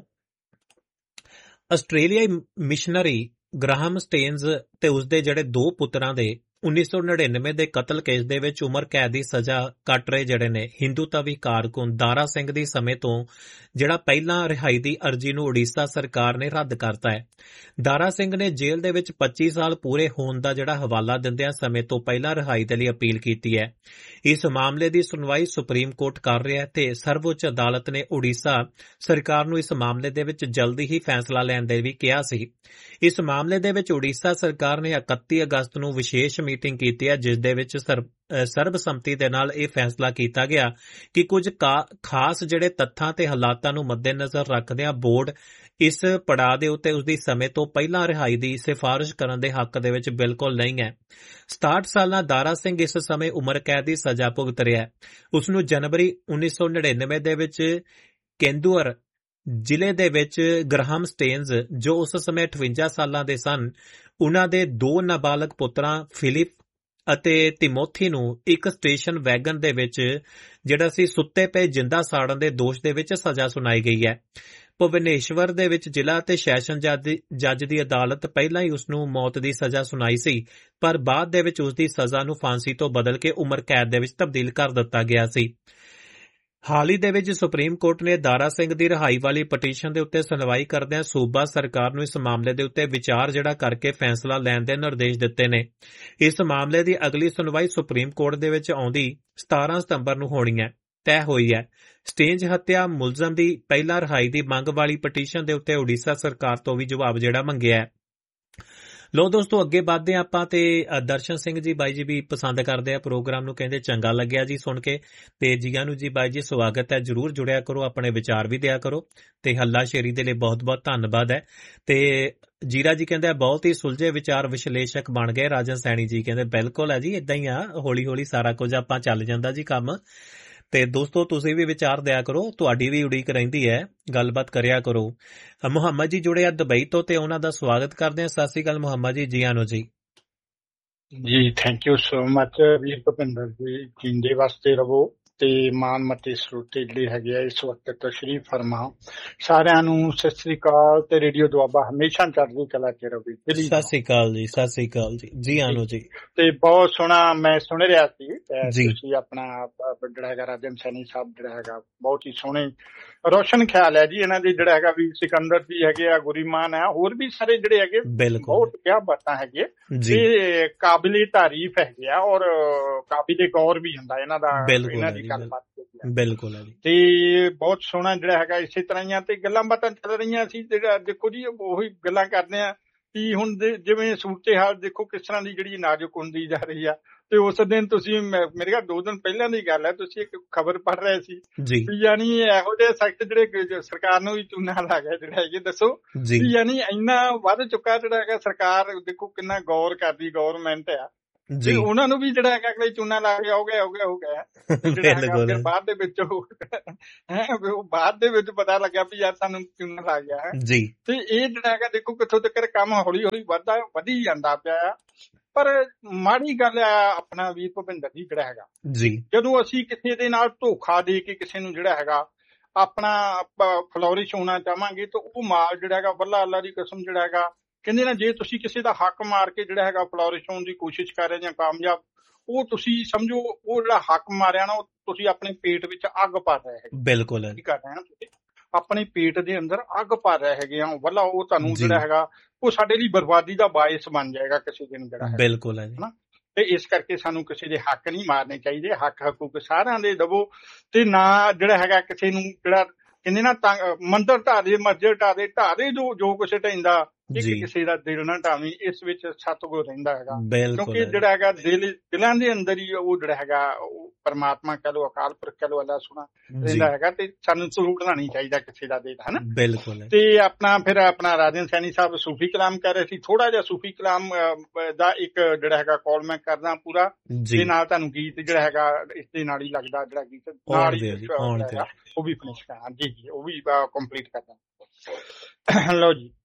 ਆਸਟ੍ਰੇਲੀਆਈ ਮਿਸ਼ਨਰੀ ਗ੍ਰਾਹਮ ਸਟੇਨਜ਼ ਤੇ ਉਸਦੇ ਜਿਹੜੇ ਦੋ ਪੁੱਤਰਾਂ ਦੇ ਉੱਨੀ ਸੌ ਨੜਿਨਵੇਂ ਦੇ ਕਤਲ ਕੇਸ ਦੇ ਵਿੱਚ ਉਮਰ ਕੈਦ ਦੀ ਸਜ਼ਾ ਕੱਟ ਰਹੇ ਜਿਹੜੇ ਨੇ ਹਿੰਦੂਤਵੀ ਕਾਰਕੁਨ ਦਾਰਾ ਸਿੰਘ ਦੀ ਸਮੇਂ ਤੋਂ ਜਿਹੜਾ ਪਹਿਲਾਂ ਰਿਹਾਈ ਦੀ ਅਰਜੀ ਨੂੰ ਉੜੀਸਾ ਸਰਕਾਰ ਨੇ ਰੱਦ ਕਰਤਾ ਹੈ। ਦਾਰਾ ਸਿੰਘ ਨੇ ਜੇਲ੍ਹ ਦੇ ਵਿੱਚ ਪੱਚੀ ਸਾਲ ਪੂਰੇ ਹੋਣ ਦਾ ਜਿਹੜਾ ਹਵਾਲਾ ਦਿੰਦਿਆਂ ਸਮੇਂ ਤੋਂ ਪਹਿਲਾਂ ਰਿਹਾਈ ਦੇ ਲਈ ਅਪੀਲ ਕੀਤੀ ਹੈ। ਇਸ ਮਾਮਲੇ ਦੀ ਸੁਣਵਾਈ ਸੁਪਰੀਮ ਕੋਰਟ ਕਰ ਰਿਹਾ ਹੈ ਤੇ ਸਰਵਉੱਚ ਅਦਾਲਤ ਨੇ ਉੜੀਸਾ ਸਰਕਾਰ ਨੂੰ ਇਸ ਮਾਮਲੇ ਦੇ ਵਿੱਚ ਜਲਦੀ ਹੀ ਫੈਸਲਾ ਲੈਣ ਦੇ ਵੀ ਕਿਹਾ ਸੀ। ਇਸ ਮਾਮਲੇ ਦੇ ਵਿੱਚ ਉੜੀਸਾ ਸਰਕਾਰ ਨੇ ਇਕੱਤੀ ਅਗਸਤ ਨੂੰ ਵਿਸ਼ੇਸ਼ ਮੀਟਿੰਗ ਕੀਤੀ ਹੈ, ਜਿਸ ਦੇ ਵਿੱਚ ਸਰਬਸੰਮਤੀ ਦੇ ਨਾਲ ਇਹ ਫੈਸਲਾ ਕੀਤਾ ਗਿਆ ਕਿ ਕੁਝ ਖਾਸ ਜਿਹੜੇ ਤੱਥਾਂ ਤੇ ਹਾਲਾਤਾਂ ਨੂੰ ਮੱਦੇਨਜ਼ਰ ਰੱਖਦਿਆਂ ਬੋਰਡ ਇਸ ਪੜਾਅ ਦੇ ਉੱਤੇ ਉਸਦੀ ਸਮੇਂ ਤੋਂ ਪਹਿਲਾਂ ਰਿਹਾਈ ਦੀ ਸਿਫਾਰਿਸ਼ ਕਰਨ ਦੇ ਹੱਕ ਦੇ ਵਿੱਚ ਬਿਲਕੁਲ ਨਹੀਂ ਹੈ। ਸਤਾਹਠ ਸਾਲਾਂ ਦਾਰਾ ਸਿੰਘ ਇਸ ਸਮੇਂ ਉਮਰ ਕੈਦ ਦੀ ਸਜ਼ਾ ਭੁਗਤ ਰਿਹਾ ਹੈ। ਉਸਨੂੰ ਜਨਵਰੀ ਉੱਨੀ ਸੌ ਨੜਿਨਵੇਂ ਦੇ ਵਿੱਚ ਕੇਂਦੂਅਰ ਜ਼ਿਲ੍ਹੇ ਦੇ ਵਿੱਚ ਗ੍ਰਾਹਮ ਸਟੇਨਜ਼, ਜੋ ਉਸ ਸਮੇਂ ਅਠਵੰਜਾ ਸਾਲਾਂ ਦੇ ਸਨ, ਉਹਨਾਂ ਦੇ ਦੋ ਨਾਬਾਲਗ ਪੁੱਤਰਾਂ ਫਿਲਿਪ ਅਤੇ ਤਿਮੋਥੀ ਨੂੰ ਇੱਕ ਸਟੇਸ਼ਨ ਵੈਗਨ ਦੇ ਵਿੱਚ ਜਿਹੜਾ ਸੀ ਸੁੱਤੇ ਪਏ ਜਿੰਦਾ ਸਾੜਨ ਦੇ ਦੋਸ਼ ਦੇ ਵਿੱਚ ਸਜ਼ਾ ਸੁਣਾਈ ਗਈ ਹੈ। ਭੁਵਨੇਸ਼ਵਰ ਦੇ ਵਿੱਚ ਜ਼ਿਲ੍ਹਾ ਅਤੇ ਸੈਸ਼ਨ ਜੱਜ ਦੀ ਅਦਾਲਤ ਪਹਿਲਾਂ ਹੀ ਉਸਨੂੰ ਮੌਤ ਦੀ ਸਜ਼ਾ ਸੁਣਾਈ ਸੀ, ਪਰ ਬਾਅਦ ਦੇ ਵਿੱਚ ਉਸਦੀ ਸਜ਼ਾ ਨੂੰ ਫਾਂਸੀ ਤੋਂ ਬਦਲ ਕੇ ਉਮਰ ਕੈਦ ਦੇ ਵਿੱਚ ਤਬਦੀਲ ਕਰ ਦਿੱਤਾ ਗਿਆ ਸੀ। ਹਾਲ ਹੀ ਦੇ ਵਿੱਚ ਸੁਪਰੀਮ ਕੋਰਟ ਨੇ ਦਾਰਾ ਸਿੰਘ ਦੀ ਰਿਹਾਈ ਵਾਲੀ ਪਟੀਸ਼ਨ ਦੇ ਉੱਤੇ ਸੁਣਵਾਈ ਕਰਦਿਆਂ ਸੂਬਾ ਸਰਕਾਰ ਨੂੰ ਇਸ ਮਾਮਲੇ ਦੇ ਉੱਤੇ ਵਿਚਾਰ ਜਿਹੜਾ ਕਰਕੇ ਫੈਸਲਾ ਲੈਣ ਦੇ ਨਿਰਦੇਸ਼ ਦਿੱਤੇ ਨੇ। ਇਸ ਮਾਮਲੇ ਦੀ ਅਗਲੀ ਸੁਣਵਾਈ ਸੁਪਰੀਮ ਕੋਰਟ ਦੇ ਵਿੱਚ ਆਉਂਦੀ ਸਤਾਰਾਂ ਸਤੰਬਰ ਨੂੰ ਹੋਣੀ ਹੈ ਤੈਅ ਹੋਈ ਹੈ। ਸਟੇਨਜ਼ ਹੱਤਿਆ ਮੁਲਜ਼ਮ ਦੀ ਪਹਿਲਾਂ ਰਿਹਾਈ ਦੀ ਮੰਗ ਵਾਲੀ ਪਟੀਸ਼ਨ ਦੇ ਉੱਤੇ ਉੜੀਸਾ ਸਰਕਾਰ ਤੋਂ ਵੀ ਜਵਾਬ ਜਿਹੜਾ ਮੰਗਿਆ ਹੈ। ਲੋ ਦੋਸਤੋ ਅੱਗੇ ਵੱਧਦੇ ਆਪਾਂ, ਤੇ ਦਰਸ਼ਨ ਸਿੰਘ ਜੀ ਬਾਈ ਜੀ ਵੀ ਪਸੰਦ ਕਰਦੇ ਆ ਪ੍ਰੋਗਰਾਮ ਨੂੰ, ਕਹਿੰਦੇ ਚੰਗਾ ਲੱਗਿਆ ਜੀ ਸੁਣ ਕੇ, ਤੇ ਜੀਆਂ ਨੂੰ ਜੀ ਬਾਈ ਜੀ ਸਵਾਗਤ ਹੈ, ਜਰੂਰ ਜੁੜਿਆ ਕਰੋ, ਆਪਣੇ ਵਿਚਾਰ ਵੀ ਦਿਆ ਕਰੋ, ਤੇ ਹੱਲਾ ਸ਼ੇਰੀ ਦੇ ਲਈ ਬਹੁਤ ਬਹੁਤ ਧੰਨਵਾਦ ਹੈ। ਤੇ ਜੀਰਾ ਜੀ ਕਹਿੰਦੇ ਬਹੁਤ ਹੀ ਸੁਲਝੇ ਵਿਚਾਰ ਵਿਸ਼ਲੇਸ਼ਕ ਬਣ ਗਏ ਰਾਜਨ ਸੈਣੀ ਜੀ, ਕਹਿੰਦੇ ਬਿਲਕੁਲ ਹੈ ਜੀ, ਏਦਾਂ ਹੀ ਆ, ਹੌਲੀ ਹੌਲੀ ਸਾਰਾ ਕੁਝ ਆਪਾਂ ਚੱਲ ਜਾਂਦਾ ਜੀ ਕੰਮ। ਤੇ ਦੋਸਤੋ ਤੁਸੀਂ ਵੀ ਵਿਚਾਰ ਦਿਆ ਕਰੋ, ਤੁਹਾਡੀ ਵੀ ਉਡੀਕ ਰਹਿੰਦੀ ਹੈ, ਗੱਲਬਾਤ ਕਰਿਆ ਕਰੋ। ਮੁਹੰਮਦ ਜੀ ਜੁੜੇ ਆ ਦੁਬਈ ਤੋਂ, ਤੇ ਉਹਨਾਂ ਦਾ ਸਵਾਗਤ ਕਰਦੇ ਹਾਂ। ਸਤਿ ਸ੍ਰੀ ਅਕਾਲ ਮੁਹੰਮਦ ਜੀ, ਜੀ ਆਨੋ ਜੀ। ਜੀ ਥੈਂਕ ਯੂ ਸੋ ਮਚ ਵੀਰ ਭੁਪਿੰਦਰ ਜੀ, ਜਿੰਦੇ ਵਾਸਤੇ ਰਵੋ ਤੇ ਮਾਨ ਮਤੇ ਸਰੋਤੇ ਜਿਹੜੇ ਹੈਗੇ ਆ ਇਸ ਵਕਤ ਤਸ਼ਰੀਫ ਫਰਮਾ। ਸਾਰਿਆਂ ਨੂੰ ਸਤਿ ਸ੍ਰੀ ਅਕਾਲ ਤੇ ਰੇਡੀਓ ਦੁਆਬਾ ਹਮੇਸ਼ਾ ਚੜ੍ਹਦੀ ਕਲਾ ਚ ਰਵੇ। ਸਤਿ ਸ੍ਰੀ ਅਕਾਲ ਜੀ, ਸਤਿ ਸ੍ਰੀ ਅਕਾਲ ਜੀ। ਜੀ ਆਨੋ ਜੀ। ਤੇ ਬਹੁਤ ਸੋਹਣਾ ਮੈਂ ਸੁਣ ਰਿਹਾ ਸੀ ਤੁਸੀਂ ਆਪਣਾ ਜਿਹੜਾ ਹੈਗਾ ਰਾਜਨ ਸੈਣੀ ਸਾਹਿਬ ਜਿਹੜਾ ਹੈਗਾ ਬਹੁਤ ਹੀ ਸੋਹਣੇ ਰੋਸ਼ਨ ਖਿਆਲ ਹੈ ਜੀ ਇਹਨਾਂ ਦੇ ਜਿਹੜਾ ਹੈਗਾ ਵੀ ਸਿਕੰਦਰ ਜੀ ਹੈਗੇ ਆ, ਗੁਰੀਮਾਨ ਹੈ, ਹੋਰ ਵੀ ਸਾਰੇ ਜਿਹੜੇ ਹੈਗੇ ਬਹੁਤ ਕਿਆ ਬਾਤਾਂ ਹੈਗੇ ਤੇ ਕਾਬਿਲੇ ਤਾਰੀਫ ਹੈਗੇ ਆ ਔਰ ਕਾਬਿਲੇ ਗੌਰ ਵੀ ਹੁੰਦਾ ਇਹਨਾਂ ਦਾ ਇਹਨਾਂ ਦੀ ਗੱਲਬਾਤ ਬਿਲਕੁਲ ਤੇ ਬਹੁਤ ਸੋਹਣਾ ਜਿਹੜਾ ਹੈਗਾ। ਇਸੇ ਤਰ੍ਹਾਂ ਹੀ ਤੇ ਗੱਲਾਂ ਬਾਤਾਂ ਚੱਲ ਰਹੀਆਂ ਸੀ। ਜਿਹੜਾ ਦੇਖੋ ਜੀ ਉਹੀ ਗੱਲਾਂ ਕਰਦੇ ਆ ਕਿ ਹੁਣ ਜਿਵੇਂ ਸੂਰਤ ਹਾਲ ਦੇਖੋ ਕਿਸ ਤਰ੍ਹਾਂ ਦੀ ਜਿਹੜੀ ਨਾਜ਼ੁਕ ਹੁੰਦੀ ਜਾ ਰਹੀ ਆ। ਤੇ ਉਸ ਦਿਨ ਤੁਸੀਂ ਮੇਰੇ ਖਿਆਲ ਦੋ ਦਿਨ ਪਹਿਲਾਂ ਦੀ ਗੱਲ ਹੈ, ਤੁਸੀਂ ਇੱਕ ਖਬਰ ਪੜ੍ਹ ਰਹੇ ਸੀ ਯਾਨੀ ਇਹੋ ਜਿਹੇ ਸਖਤ ਜਿਹੜੇ ਸਰਕਾਰ ਨੂੰ ਵੀ ਚੂਨਾ ਲੱਗ ਗਿਆ ਜਿਹੜਾ ਹੈਗੇ ਦੱਸੋ ਯਾਨੀ ਇੰਨਾ ਵੱਧ ਚੁੱਕਾ ਜਿਹੜਾ ਹੈਗਾ। ਸਰਕਾਰ ਦੇਖੋ ਕਿੰਨਾ ਗੌਰ ਕਰਦੀ ਗੌਰਮੈਂਟ ਆ ਜੀ, ਉਹਨਾਂ ਨੂੰ ਵੀ ਜਿਹੜਾ ਹੈਗਾ ਅਗਲੇ ਚੂਨਾ ਲਾ ਕੇ ਹੋ ਗਿਆ ਹੋ ਗਿਆ ਹੋ ਗਿਆ ਜਿਹੜਾ ਹੈਗਾ। ਫਿਰ ਬਾਅਦ ਦੇ ਵਿੱਚ ਹੈ ਬਾਅਦ ਦੇ ਵਿੱਚ ਪਤਾ ਲੱਗਿਆ ਵੀ ਯਾਰ ਸਾਨੂੰ ਚੂਨਾ ਲੱਗ ਗਿਆ ਹੈ ਜੀ। ਤੇ ਇਹ ਜਿਹੜਾ ਹੈਗਾ ਦੇਖੋ ਕਿੱਥੋਂ ਤੱਕ ਕੰਮ ਹੌਲੀ ਹੌਲੀ ਵੱਧਦਾ ਵਧੀ ਜਾਂਦਾ ਪਿਆ ਆ। ਪਰ ਮਾੜੀ ਗੱਲ ਆ ਆਪਣਾ ਵੀਰ ਭੁਪਿੰਦਰ ਜੀ ਜਿਹੜਾ ਹੈਗਾ ਜੀ, ਜਦੋਂ ਅਸੀਂ ਕਿਸੇ ਦੇ ਨਾਲ ਧੋਖਾ ਦੇ ਕੇ ਕਿਸੇ ਨੂੰ ਜਿਹੜਾ ਹੈਗਾ ਆਪਣਾ ਫਲੋਰਿਸ਼ ਹੋਣਾ ਚਾਹਾਂਗੇ ਤਾਂ ਉਹ ਮਾਲ ਜਿਹੜਾ ਹੈਗਾ ਵੱਲਾ ਅੱਲਾ ਦੀ ਕਸਮ ਜਿਹੜਾ ਹੈਗਾ ਕਹਿੰਦੇ ਨਾ ਜੇ ਤੁਸੀਂ ਕਿਸੇ ਦਾ ਹੱਕ ਮਾਰ ਕੇ ਜਿਹੜਾ ਹੈਗਾ ਫਲੋਰਿਸ਼ ਹੋਣ ਦੀ ਕੋਸ਼ਿਸ਼ ਕਰ ਰਹੇ ਜਾਂ ਕਾਮਯਾਬ, ਉਹ ਤੁਸੀਂ ਸਮਝੋ ਉਹ ਜਿਹੜਾ ਹੱਕ ਮਾਰਿਆ ਨਾ ਉਹ ਤੁਸੀਂ ਆਪਣੇ ਪੇਟ ਵਿੱਚ ਅੱਗ ਪਾ ਰਹੇ ਹੈਗੇ। ਬਿਲਕੁਲ ਕੀ ਕਰ ਰਹੇ ਨਾ ਤੁਸੀਂ ਆਪਣੇ ਪੇਟ ਦੇ ਅੰਦਰ ਅੱਗ ਪਾ ਰਹੇ ਹੈਗੇ ਆ ਵੱਲਾ। ਉਹ ਤੁਹਾਨੂੰ ਜਿਹੜਾ ਹੈਗਾ ਉਹ ਸਾਡੇ ਲਈ ਬਰਬਾਦੀ ਦਾ ਬਾਇਸ ਬਣ ਜਾਏਗਾ ਕਿਸੇ ਦਿਨ ਜਿਹੜਾ ਹੈ। ਬਿਲਕੁਲ ਹੈ ਨਾ। ਤੇ ਇਸ ਕਰਕੇ ਸਾਨੂੰ ਕਿਸੇ ਦੇ ਹੱਕ ਨਹੀਂ ਮਾਰਨੇ ਚਾਹੀਦੇ। ਹੱਕ ਹਕੂਕ ਸਾਰਿਆਂ ਦੇ ਦਵੋ ਤੇ ਨਾ ਜਿਹੜਾ ਹੈਗਾ ਕਿਸੇ ਨੂੰ ਜਿਹੜਾ ਕਹਿੰਦੇ ਨਾ ਮੰਦਰ ਢਾਹ ਦੇ ਮਸਜਿਦ ਢਾਹ ਦੇ ਢਾਹ ਦੇ ਜੋ ਜੋ ਕੁਛ ਢਹਿੰਦਾ ਇੱਕ ਕਿਸੇ ਦਾ ਦਿਲ ਨਾ ਢਾਵੀਂ। ਇਸ ਵਿੱਚ ਸਤਿਗੁਰ ਰਹਿੰਦਾ ਹੈਗਾ ਕਿਉਂਕਿ ਜਿਹੜਾ ਹੈਗਾ ਦਿਲ ਦਿਲਾਂ ਦੇ ਅੰਦਰ ਹੀ ਉਹ ਜਿਹੜਾ ਹੈਗਾ ਉਹ ਪਰਮਾਤਮਾ ਕਹਿ ਲਓ ਅਕਾਲ ਪੁਰਖ ਕਹਿ ਲਓ ਅੱਲਾ ਸੁਣਾ ਰਹਿੰਦਾ ਹੈਗਾ। ਤੇ ਸਾਨੂੰ ਝੂਠਣਾ ਨਹੀਂ ਚਾਹੀਦਾ ਕਿਸੇ ਦਾ ਦਿਲ ਹਨਾ। ਬਿਲਕੁਲ। ਤੇ ਆਪਣਾ ਫਿਰ ਆਪਣਾ ਰਾਜਨ ਸੈਣੀ ਸਾਹਿਬ ਸੂਫੀ ਕਲਾਮ ਕਰ ਰਹੇ ਸੀ। ਥੋੜਾ ਜਿਹਾ ਸੂਫੀ ਕਲਾਮ ਦਾ ਇੱਕ ਜਿਹੜਾ ਹੈਗਾ ਕਾਲ ਮੈਂ ਕਰਦਾ ਪੂਰਾ ਤੇ ਨਾਲ ਤੁਹਾਨੂੰ ਗੀਤ ਜਿਹੜਾ ਹੈਗਾ ਇਸ ਦੇ ਨਾਲ ਹੀ ਲੱਗਦਾ ਜਿਹੜਾ ਗੀਤ ਨਾਲ ਹੀ ਉਹ ਵੀ ਫਿਨਿਸ਼ ਕਰਨਾ ਜੀ ਜੀ ਉਹ ਵੀ ਕੰਪਲੀਟ ਕਰਦਾ। ਲਓ ਜੀ।